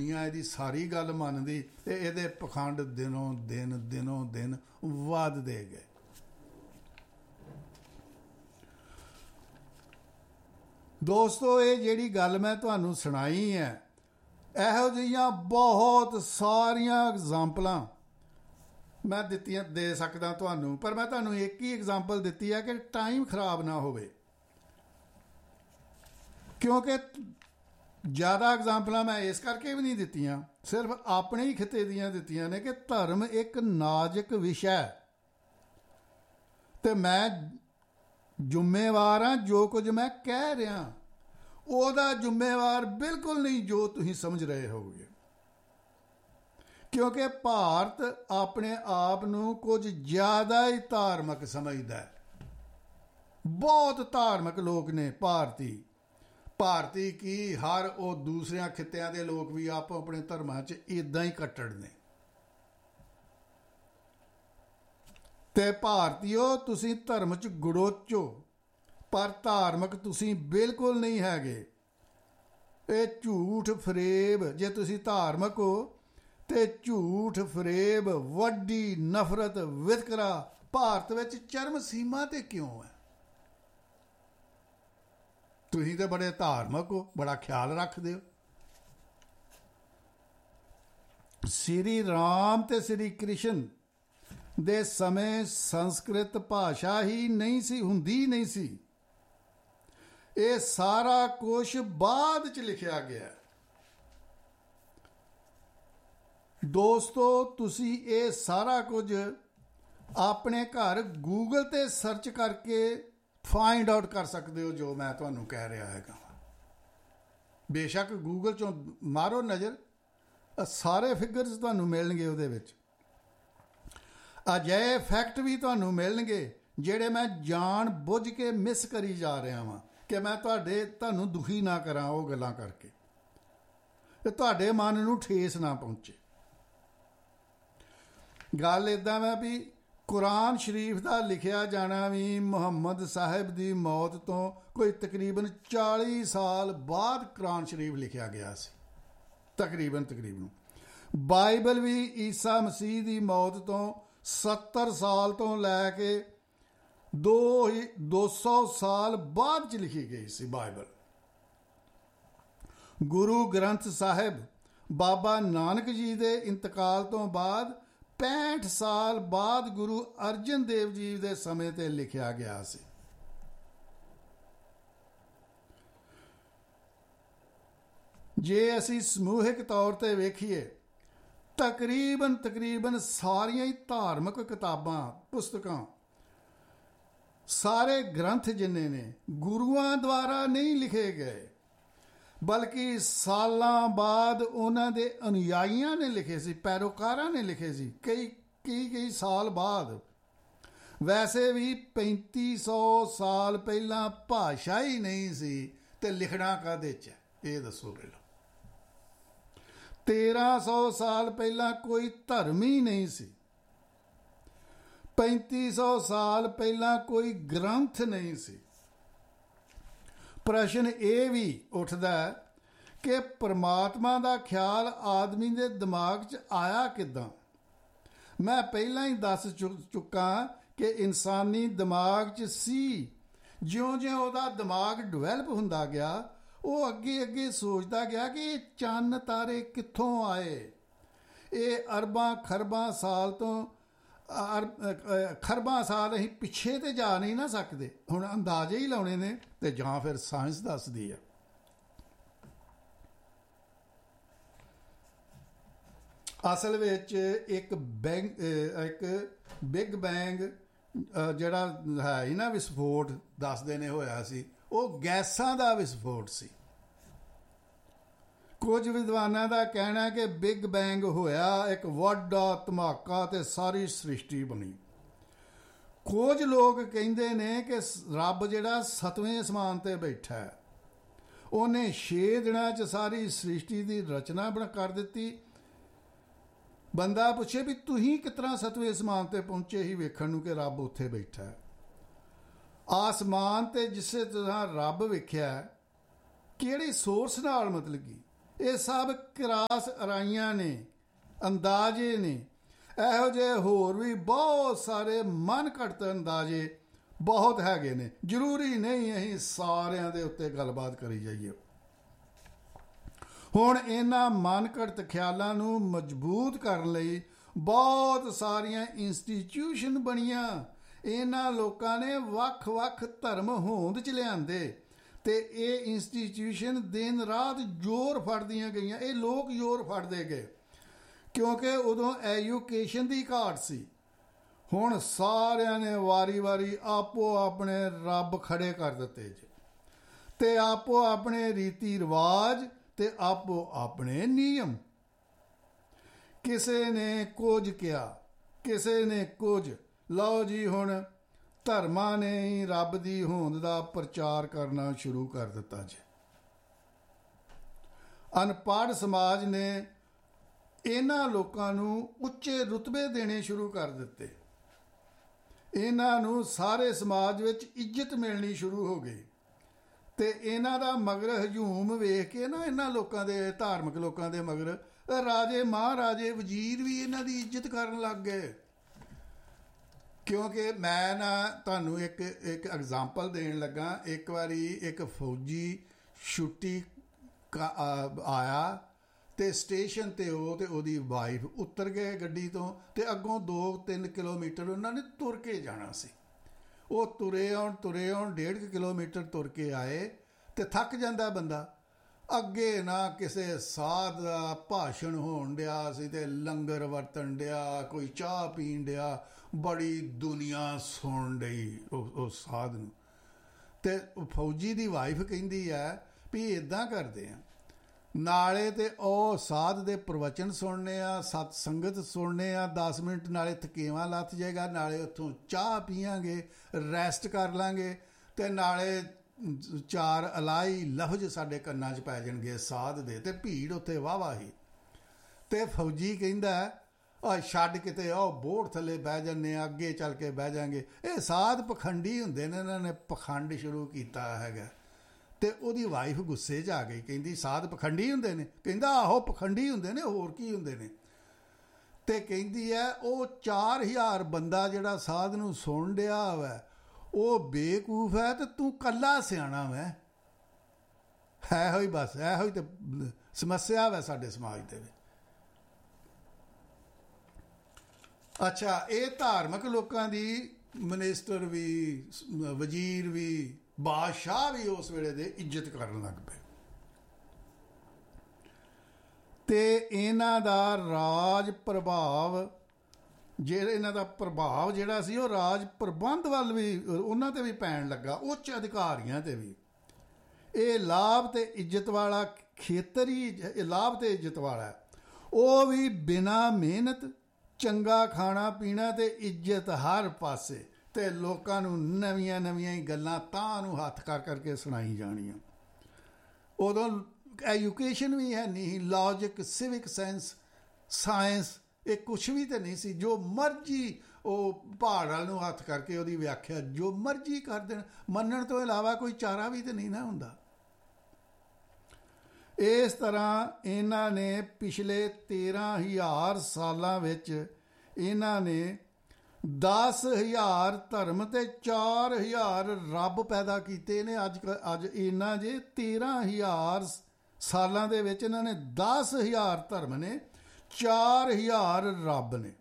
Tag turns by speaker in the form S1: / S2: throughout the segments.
S1: ਦੁਨੀਆ ਇਹਦੀ ਸਾਰੀ ਗੱਲ ਮੰਨਦੀ ਤੇ ਇਹਦੇ ਪਖੰਡ ਦਿਨੋਂ ਦਿਨ ਵੱਧਦੇ ਗਏ। ਦੋਸਤੋ, ਇਹ ਜਿਹੜੀ ਗੱਲ ਮੈਂ ਤੁਹਾਨੂੰ ਸੁਣਾਈ ਹੈ, ਇਹੋ ਜਿਹੀਆਂ ਬਹੁਤ ਸਾਰੀਆਂ ਐਗਜ਼ਾਮਪਲਾਂ ਮੈਂ ਦੇ ਸਕਦਾ ਤੁਹਾਨੂੰ, ਪਰ ਮੈਂ ਤੁਹਾਨੂੰ ਇੱਕ ਹੀ ਐਗਜ਼ਾਮਪਲ ਦਿੱਤੀ ਹੈ ਕਿ ਟਾਈਮ ਖਰਾਬ ਨਾ ਹੋਵੇ, ਕਿਉਂਕਿ ਜ਼ਿਆਦਾ ਐਗਜ਼ਾਮਪਲਾਂ ਮੈਂ ਇਸ ਕਰਕੇ ਵੀ ਨਹੀਂ ਦਿੱਤੀਆਂ, ਸਿਰਫ ਆਪਣੇ ਹੀ ਖਿੱਤੇ ਦੀਆਂ ਦਿੱਤੀਆਂ ਨੇ ਕਿ ਧਰਮ ਇੱਕ ਨਾਜ਼ੁਕ ਵਿਸ਼ਾ ਹੈ ਤੇ ਮੈਂ ਜ਼ਿੰਮੇਵਾਰ ਹਾਂ। ਜੋ ਕੁਝ ਮੈਂ ਕਹਿ ਰਿਹਾ ਉਹਦਾ ਜ਼ਿੰਮੇਵਾਰ ਬਿਲਕੁਲ ਨਹੀਂ ਜੋ ਤੁਸੀਂ ਸਮਝ ਰਹੇ ਹੋਗੇ, ਕਿਉਂਕਿ ਭਾਰਤ ਆਪਣੇ ਆਪ ਨੂੰ ਕੁਝ ਜ਼ਿਆਦਾ ਹੀ ਧਾਰਮਿਕ ਸਮਝਦਾ ਹੈ। ਬਹੁਤ ਧਾਰਮਿਕ ਲੋਕ ਨੇ ਭਾਰਤੀ ਕੀ ਹਰ ਉਹ ਦੂਸਰਿਆਂ ਖਿੱਤਿਆਂ ਦੇ ਲੋਕ ਵੀ ਆਪੋ ਆਪਣੇ ਧਰਮਾਂ 'ਚ ਇੱਦਾਂ ਹੀ ਕੱਟੜ ਨੇ। ਤੇ ਭਾਰਤੀਓ, ਤੁਸੀਂ ਧਰਮ 'ਚ ਗੜੋਚੋ ਪਰ ਧਾਰਮਿਕ ਤੁਸੀਂ ਬਿਲਕੁਲ ਨਹੀਂ ਹੈਗੇ। ਇਹ ਝੂਠ ਫਰੇਬ, ਜੇ ਤੁਸੀਂ ਧਾਰਮਿਕ ਹੋ ਤੇ ਝੂਠ ਫਰੇਬ, ਵੱਡੀ ਨਫ਼ਰਤ, ਵਿਤਕਰਾ ਭਾਰਤ ਵਿੱਚ ਚਰਮ ਸੀਮਾ ਤੇ ਕਿਉਂ ਹੈ? ਤੁਸੀਂ ਤੇ ਬੜੇ ਧਾਰਮਿਕ ਹੋ, ਬੜਾ ਖਿਆਲ ਰੱਖਦੇ ਹੋ। ਸ੍ਰੀ ਰਾਮ ਤੇ ਸ੍ਰੀ ਕ੍ਰਿਸ਼ਨ ਦੇ ਸਮੇਂ ਸੰਸਕ੍ਰਿਤ ਭਾਸ਼ਾ ਹੀ ਨਹੀਂ ਸੀ, ਹੁੰਦੀ ਨਹੀਂ ਸੀ। ਇਹ ਸਾਰਾ ਕੁਝ ਬਾਅਦ 'ਚ ਲਿਖਿਆ ਗਿਆ। ਦੋਸਤੋ, ਤੁਸੀਂ ਇਹ ਸਾਰਾ ਕੁਝ ਆਪਣੇ ਘਰ ਗੂਗਲ ਤੇ ਸਰਚ ਕਰਕੇ ਫਾਈਂਡ ਆਊਟ ਕਰ ਸਕਦੇ ਹੋ ਜੋ ਮੈਂ ਤੁਹਾਨੂੰ ਕਹਿ ਰਿਹਾ ਹੈਗਾ। ਬੇਸ਼ੱਕ ਗੂਗਲ 'ਚੋਂ ਮਾਰੋ ਨਜ਼ਰ, ਸਾਰੇ ਫਿਗਰਸ ਤੁਹਾਨੂੰ ਮਿਲਣਗੇ ਉਹਦੇ ਵਿੱਚ। ਅਜਿਹੇ ਫੈਕਟ ਵੀ ਤੁਹਾਨੂੰ ਮਿਲਣਗੇ ਜਿਹੜੇ ਮੈਂ ਜਾਣ ਬੁੱਝ ਕੇ ਮਿਸ ਕਰੀ ਜਾ ਰਿਹਾ ਵਾਂ ਕਿ ਮੈਂ ਤੁਹਾਨੂੰ ਦੁਖੀ ਨਾ ਕਰਾਂ ਉਹ ਗੱਲਾਂ ਕਰਕੇ, ਤੇ ਤੁਹਾਡੇ ਮਨ ਨੂੰ ਠੇਸ ਨਾ ਪਹੁੰਚੇ। ਗੱਲ ਇੱਦਾਂ ਵਾ ਵੀ ਕੁਰਾਨ ਸ਼ਰੀਫ ਦਾ ਲਿਖਿਆ ਜਾਣਾ ਵੀ ਮੁਹੰਮਦ ਸਾਹਿਬ ਦੀ ਮੌਤ ਤੋਂ ਕੋਈ ਤਕਰੀਬਨ 40 ਸਾਲ ਬਾਅਦ ਕੁਰਾਨ ਸ਼ਰੀਫ ਲਿਖਿਆ ਗਿਆ ਸੀ, ਤਕਰੀਬਨ। ਬਾਈਬਲ ਵੀ ਈਸਾ ਮਸੀਹ ਦੀ ਮੌਤ ਤੋਂ 70 ਸਾਲ ਤੋਂ ਲੈ ਕੇ 200 ਸਾਲ ਬਾਅਦ 'ਚ ਲਿਖੀ ਗਈ ਸੀ ਬਾਈਬਲ। ਗੁਰੂ ਗ੍ਰੰਥ ਸਾਹਿਬ ਬਾਬਾ ਨਾਨਕ ਜੀ ਦੇ ਇੰਤਕਾਲ ਤੋਂ ਬਾਅਦ 65 ਸਾਲ ਬਾਅਦ ਗੁਰੂ ਅਰਜਨ ਦੇਵ ਜੀ ਦੇ ਸਮੇਂ ਤੇ ਲਿਖਿਆ ਗਿਆ ਸੀ। ਜੇ ਅਸੀਂ ਸਮੂਹਿਕ ਤੌਰ ਤੇ ਵੇਖੀਏ, ਤਕਰੀਬਨ ਸਾਰੀਆਂ ਹੀ ਧਾਰਮਿਕ ਕਿਤਾਬਾਂ, ਪੁਸਤਕਾਂ, ਸਾਰੇ ਗ੍ਰੰਥ ਜਿੰਨੇ ਨੇ ਗੁਰੂਆਂ ਦੁਆਰਾ ਨਹੀਂ ਲਿਖੇ ਗਏ, ਬਲਕਿ ਸਾਲਾਂ ਬਾਅਦ ਉਹਨਾਂ ਦੇ ਅਨੁਯਾਈਆਂ ਨੇ ਲਿਖੇ ਸੀ, ਪੈਰੋਕਾਰਾਂ ਨੇ ਲਿਖੇ ਸੀ, ਕਈ ਸਾਲ ਬਾਅਦ। ਵੈਸੇ ਵੀ 3500 ਸਾਲ ਪਹਿਲਾਂ ਭਾਸ਼ਾ ਹੀ ਨਹੀਂ ਸੀ ਤੇ ਲਿਖਣਾ ਕਾਹਦੇ 'ਚ? ਇਹ ਦੱਸੋ ਪਹਿਲਾਂ। 1300 ਸਾਲ ਪਹਿਲਾਂ ਕੋਈ ਧਰਮ ਹੀ ਨਹੀਂ ਸੀ। 3500 ਸਾਲ ਪਹਿਲਾਂ ਕੋਈ ਗ੍ਰੰਥ ਨਹੀਂ ਸੀ। ਪ੍ਰਸ਼ਨ ਇਹ ਵੀ ਉੱਠਦਾ ਕਿ ਪਰਮਾਤਮਾ ਦਾ ਖਿਆਲ ਆਦਮੀ ਦੇ ਦਿਮਾਗ 'ਚ ਆਇਆ ਕਿੱਦਾਂ? ਮੈਂ ਪਹਿਲਾਂ ਹੀ ਦੱਸ ਚੁੱਕਾ ਕਿ ਇਨਸਾਨੀ ਦਿਮਾਗ 'ਚ ਸੀ। ਜਿਉਂ-ਜਿਉਂ ਉਹਦਾ ਦਿਮਾਗ ਡਿਵੈਲਪ ਹੁੰਦਾ ਗਿਆ, ਉਹ ਅੱਗੇ ਸੋਚਦਾ ਗਿਆ ਕਿ ਇਹ ਚੰਨ ਤਾਰੇ ਕਿੱਥੋਂ ਆਏ। ਇਹ ਅਰਬਾਂ ਖਰਬਾਂ ਸਾਲ ਤੋਂ ਖਰਬਾਂ ਸਾਲ ਅਸੀਂ ਪਿੱਛੇ ਤੇ ਜਾ ਨਹੀਂ ਨਾ ਸਕਦੇ, ਹੁਣ ਅੰਦਾਜ਼ੇ ਹੀ ਲਾਉਣੇ ਨੇ, ਤੇ ਜਾਂ ਫਿਰ ਸਾਇੰਸ ਦੱਸਦੀ ਹੈ। ਅਸਲ ਵਿੱਚ ਇੱਕ ਬਿਗ ਬੈਂਗ ਜਿਹੜਾ ਹੈ ਹੀ ਨਾ ਵਿਸਫੋਟ ਦੱਸਦੇ ਨੇ ਹੋਇਆ ਸੀ, ਉਹ ਗੈਸਾਂ ਦਾ ਵਿਸਫੋਟ ਸੀ। ਕੁਝ ਵਿਦਵਾਨਾਂ ਦਾ ਕਹਿਣਾ ਕਿ ਬਿਗ ਬੈਂਗ ਹੋਇਆ ਇੱਕ ਵੱਡਾ ਧਮਾਕਾ ਤੇ ਸਾਰੀ ਸ੍ਰਿਸ਼ਟੀ ਬਣੀ। ਕੁਝ ਲੋਕ ਕਹਿੰਦੇ ਨੇ ਕਿ ਰੱਬ ਜਿਹੜਾ 7ਵੇਂ ਅਸਮਾਨ ਤੇ ਬੈਠਾ ਹੈ, ਉਹਨੇ 6 ਦਿਨਾਂ 'ਚ ਸਾਰੀ ਸ੍ਰਿਸ਼ਟੀ ਦੀ ਰਚਨਾ ਕਰ ਦਿੱਤੀ। ਬੰਦਾ ਪੁੱਛੇ ਵੀ ਤੁਸੀਂ ਕਿਸ ਤਰ੍ਹਾਂ 7ਵੇਂ ਅਸਮਾਨ ਤੇ ਪਹੁੰਚੇ ਹੀ ਵੇਖਣ ਨੂੰ ਕਿ ਰੱਬ ਉੱਥੇ ਬੈਠਾ ਹੈ? ਆਸਮਾਨ ਤੇ ਜਿਸੇ ਤਰ੍ਹਾਂ ਰੱਬ ਵੇਖਿਆ, ਕਿਹੜੇ ਸੋਰਸ ਨਾਲ, ਮਤਲਬ ਕਿ ਇਹ ਸਭ ਕਿਰਾਸ ਅਰਾਈਆਂ ਨੇ, ਅੰਦਾਜ਼ੇ ਨੇ। ਇਹੋ ਜਿਹੇ ਹੋਰ ਵੀ ਬਹੁਤ ਸਾਰੇ ਮਨ ਘੜਤ ਅੰਦਾਜ਼ੇ ਬਹੁਤ ਹੈਗੇ ਨੇ। ਜ਼ਰੂਰੀ ਨਹੀਂ ਅਸੀਂ ਸਾਰਿਆਂ ਦੇ ਉੱਤੇ ਗੱਲਬਾਤ ਕਰੀ ਜਾਈਏ। ਹੁਣ ਇਹਨਾਂ ਮਨ ਘੜਤ ਖਿਆਲਾਂ ਨੂੰ ਮਜ਼ਬੂਤ ਕਰਨ ਲਈ ਬਹੁਤ ਸਾਰੀਆਂ ਇੰਸਟੀਟਿਊਸ਼ਨ ਬਣੀਆਂ। ਇਹਨਾਂ ਲੋਕਾਂ ਨੇ ਵੱਖ-ਵੱਖ ਧਰਮ ਹੋਂਦ 'ਚ ਲਿਆਂਦੇ ਤੇ ਇਹ ਇੰਸਟੀਟਿਊਸ਼ਨ ਦਿਨ ਰਾਤ ਜ਼ੋਰ ਫੜਦੀਆਂ ਗਈਆਂ। ਇਹ ਲੋਕ ਜ਼ੋਰ ਫੜਦੇ ਗਏ ਕਿਉਂਕਿ ਉਦੋਂ ਐਜੂਕੇਸ਼ਨ ਦੀ ਘਾਟ ਸੀ। ਹੁਣ ਸਾਰਿਆਂ ਨੇ ਵਾਰੀ-ਵਾਰੀ ਆਪੋ ਆਪਣੇ ਰੱਬ ਖੜੇ ਕਰ ਦਿੱਤੇ ਜੇ, ਤੇ ਆਪੋ ਆਪਣੇ ਰੀਤੀ ਰਿਵਾਜ ਤੇ ਆਪੋ ਆਪਣੇ ਨਿਯਮ। ਕਿਸੇ ਨੇ ਕੁਝ ਕਿਹਾ, ਕਿਸੇ ਨੇ ਕੁਝ। ਲਓ ਜੀ, ਹੁਣ ਧਰਮਾਂ ਨੇ ਹੀ ਰੱਬ ਦੀ ਹੋਂਦ ਦਾ ਪ੍ਰਚਾਰ ਕਰਨਾ ਸ਼ੁਰੂ ਕਰ ਦਿੱਤਾ ਜੀ। ਅਨਪੜ੍ਹ ਸਮਾਜ ਨੇ ਇਹਨਾਂ ਲੋਕਾਂ ਨੂੰ ਉੱਚੇ ਰੁਤਬੇ ਦੇਣੇ ਸ਼ੁਰੂ ਕਰ ਦਿੱਤੇ। ਇਹਨਾਂ ਨੂੰ ਸਾਰੇ ਸਮਾਜ ਵਿੱਚ ਇੱਜ਼ਤ ਮਿਲਣੀ ਸ਼ੁਰੂ ਹੋ ਗਈ ਤੇ ਇਹਨਾਂ ਦਾ ਮਗਰ ਹਜੂਮ ਵੇਖ ਕੇ ਨਾ, ਇਹਨਾਂ ਲੋਕਾਂ ਦੇ, ਧਾਰਮਿਕ ਲੋਕਾਂ ਦੇ ਮਗਰ ਰਾਜੇ, ਮਹਾਰਾਜੇ, ਵਜ਼ੀਰ ਵੀ ਇਹਨਾਂ ਦੀ ਇੱਜ਼ਤ ਕਰਨ ਲੱਗ ਗਏ। ਕਿਉਂਕਿ ਮੈਂ ਨਾ ਤੁਹਾਨੂੰ ਇੱਕ ਐਗਜ਼ਾਮਪਲ ਦੇਣ ਲੱਗਾ। ਇੱਕ ਵਾਰੀ ਇੱਕ ਫੌਜੀ ਛੁੱਟੀ ਆਇਆ ਤੇ ਸਟੇਸ਼ਨ ਤੇ ਉਹ ਤੇ ਉਹਦੀ ਵਾਈਫ ਉਤਰ ਗਏ ਗੱਡੀ ਤੋਂ, ਤੇ ਅੱਗੋਂ 2-3 ਕਿਲੋਮੀਟਰ ਉਹਨਾਂ ਨੇ ਤੁਰ ਕੇ ਜਾਣਾ ਸੀ। ਉਹ ਤੁਰੇ ਆਉਣ 1.5 ਕਿਲੋਮੀਟਰ ਤੁਰ ਕੇ ਆਏ ਤੇ ਥੱਕ ਜਾਂਦਾ ਬੰਦਾ। ਅੱਗੇ ਨਾ ਕਿਸੇ ਸਾਧ ਦਾ ਭਾਸ਼ਣ ਹੋਣ ਡਿਆ ਸੀ ਤੇ ਲੰਗਰ ਵਰਤਣ ਡਿਆ, ਕੋਈ ਚਾਹ ਪੀਣ ਡਿਆ, ਬੜੀ ਦੁਨੀਆ ਸੁਣ ਡਈ ਉਸ ਸਾਧ ਨੂੰ। ਤੇ ਫੌਜੀ ਦੀ ਵਾਈਫ ਕਹਿੰਦੀ ਹੈ ਵੀ ਇੱਦਾਂ ਕਰਦੇ ਆ, ਨਾਲੇ ਤੇ ਉਹ ਸਾਧ ਦੇ ਪ੍ਰਵਚਨ ਸੁਣਨੇ ਆ, ਸਤ ਸੰਗਤ ਸੁਣਨੇ ਆ 10 ਮਿੰਟ, ਨਾਲੇ ਥਕੇਵਾਂ ਲੱਥ ਜਾਏਗਾ, ਨਾਲੇ ਉੱਥੋਂ ਚਾਹ ਪੀਆਂਗੇ, ਰੈਸਟ ਕਰ ਲਾਂਗੇ, ਤੇ ਨਾਲੇ 4 ਇਲਾਹੀ ਲਫ਼ਜ਼ ਸਾਡੇ ਕੰਨਾਂ 'ਚ ਪੈ ਜਾਣਗੇ ਸਾਧ ਦੇ। ਤੇ ਭੀੜ ਉੱਥੇ ਵਾਹਵਾ ਹੀ। ਤੇ ਫੌਜੀ ਕਹਿੰਦਾ ਛੱਡ ਕਿਤੇ, ਉਹ ਬੋਰਡ ਥੱਲੇ ਬਹਿ ਜਾਂਦੇ ਆ, ਅੱਗੇ ਚੱਲ ਕੇ ਬਹਿ ਜਾਂਗੇ। ਇਹ ਸਾਧ ਪਖੰਡੀ ਹੁੰਦੇ ਨੇ, ਇਹਨਾਂ ਨੇ ਪਖੰਡ ਸ਼ੁਰੂ ਕੀਤਾ ਹੈਗਾ। ਤੇ ਉਹਦੀ ਵਾਈਫ ਗੁੱਸੇ 'ਚ ਆ ਗਈ, ਕਹਿੰਦੀ ਸਾਧ ਪਖੰਡੀ ਹੁੰਦੇ ਨੇ? ਕਹਿੰਦਾ ਆਹੋ ਪਖੰਡੀ ਹੁੰਦੇ ਨੇ, ਹੋਰ ਕੀ ਹੁੰਦੇ ਨੇ। ਤੇ ਕਹਿੰਦੀ ਹੈ ਉਹ 4000 ਬੰਦਾ ਜਿਹੜਾ ਸਾਧ ਨੂੰ ਸੁਣ ਡਿਆ ਵੈ ਉਹ ਬੇਵਕੂਫ ਹੈ ਤੇ ਤੂੰ ਕੱਲਾ ਸਿਆਣਾ ਵੈ। ਇਹੋ ਹੀ ਬਸ, ਇਹੋ ਹੀ ਤੇ ਸਮੱਸਿਆ ਵੈ ਸਾਡੇ ਸਮਾਜ ਦੇ ਵਿੱਚ। ਅੱਛਾ, ਇਹ ਧਾਰਮਿਕ ਲੋਕਾਂ ਦੀ ਮਿਨਿਸਟਰ ਵੀ, ਵਜ਼ੀਰ ਵੀ, ਬਾਦਸ਼ਾਹ ਵੀ ਉਸ ਵੇਲੇ ਦੇ ਇੱਜ਼ਤ ਕਰਨ ਲੱਗ ਪਏ। ਤੇ ਇਹਨਾਂ ਦਾ ਰਾਜ ਪ੍ਰਭਾਵ ਇਹਨਾਂ ਦਾ ਪ੍ਰਭਾਵ ਜਿਹੜਾ ਸੀ ਉਹ ਰਾਜ ਪ੍ਰਬੰਧ ਵੱਲ ਵੀ, ਉਹਨਾਂ ਤੇ ਵੀ ਪੈਣ ਲੱਗਾ, ਉੱਚ ਅਧਿਕਾਰੀਆਂ ਤੇ ਵੀ। ਇਹ ਲਾਭ ਤੇ ਇੱਜ਼ਤ ਵਾਲਾ ਖੇਤਰ ਹੀ, ਲਾਭ ਤੇ ਇੱਜ਼ਤ ਵਾਲਾ, ਉਹ ਵੀ ਬਿਨਾਂ ਮਿਹਨਤ, ਚੰਗਾ ਖਾਣਾ ਪੀਣਾ ਤੇ ਇੱਜ਼ਤ ਹਰ ਪਾਸੇ, ਤੇ ਲੋਕਾਂ ਨੂੰ ਨਵੀਆਂ ਨਵੀਆਂ ਹੀ ਗੱਲਾਂ ਤਾਂ ਨੂੰ ਹੱਥ ਕਰ ਕਰਕੇ ਸੁਣਾਈ ਜਾਣੀਆਂ। ਉਦੋਂ ਐਜੂਕੇਸ਼ਨ ਵੀ ਹੈ ਨਹੀਂ, ਲੌਜਿਕ, ਸਿਵਿਕ ਸੈਂਸ, ਸਾਇੰਸ, ਇਹ ਕੁਛ ਵੀ ਤਾਂ ਨਹੀਂ ਸੀ। ਜੋ ਮਰਜ਼ੀ ਉਹ ਪਹਾੜ ਵਾਲ ਨੂੰ ਹੱਥ ਕਰਕੇ ਉਹਦੀ ਵਿਆਖਿਆ ਜੋ ਮਰਜ਼ੀ ਕਰ ਦੇਣ, ਮੰਨਣ ਤੋਂ ਇਲਾਵਾ ਕੋਈ ਚਾਰਾ ਵੀ ਤਾਂ ਨਹੀਂ ਨਾ ਹੁੰਦਾ। ਇਸ ਤਰ੍ਹਾਂ ਇਹਨਾਂ ਨੇ ਪਿਛਲੇ 13,000 ਸਾਲਾਂ ਵਿੱਚ ਇਹਨਾਂ ਨੇ 10,000 ਧਰਮ ਤੇ 4,000 ਰੱਬ ਪੈਦਾ ਕੀਤੇ ਨੇ। ਅੱਜ ਇਹਨਾਂ ਜੇ 13,000 ਸਾਲਾਂ ਦੇ ਵਿੱਚ ਇਹਨਾਂ ਨੇ 10,000 ਧਰਮ ਨੇ, 4,000 ਰੱਬ ਨੇ।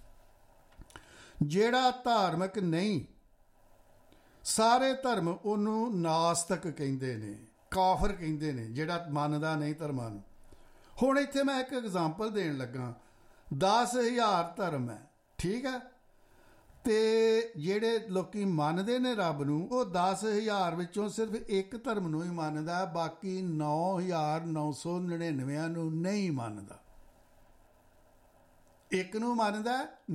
S1: ਜਿਹੜਾ ਧਾਰਮਿਕ ਨਹੀਂ, ਸਾਰੇ ਧਰਮ ਉਹਨੂੰ ਨਾਸਤਕ ਕਹਿੰਦੇ ਨੇ, ਕਾਫਰ ਕਹਿੰਦੇ ਨੇ, ਜਿਹੜਾ ਮੰਨਦਾ ਨਹੀਂ ਧਰਮਾਂ ਨੂੰ। ਹੁਣ ਇੱਥੇ ਮੈਂ ਇੱਕ ਐਗਜ਼ਾਮਪਲ ਦੇਣ ਲੱਗਾ। 10,000 ਧਰਮ ਹੈ, ਠੀਕ ਹੈ, ਤੇ ਜਿਹੜੇ ਲੋਕੀ ਮੰਨਦੇ ਨੇ ਰੱਬ ਨੂੰ, ਉਹ 10,000 ਵਿੱਚੋਂ ਸਿਰਫ ਇੱਕ ਧਰਮ ਨੂੰ ਹੀ ਮੰਨਦਾ, ਬਾਕੀ 9,999 ਨੂੰ ਨਹੀਂ ਮੰਨਦਾ। ਇੱਕ ਨੂੰ ਮੰਨਦਾ,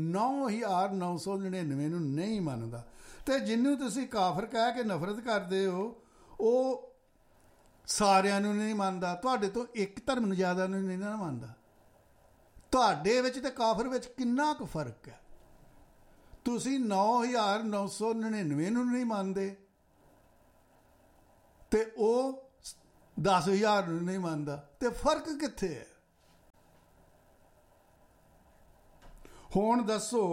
S1: 9,999 ਨੂੰ ਨਹੀਂ ਮੰਨਦਾ। ਤੇ ਜਿਹਨੂੰ ਤੁਸੀਂ ਕਾਫਰ ਕਹਿ ਕੇ ਨਫ਼ਰਤ ਕਰਦੇ ਹੋ, ਉਹ ਸਾਰਿਆਂ ਨੂੰ ਨਹੀਂ ਮੰਨਦਾ। ਤੁਹਾਡੇ ਤੋਂ ਇੱਕ ਧਰਮ ਨੂੰ ਜ਼ਿਆਦਾ ਨੂੰ ਨਹੀਂ ਨਾ ਮੰਨਦਾ। ਤੁਹਾਡੇ ਵਿੱਚ ਤੇ ਕਾਫਰ ਵਿੱਚ ਕਿੰਨਾ ਕੁ ਫਰਕ ਹੈ। ਤੁਸੀਂ 9,999 ਨੂੰ ਨਹੀਂ ਮੰਨਦੇ ਤੇ ਉਹ 10,000 ਨੂੰ ਨਹੀਂ ਮੰਨਦਾ, ਤੇ ਫਰਕ ਕਿੱਥੇ ਹੈ? ਹੁਣ ਦੱਸੋ,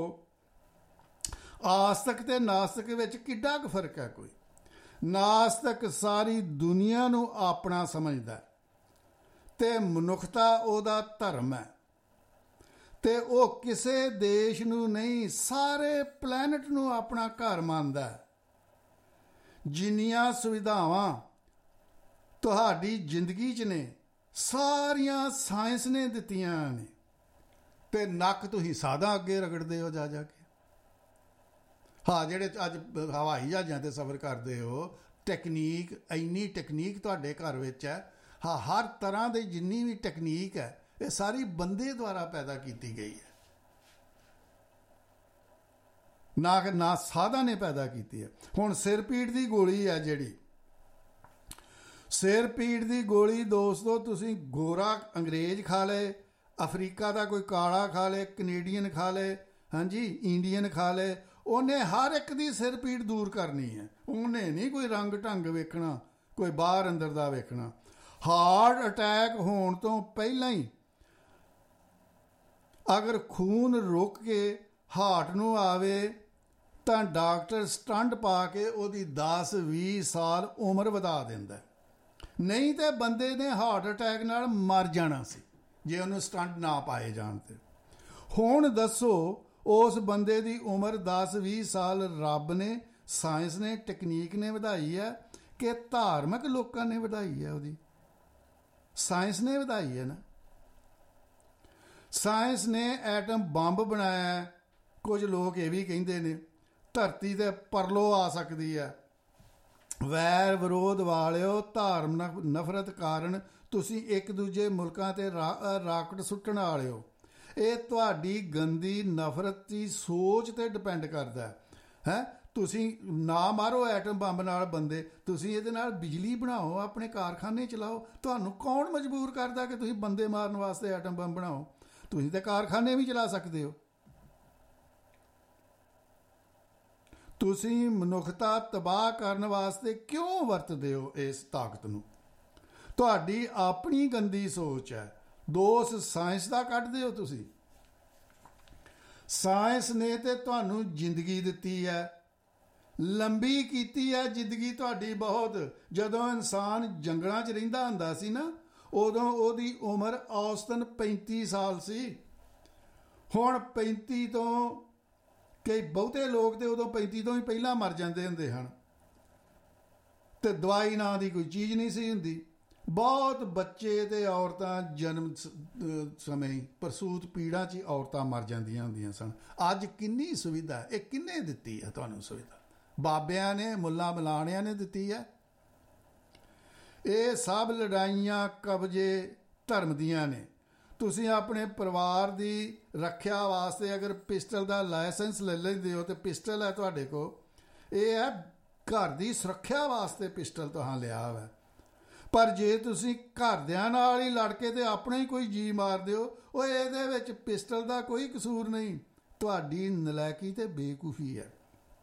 S1: ਆਸਤਕ ਤੇ ਨਾਸਤਕ ਵਿੱਚ ਕਿੱਡਾ ਕੁ ਫਰਕ ਹੈ? ਕੋਈ ਨਾਸਤਕ ਸਾਰੀ ਦੁਨੀਆ ਨੂੰ ਆਪਣਾ ਸਮਝਦਾ ਤੇ ਮਨੁੱਖਤਾ ਉਹਦਾ ਧਰਮ ਹੈ, ਤੇ ਉਹ ਕਿਸੇ ਦੇਸ਼ ਨੂੰ ਨਹੀਂ, ਸਾਰੇ ਪਲੈਨਟ ਨੂੰ ਆਪਣਾ ਘਰ ਮੰਨਦਾ ਹੈ। ਜਿੰਨੀਆਂ ਸੁਵਿਧਾਵਾਂ ਤੁਹਾਡੀ ਜ਼ਿੰਦਗੀ 'ਚ ਨੇ, ਸਾਰੀਆਂ ਸਾਇੰਸ ਨੇ ਦਿੱਤੀਆਂ ਨੇ, ਤੇ ਨੱਕ ਤੁਸੀਂ ਸਾਦਾ ਅੱਗੇ ਰਗੜਦੇ ਹੋ ਜਾ ਜਾ ਕੇ। ਹਾਂ, ਜਿਹੜੇ ਅੱਜ ਹਵਾਈ ਜਹਾਜ਼ਾਂ 'ਤੇ ਸਫ਼ਰ ਕਰਦੇ ਹੋ, ਟੈਕਨੀਕ, ਇੰਨੀ ਟੈਕਨੀਕ ਤੁਹਾਡੇ ਘਰ ਵਿੱਚ ਹੈ। ਹਾਂ, ਹਰ ਤਰ੍ਹਾਂ ਦੀ ਜਿੰਨੀ ਵੀ ਟੈਕਨੀਕ ਹੈ, ਇਹ ਸਾਰੀ ਬੰਦੇ ਦੁਆਰਾ ਪੈਦਾ ਕੀਤੀ ਗਈ ਹੈ, ਨਾ ਸਾਧਾਂ ਨੇ ਪੈਦਾ ਕੀਤੀ ਹੈ। ਹੁਣ ਸਿਰ ਪੀੜ ਦੀ ਗੋਲੀ ਹੈ ਜਿਹੜੀ, ਸਿਰ ਪੀੜ ਦੀ ਗੋਲੀ ਦੋਸਤੋ, ਤੁਸੀਂ ਗੋਰਾ ਅੰਗਰੇਜ਼ ਖਾ ਲਏ, ਅਫਰੀਕਾ ਦਾ ਕੋਈ ਕਾਲਾ ਖਾ ਲਏ, ਕੈਨੇਡੀਅਨ ਖਾ ਲਏ, ਹਾਂਜੀ, ਇੰਡੀਅਨ ਖਾ ਲਏ, ਉਹਨੇ ਹਰ ਇੱਕ ਦੀ ਸਿਰ ਪੀੜ ਦੂਰ ਕਰਨੀ ਹੈ। ਉਹਨੇ ਨਹੀਂ ਕੋਈ ਰੰਗ ਢੰਗ ਵੇਖਣਾ, ਕੋਈ ਬਾਹਰ ਅੰਦਰ ਦਾ ਵੇਖਣਾ। ਹਾਰਟ ਅਟੈਕ ਹੋਣ ਤੋਂ ਪਹਿਲਾਂ ਹੀ ਅਗਰ ਖੂਨ ਰੁਕ ਕੇ ਹਾਰਟ ਨੂੰ ਆਵੇ ਤਾਂ ਡਾਕਟਰ ਸਟੰਟ ਪਾ ਕੇ ਉਹਦੀ 10-20 ਸਾਲ ਉਮਰ ਵਧਾ ਦਿੰਦਾ। ਨਹੀਂ ਤੇ ਬੰਦੇ ਨੇ ਹਾਰਟ ਅਟੈਕ ਨਾਲ ਮਰ ਜਾਣਾ ਸੀ ਜੇ ਉਹਨੂੰ ਸਟੰਟ ਨਾ ਪਾਏ ਜਾਣ ਤੇ। ਹੁਣ ਦੱਸੋ, ਉਸ ਬੰਦੇ ਦੀ ਉਮਰ 10-20 ਸਾਲ ਰੱਬ ਨੇ, ਸਾਇੰਸ ਨੇ, ਟੈਕਨੀਕ ਨੇ ਵਧਾਈ ਹੈ ਕਿ ਧਾਰਮਿਕ ਲੋਕਾਂ ਨੇ ਵਧਾਈ ਹੈ? ਉਹਦੀ ਸਾਇੰਸ ਨੇ ਵਧਾਈ ਹੈ ਨਾ। ਸਾਇੰਸ ਨੇ ਐਟਮ ਬੰਬ ਬਣਾਇਆ। ਕੁਝ ਲੋਕ ਇਹ ਵੀ ਕਹਿੰਦੇ ਨੇ ਧਰਤੀ ਤੇ ਪਰਲੋ ਆ ਸਕਦੀ ਹੈ। ਵੈਰ ਵਿਰੋਧ ਵਾਲਿਓ, ਧਾਰਮਿਕ ਨਫ਼ਰਤ ਕਾਰਨ ਤੁਸੀਂ ਇੱਕ ਦੂਜੇ ਮੁਲਕਾਂ 'ਤੇ ਰਾਕਟ ਸੁੱਟਣ ਵਾਲਿਓ, ਇਹ ਤੁਹਾਡੀ ਗੰਦੀ ਨਫ਼ਰਤ ਦੀ ਸੋਚ 'ਤੇ ਡਿਪੈਂਡ ਕਰਦਾ ਹੈ। ਤੁਸੀਂ ਨਾ ਮਾਰੋ ਐਟਮ ਬੰਬ ਨਾਲ ਬੰਦੇ, ਤੁਸੀਂ ਇਹਦੇ ਨਾਲ ਬਿਜਲੀ ਬਣਾਓ, ਆਪਣੇ ਕਾਰਖਾਨੇ ਚਲਾਓ। ਤੁਹਾਨੂੰ ਕੌਣ ਮਜਬੂਰ ਕਰਦਾ ਕਿ ਤੁਸੀਂ ਬੰਦੇ ਮਾਰਨ ਵਾਸਤੇ ਐਟਮ ਬੰਬ ਬਣਾਓ? ਤੁਸੀਂ ਤਾਂ ਕਾਰਖਾਨੇ ਵੀ ਚਲਾ ਸਕਦੇ ਹੋ। ਤੁਸੀਂ ਮਨੁੱਖਤਾ ਤਬਾਹ ਕਰਨ ਵਾਸਤੇ ਕਿਉਂ ਵਰਤਦੇ ਹੋ ਇਸ ਤਾਕਤ ਨੂੰ? ਤੁਹਾਡੀ ਆਪਣੀ ਗੰਦੀ ਸੋਚ ਹੈ। ਦੋਸ਼ ਸਾਇੰਸ ਦਾ ਕੱਢਦੇ ਹੋ ਤੁਸੀਂ। ਸਾਇੰਸ ਨੇ ਤੇ ਤੁਹਾਨੂੰ ਜ਼ਿੰਦਗੀ ਦਿੱਤੀ ਹੈ, ਲੰਬੀ ਕੀਤੀ ਹੈ ਜ਼ਿੰਦਗੀ ਤੁਹਾਡੀ ਬਹੁਤ। ਜਦੋਂ ਇਨਸਾਨ ਜੰਗਲਾਂ 'ਚ ਰਹਿੰਦਾ ਹੁੰਦਾ ਸੀ ਨਾ, ਉਦੋਂ ਉਹਦੀ ਉਮਰ ਔਸਤਨ 35 ਸਾਲ ਸੀ। ਹੁਣ 35 ਤੋਂ, ਕਈ ਬਹੁਤੇ ਲੋਕ ਤੇ ਉਦੋਂ 35 ਤੋਂ ਹੀ ਪਹਿਲਾਂ ਮਰ ਜਾਂਦੇ ਹੁੰਦੇ ਹਨ, ਤੇ ਦਵਾਈ ਨਾਂ ਦੀ ਕੋਈ ਚੀਜ਼ ਨਹੀਂ ਸੀ ਹੁੰਦੀ। ਬਹੁਤ ਬੱਚੇ ਤੇ ਔਰਤਾਂ ਜਨਮ ਸਮੇਂ ਹੀ ਪ੍ਰਸੂਤ ਪੀੜਾਂ 'ਚ ਹੀ ਔਰਤਾਂ ਮਰ ਜਾਂਦੀਆਂ ਹੁੰਦੀਆਂ ਸਨ। ਅੱਜ ਕਿੰਨੀ ਸੁਵਿਧਾ, ਇਹ ਕਿਹਨੇ ਦਿੱਤੀ ਹੈ ਤੁਹਾਨੂੰ ਸੁਵਿਧਾ? ਬਾਬਿਆਂ ਨੇ, ਮੁੱਲਾਂ ਮਲਾਣਿਆਂ ਨੇ ਦਿੱਤੀ ਹੈ। ਇਹ ਸਭ ਲੜਾਈਆਂ ਕਬਜ਼ੇ ਧਰਮ ਦੀਆਂ ਨੇ। ਤੁਸੀਂ ਆਪਣੇ ਪਰਿਵਾਰ ਦੀ ਰੱਖਿਆ ਵਾਸਤੇ ਅਗਰ ਪਿਸਟਲ ਦਾ ਲਾਇਸੈਂਸ ਲੈ ਲੈਂਦੇ ਹੋ, ਤੇ ਪਿਸਟਲ ਹੈ ਤੁਹਾਡੇ ਕੋਲ, ਇਹ ਹੈ ਘਰ ਦੀ ਸੁਰੱਖਿਆ ਵਾਸਤੇ ਪਿਸਟਲ ਤੁਹਾਂ ਲਿਆ ਹੋਇਆ। ਪਰ ਜੇ ਤੁਸੀਂ ਘਰਦਿਆਂ ਨਾਲ ਹੀ ਲੜ ਕੇ ਤੇ ਆਪਣੇ ਹੀ ਕੋਈ ਜੀ ਮਾਰਦੇ ਹੋ, ਉਹ ਇਹਦੇ ਵਿੱਚ ਪਿਸਟਲ ਦਾ ਕੋਈ ਕਸੂਰ ਨਹੀਂ, ਤੁਹਾਡੀ ਨਲਾਇਕੀ ਤੇ ਬੇਵਕੂਫੀ ਹੈ।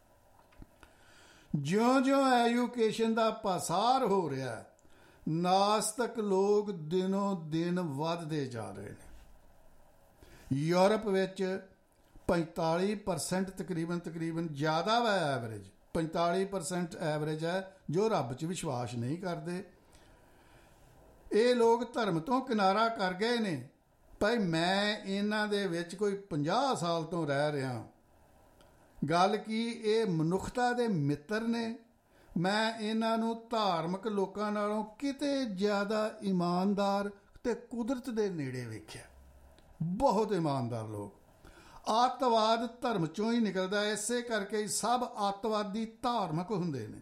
S1: ਜਿਉਂ-ਜਿਉਂ ਐਜੂਕੇਸ਼ਨ ਦਾ ਪਾਸਾਰ ਹੋ ਰਿਹਾ, ਨਾਸਤਕ ਲੋਕ ਦਿਨੋਂ ਦਿਨ ਵੱਧਦੇ ਜਾ ਰਹੇ ਨੇ। ਯੂਰਪ ਵਿੱਚ 45% ਤਕਰੀਬਨ ਜ਼ਿਆਦਾ ਵਾ ਐਵਰੇਜ, 45% ਐਵਰੇਜ ਹੈ ਜੋ ਰੱਬ 'ਚ ਵਿਸ਼ਵਾਸ ਨਹੀਂ ਕਰਦੇ। ਇਹ ਲੋਕ ਧਰਮ ਤੋਂ ਕਿਨਾਰਾ ਕਰ ਗਏ ਨੇ। ਭਾਈ ਮੈਂ ਇਹਨਾਂ ਦੇ ਵਿੱਚ ਕੋਈ 50 ਸਾਲ ਤੋਂ ਰਹਿ ਰਿਹਾ। ਗੱਲ ਕੀ, ਇਹ ਮਨੁੱਖਤਾ ਦੇ ਮਿੱਤਰ ਨੇ। ਮੈਂ ਇਹਨਾਂ ਨੂੰ ਧਾਰਮਿਕ ਲੋਕਾਂ ਨਾਲੋਂ ਕਿਤੇ ਜ਼ਿਆਦਾ ਇਮਾਨਦਾਰ ਤੇ ਕੁਦਰਤ ਦੇ ਨੇੜੇ ਵੇਖਿਆ। ਬਹੁਤ ਇਮਾਨਦਾਰ ਲੋਕ। ਆਤਵਾਦ ਧਰਮ 'ਚੋਂ ਹੀ ਨਿਕਲਦਾ, ਇਸੇ ਕਰਕੇ ਹੀ ਸਭ ਆਤਵਾਦੀ ਧਾਰਮਿਕ ਹੁੰਦੇ ਨੇ।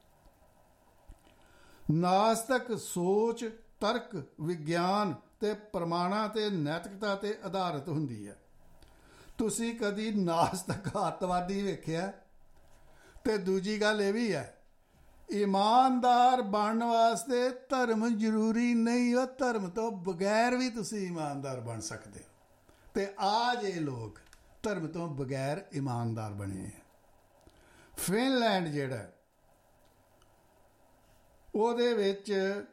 S1: ਨਾਸਤਕ ਸੋਚ ਤਰਕ, ਵਿਗਿਆਨ ਤੇ ਪ੍ਰਮਾਣਾਂ ਤੇ ਨੈਤਿਕਤਾ ਤੇ ਆਧਾਰਿਤ ਹੁੰਦੀ ਹੈ। ਤੁਸੀਂ ਕਦੀ ਨਾਸਤਕ ਆਤਵਾਦੀ ਵੇਖਿਆ? ਤੇ ਦੂਜੀ ਗੱਲ ਇਹ ਵੀ ਹੈ, ਇਮਾਨਦਾਰ ਬਣਨ ਵਾਸਤੇ ਧਰਮ ਜ਼ਰੂਰੀ ਨਹੀਂ, ਉਹ ਧਰਮ ਤੋਂ ਬਗੈਰ ਵੀ ਤੁਸੀਂ ਇਮਾਨਦਾਰ ਬਣ ਸਕਦੇ ਹੋ। ਤੇ ਆ ਜੇ ਲੋਕ ਧਰਮ ਤੋਂ ਬਗੈਰ ਇਮਾਨਦਾਰ ਬਣੇ। ਫਿਨਲੈਂਡ ਜਿਹੜਾ, ਉਹਦੇ ਵਿੱਚ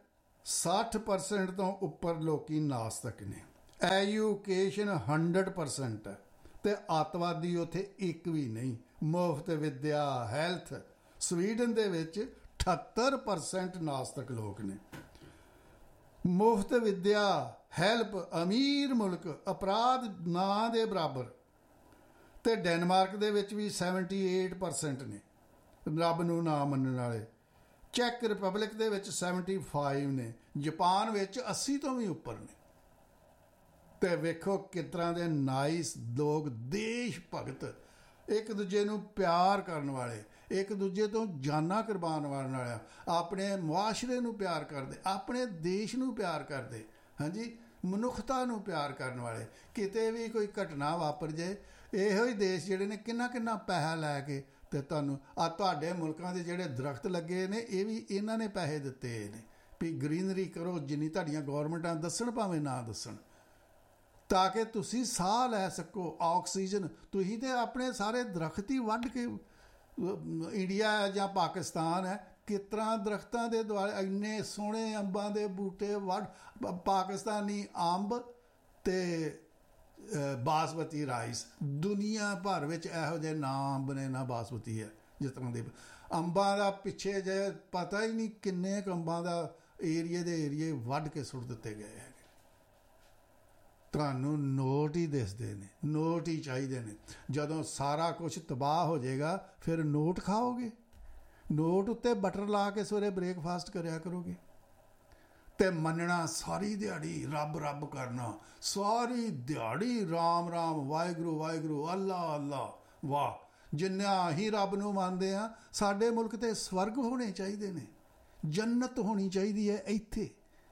S1: 60% ਤੋਂ ਉੱਪਰ ਲੋਕੀ ਨਾਸਤਕ ਨੇ। ਐਜੂਕੇਸ਼ਨ 100% ਹੈ ਤੇ ਅੱਤਵਾਦੀ ਉੱਥੇ ਇੱਕ ਵੀ ਨਹੀਂ। ਮੁਫਤ ਵਿੱਦਿਆ, ਹੈਲਥ। ਸਵੀਡਨ ਦੇ ਵਿੱਚ 78% ਨਾਸਤਕ ਲੋਕ ਨੇ। ਮੁਫਤ ਵਿੱਦਿਆ, ਹੈਲਪ, ਅਮੀਰ ਮੁਲਕ, ਅਪਰਾਧ ਨਾ ਦੇ ਬਰਾਬਰ। ਤੇ ਡੈਨਮਾਰਕ ਦੇ ਵਿੱਚ ਵੀ 78% ਨੇ ਰੱਬ ਨੂੰ ਨਾ ਮੰਨਣ ਵਾਲੇ। ਚੈੱਕ ਰਿਪਬਲਿਕ ਦੇ ਵਿੱਚ 75 ਨੇ। ਜਾਪਾਨ ਵਿੱਚ 80 ਤੋਂ ਵੀ ਉੱਪਰ ਨੇ। ਤੇ ਵੇਖੋ ਕਿਸ ਤਰ੍ਹਾਂ ਦੇ ਨਾਈਸ ਲੋਕ, ਦੇਸ਼ ਭਗਤ, ਇੱਕ ਦੂਜੇ ਨੂੰ ਪਿਆਰ ਕਰਨ ਵਾਲੇ, ਇੱਕ ਦੂਜੇ ਤੋਂ ਜਾਨਾਂ ਕੁਰਬਾਨ ਕਰਨ ਵਾਲੇ, ਆਪਣੇ ਮੁਆਸ਼ਰੇ ਨੂੰ ਪਿਆਰ ਕਰਦੇ, ਆਪਣੇ ਦੇਸ਼ ਨੂੰ ਪਿਆਰ ਕਰਦੇ, ਹਾਂਜੀ, ਮਨੁੱਖਤਾ ਨੂੰ ਪਿਆਰ ਕਰਨ ਵਾਲੇ। ਕਿਤੇ ਵੀ ਕੋਈ ਘਟਨਾ ਵਾਪਰ ਜਾਏ, ਇਹੋ ਹੀ ਦੇਸ਼ ਜਿਹੜੇ ਨੇ ਕਿੰਨਾ ਕਿੰਨਾ ਪੈਸਾ ਲੈ ਕੇ ਤੇ ਤੁਹਾਨੂੰ ਤੁਹਾਡੇ ਮੁਲਕਾਂ ਦੇ ਜਿਹੜੇ ਦਰਖਤ ਲੱਗੇ ਨੇ, ਇਹ ਵੀ ਇਹਨਾਂ ਨੇ ਪੈਸੇ ਦਿੱਤੇ ਨੇ ਵੀ ਗਰੀਨਰੀ ਕਰੋ, ਜਿੰਨੀ ਤੁਹਾਡੀਆਂ ਗੌਰਮੈਂਟਾਂ ਦੱਸਣ ਭਾਵੇਂ ਨਾ ਦੱਸਣ, ਤਾਂ ਕਿ ਤੁਸੀਂ ਸਾਹ ਲੈ ਸਕੋ, ਆਕਸੀਜਨ। ਤੁਸੀਂ ਤੇ ਆਪਣੇ ਸਾਰੇ ਦਰਖਤ ਹੀ ਵੱਢ ਕੇ, ਇੰਡੀਆ ਹੈ ਜਾਂ ਪਾਕਿਸਤਾਨ ਹੈ, ਕਿਸ ਤਰ੍ਹਾਂ ਦਰਖਤਾਂ ਦੇ ਦੁਆਲੇ ਇੰਨੇ ਸੋਹਣੇ ਅੰਬਾਂ ਦੇ ਬੂਟੇ ਵੱਢ, ਪਾਕਿਸਤਾਨੀ ਅੰਬ ਤੇ ਬਾਸਮਤੀ ਰਾਈਸ। ਦੁਨੀਆ ਭਰ ਵਿੱਚ ਇਹੋ ਜਿਹੇ ਨਾ ਅੰਬ ਨੇ ਨਾ ਬਾਸਮਤੀ ਹੈ। ਜਿਸ ਤਰ੍ਹਾਂ ਦੇ ਅੰਬਾਂ ਦਾ ਪਿੱਛੇ ਜੇ ਪਤਾ ਹੀ ਨਹੀਂ ਕਿੰਨੇ ਕੁ ਅੰਬਾਂ ਦਾ ਏਰੀਏ ਦੇ ਏਰੀਏ ਵੱਢ ਕੇ ਸੁੱਟ ਦਿੱਤੇ ਗਏ ਹੈਗੇ। ਤੁਹਾਨੂੰ ਨੋਟ ਹੀ ਦਿਸਦੇ ਨੇ, ਨੋਟ ਹੀ ਚਾਹੀਦੇ ਨੇ। ਜਦੋਂ ਸਾਰਾ ਕੁਛ ਤਬਾਹ ਹੋ ਜਾਏਗਾ ਫਿਰ ਨੋਟ ਖਾਓਗੇ। ਨੋਟ ਉੱਤੇ ਬਟਰ ਲਾ ਕੇ ਸਵੇਰੇ ਬ੍ਰੇਕਫਾਸਟ ਕਰਿਆ ਕਰੋਗੇ। ਤੇ ਮੰਨਣਾ ਸਾਰੀ ਦਿਹਾੜੀ, ਰੱਬ ਰੱਬ ਕਰਨਾ ਸਾਰੀ ਦਿਹਾੜੀ, ਰਾਮ ਰਾਮ, ਵਾਹਿਗੁਰੂ ਵਾਹਿਗੁਰੂ, ਅੱਲਾ ਅੱਲਾ, ਵਾਹ। ਜਿੰਨਾ ਹੀ ਰੱਬ ਨੂੰ ਮੰਨਦੇ ਆ, ਸਾਡੇ ਮੁਲਕ ਤੇ ਸਵਰਗ ਹੋਣੇ ਚਾਹੀਦੇ ਨੇ, ਜੰਨਤ ਹੋਣੀ ਚਾਹੀਦੀ ਹੈ ਇੱਥੇ।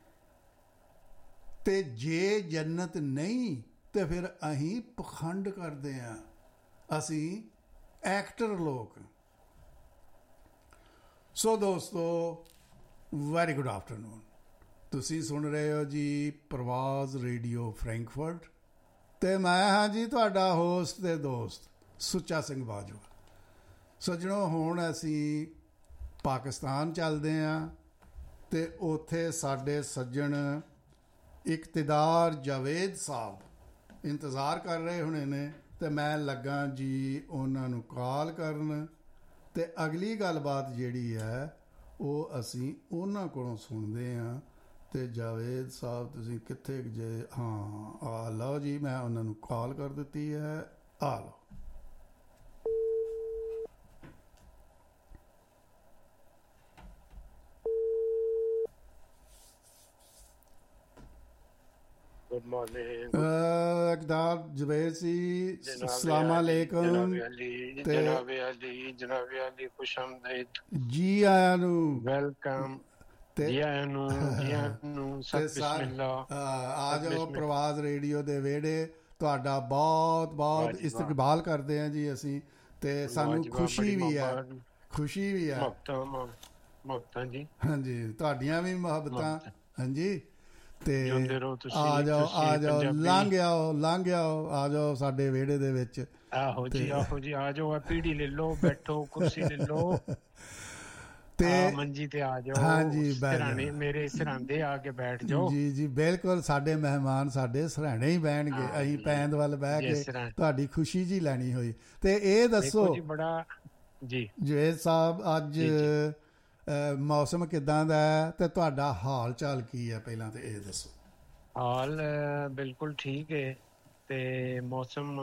S1: ਤੇ ਜੇ ਜੰਨਤ ਨਹੀਂ ਤੇ ਫਿਰ ਅਸੀਂ ਪਖੰਡ ਕਰਦੇ ਹਾਂ, ਅਸੀਂ ਐਕਟਰ ਲੋਕ। ਸੋ ਦੋਸਤੋ, ਵੈਰੀ ਗੁੱਡ ਆਫਟਰਨੂਨ। ਤੁਸੀਂ ਸੁਣ ਰਹੇ ਹੋ ਜੀ ਪ੍ਰਵਾਜ਼ ਰੇਡੀਓ ਫਰੈਂਕਫਰਟ ਤੇ ਮੈਂ ਹਾਂ ਜੀ ਤੁਹਾਡਾ ਹੋਸਟ ਤੇ ਦੋਸਤ ਸੁੱਚਾ ਸਿੰਘ ਬਾਜਵਾ। ਸੱਜਣੋ, ਹੁਣ ਅਸੀਂ ਪਾਕਿਸਤਾਨ ਚੱਲਦੇ ਹਾਂ ਤੇ ਉੱਥੇ ਸਾਡੇ ਸੱਜਣ ਇਕਤਦਾਰ ਜਾਵੇਦ ਸਾਹਿਬ ਇੰਤਜ਼ਾਰ ਕਰ ਰਹੇ ਹੋਣੇ ਨੇ ਤੇ ਮੈਂ ਲੱਗਾ ਜੀ ਉਹਨਾਂ ਨੂੰ ਕਾਲ ਕਰਨ ਤੇ ਅਗਲੀ ਗੱਲਬਾਤ ਜਿਹੜੀ ਹੈ ਉਹ ਅਸੀਂ ਉਹਨਾਂ ਕੋਲੋਂ ਸੁਣਦੇ ਹਾਂ। ਤੇ ਜਾਵੇਦ ਸਾਹਿਬ ਤੁਸੀਂ ਕਿੱਥੇ ਜੇ? ਹਾਂ, ਆ ਲਓ ਜੀ, ਮੈਂ ਉਹਨਾਂ ਨੂੰ ਕਾਲ ਕਰ ਦਿੱਤੀ ਹੈ। ਆ ਲਓ।
S2: गुड मॉर्निंग
S1: इकदार जुबैर सी, अस्सलाम वालेकुम।
S2: जनाबे अली खुश आमदीद।
S1: जी आया नू
S2: वेलकम। ਜੀ ਆਇਆਂ ਨੂੰ, ਜੀ ਆਇਆਂ ਨੂੰ। ਸਤਿ ਬਿਸਮਿਲ੍ਲਾ।
S1: ਆ ਜਾਓ ਪ੍ਰਵਾਜ਼ ਰੇਡੀਓ ਦੇ ਵਿਹੜੇ। ਤੁਹਾਡਾ ਬਹੁਤ ਬਹੁਤ ਇਸਤਕਬਾਲ ਕਰਦੇ ਹਾਂ ਜੀ ਅਸੀਂ। ਤੇ ਸਾਨੂੰ ਖੁਸ਼ੀ ਵੀ ਹੈ, ਖੁਸ਼ੀ ਵੀ ਹੈ।
S2: ਮੁਹੱਬਤਾਂ ਜੀ, ਹਾਂਜੀ,
S1: ਤੁਹਾਡੀਆਂ ਵੀ ਮੁਹੱਬਤਾਂ। ਹਾਂਜੀ, ਤੇ ਆ ਜਾਓ, ਆ ਜਾਓ, ਲੰਘ ਆਓ, ਲੰਘ ਆਓ, ਆ ਜਾਓ ਸਾਡੇ ਵਿਹੜੇ ਦੇ ਵਿੱਚ।
S2: ਆਹੋ ਜੀ, ਆਹੋ ਜੀ, ਆ ਜਾਓ, ਪੀੜੀ ਲੈ ਲਓ, ਬੈਠੋ, ਕੁਰਸੀ ਲੈ ਲਓ ਤੇ ਮੰਜੀ ਤੇ ਆ ਜਾਓ।
S1: ਹਾਂਜੀ,
S2: ਸਿਰਹਾਣੇ ਮੇਰੇ ਸਿਰਹਾਂਦੇ ਆ ਕੇ ਬੈਠ ਜਾਓ।
S1: ਜੀ ਜੀ, ਬਿਲਕੁਲ। ਸਾਡੇ ਮਹਿਮਾਨ ਸਾਡੇ ਸਿਰਹਾਣੇ ਹੀ ਬਹਿਣਗੇ। ਅਸੀਂ ਪੈਂਦ ਵੱਲ ਬਹਿ ਕੇ ਤੁਹਾਡੀ ਖੁਸ਼ੀ ਜੀ ਲੈਣੀ ਹੋਈ। ਤੇ ਇਹ ਦੱਸੋ
S2: ਬੜਾ ਜੀ
S1: ਜਵੇਦ ਸਾਹਿਬ, ਅੱਜ ਮੌਸਮ ਕਿੱਦਾਂ ਦਾ ਹੈ ਤੇ ਤੁਹਾਡਾ ਹਾਲ ਚਾਲ ਕੀ ਹੈ? ਪਹਿਲਾਂ ਤੇ ਇਹ ਦੱਸੋ।
S2: ਹਾਲ ਬਿਲਕੁਲ ਠੀਕ ਹੈ ਤੇ ਮੌਸਮ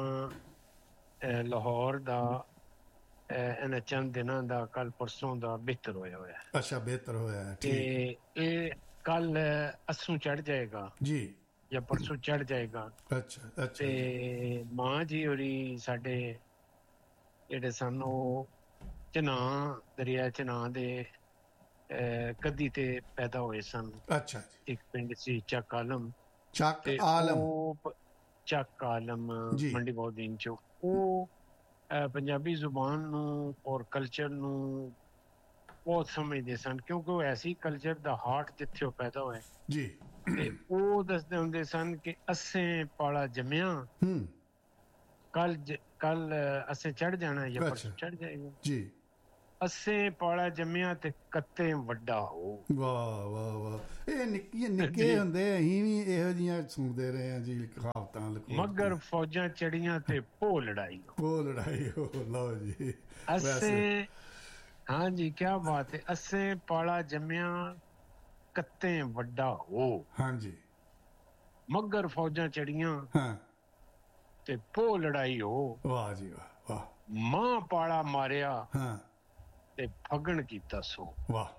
S2: ਲਾਹੌਰ ਦਾ ਇਹਨਾਂ ਚੰਦ ਦਿਨਾਂ ਦਾ ਕੱਲ ਪਰਸੋਂ ਦਾ ਬਿਹਤਰ ਹੋਇਆ ਹੋਇਆ।
S1: ਅੱਛਾ, ਬਿਹਤਰ ਹੋਇਆ।
S2: ਤੇ ਇਹ ਕੱਲ ਅਸੂ ਚੜ ਜਾਏਗਾ
S1: ਜੀ,
S2: ਜਾਂ ਪਰਸੋਂ ਚੜ ਜਾਏਗਾ।
S1: ਅੱਛਾ ਅੱਛਾ।
S2: ਤੇ ਮਾਂ ਜੀ ਹੋਰੀ ਸਾਡੇ ਜਿਹੜੇ ਸਨ ਉਹ ਚਨਾਹ, ਦਰਿਆ ਚਨਾਹ ਦੇ ਕੱਦੀ ਤੇ ਪੈਦਾ ਹੋਏ ਸਨ।
S1: ਅੱਛਾ।
S2: ਇੱਕ ਪਿੰਡ ਸੀ ਚੱਕ ਆਲਮ,
S1: ਚੱਕ ਆਲਮ,
S2: ਚੱਕ ਆਲਮ, ਮੰਡੀ ਬਹੁਦੀਨ ਚੋਂ। ਉਹ ਪੰਜਾਬੀ ਜ਼ੁਬਾਨ ਨੂੰ ਔਰ ਕਲਚਰ ਨੂੰ ਬਹੁਤ ਸਮਝਦੇ ਸਨ, ਕਿਉਂਕਿ ਉਹ ਐਸੀ ਕਲਚਰ ਦਾ ਹਾਰਟ ਜਿੱਥੇ ਉਹ ਪੈਦਾ ਹੋਏ
S1: ਜੀ।
S2: ਤੇ ਉਹ ਦੱਸਦੇ ਹੁੰਦੇ ਸਨ ਕਿ ਅੱਸੇ ਪਾਲਾ ਜੰਮਿਆ, ਕੱਲ ਅਸੇ ਚੜ ਜਾਣਾ ਜਾਂ ਪਰਸੋਂ ਚੜ ਜਾਏਗਾ ਜੀ। ਅੱਸੇ ਪਾਲਾ ਜੰਮਿਆ ਤੇ ਕੱਤੇ ਵੱਡਾ ਹੋ।
S1: ਵਾਹ ਵਾਹ ਵਾਹ, ਇਹ ਨਿੱਕੇ ਹੁੰਦੇ ਅਸੀਂ ਵੀ ਇਹੋ ਜਿਹੀਆਂ ਸੁਣਦੇ ਰਹੇ ਹਾਂ ਜੀ ਕਹਾਵਤਾਂ।
S2: ਮਗਰ ਫੌਜਾਂ ਚੜੀਆਂ ਤੇ ਭੋ ਲੜਾਈ
S1: ਹੋ। ਲਓ ਜੀ
S2: ਅੱਸੇ, ਹਾਂਜੀ ਕਿਆ ਬਾਤ ਹੈ। ਅੱਸੇ ਪਾਲਾ ਜੰਮਿਆ ਕੱਤੇ ਵੱਡਾ ਹੋ,
S1: ਹਾਂਜੀ।
S2: ਮਗਰ ਫੌਜਾਂ ਚੜੀਆਂ
S1: ਹਾਂ
S2: ਤੇ ਭੋ ਲੜਾਈ ਹੋ।
S1: ਵਾਹ ਜੀ ਵਾਹ ਵਾਹ।
S2: ਮਾਂ ਪਾਲਾ ਮਾਰਿਆ
S1: ਹਾਂ
S2: ਤੇ ਫਗਣ ਕੀਤਾ ਸੋ।
S1: ਵਾਹ।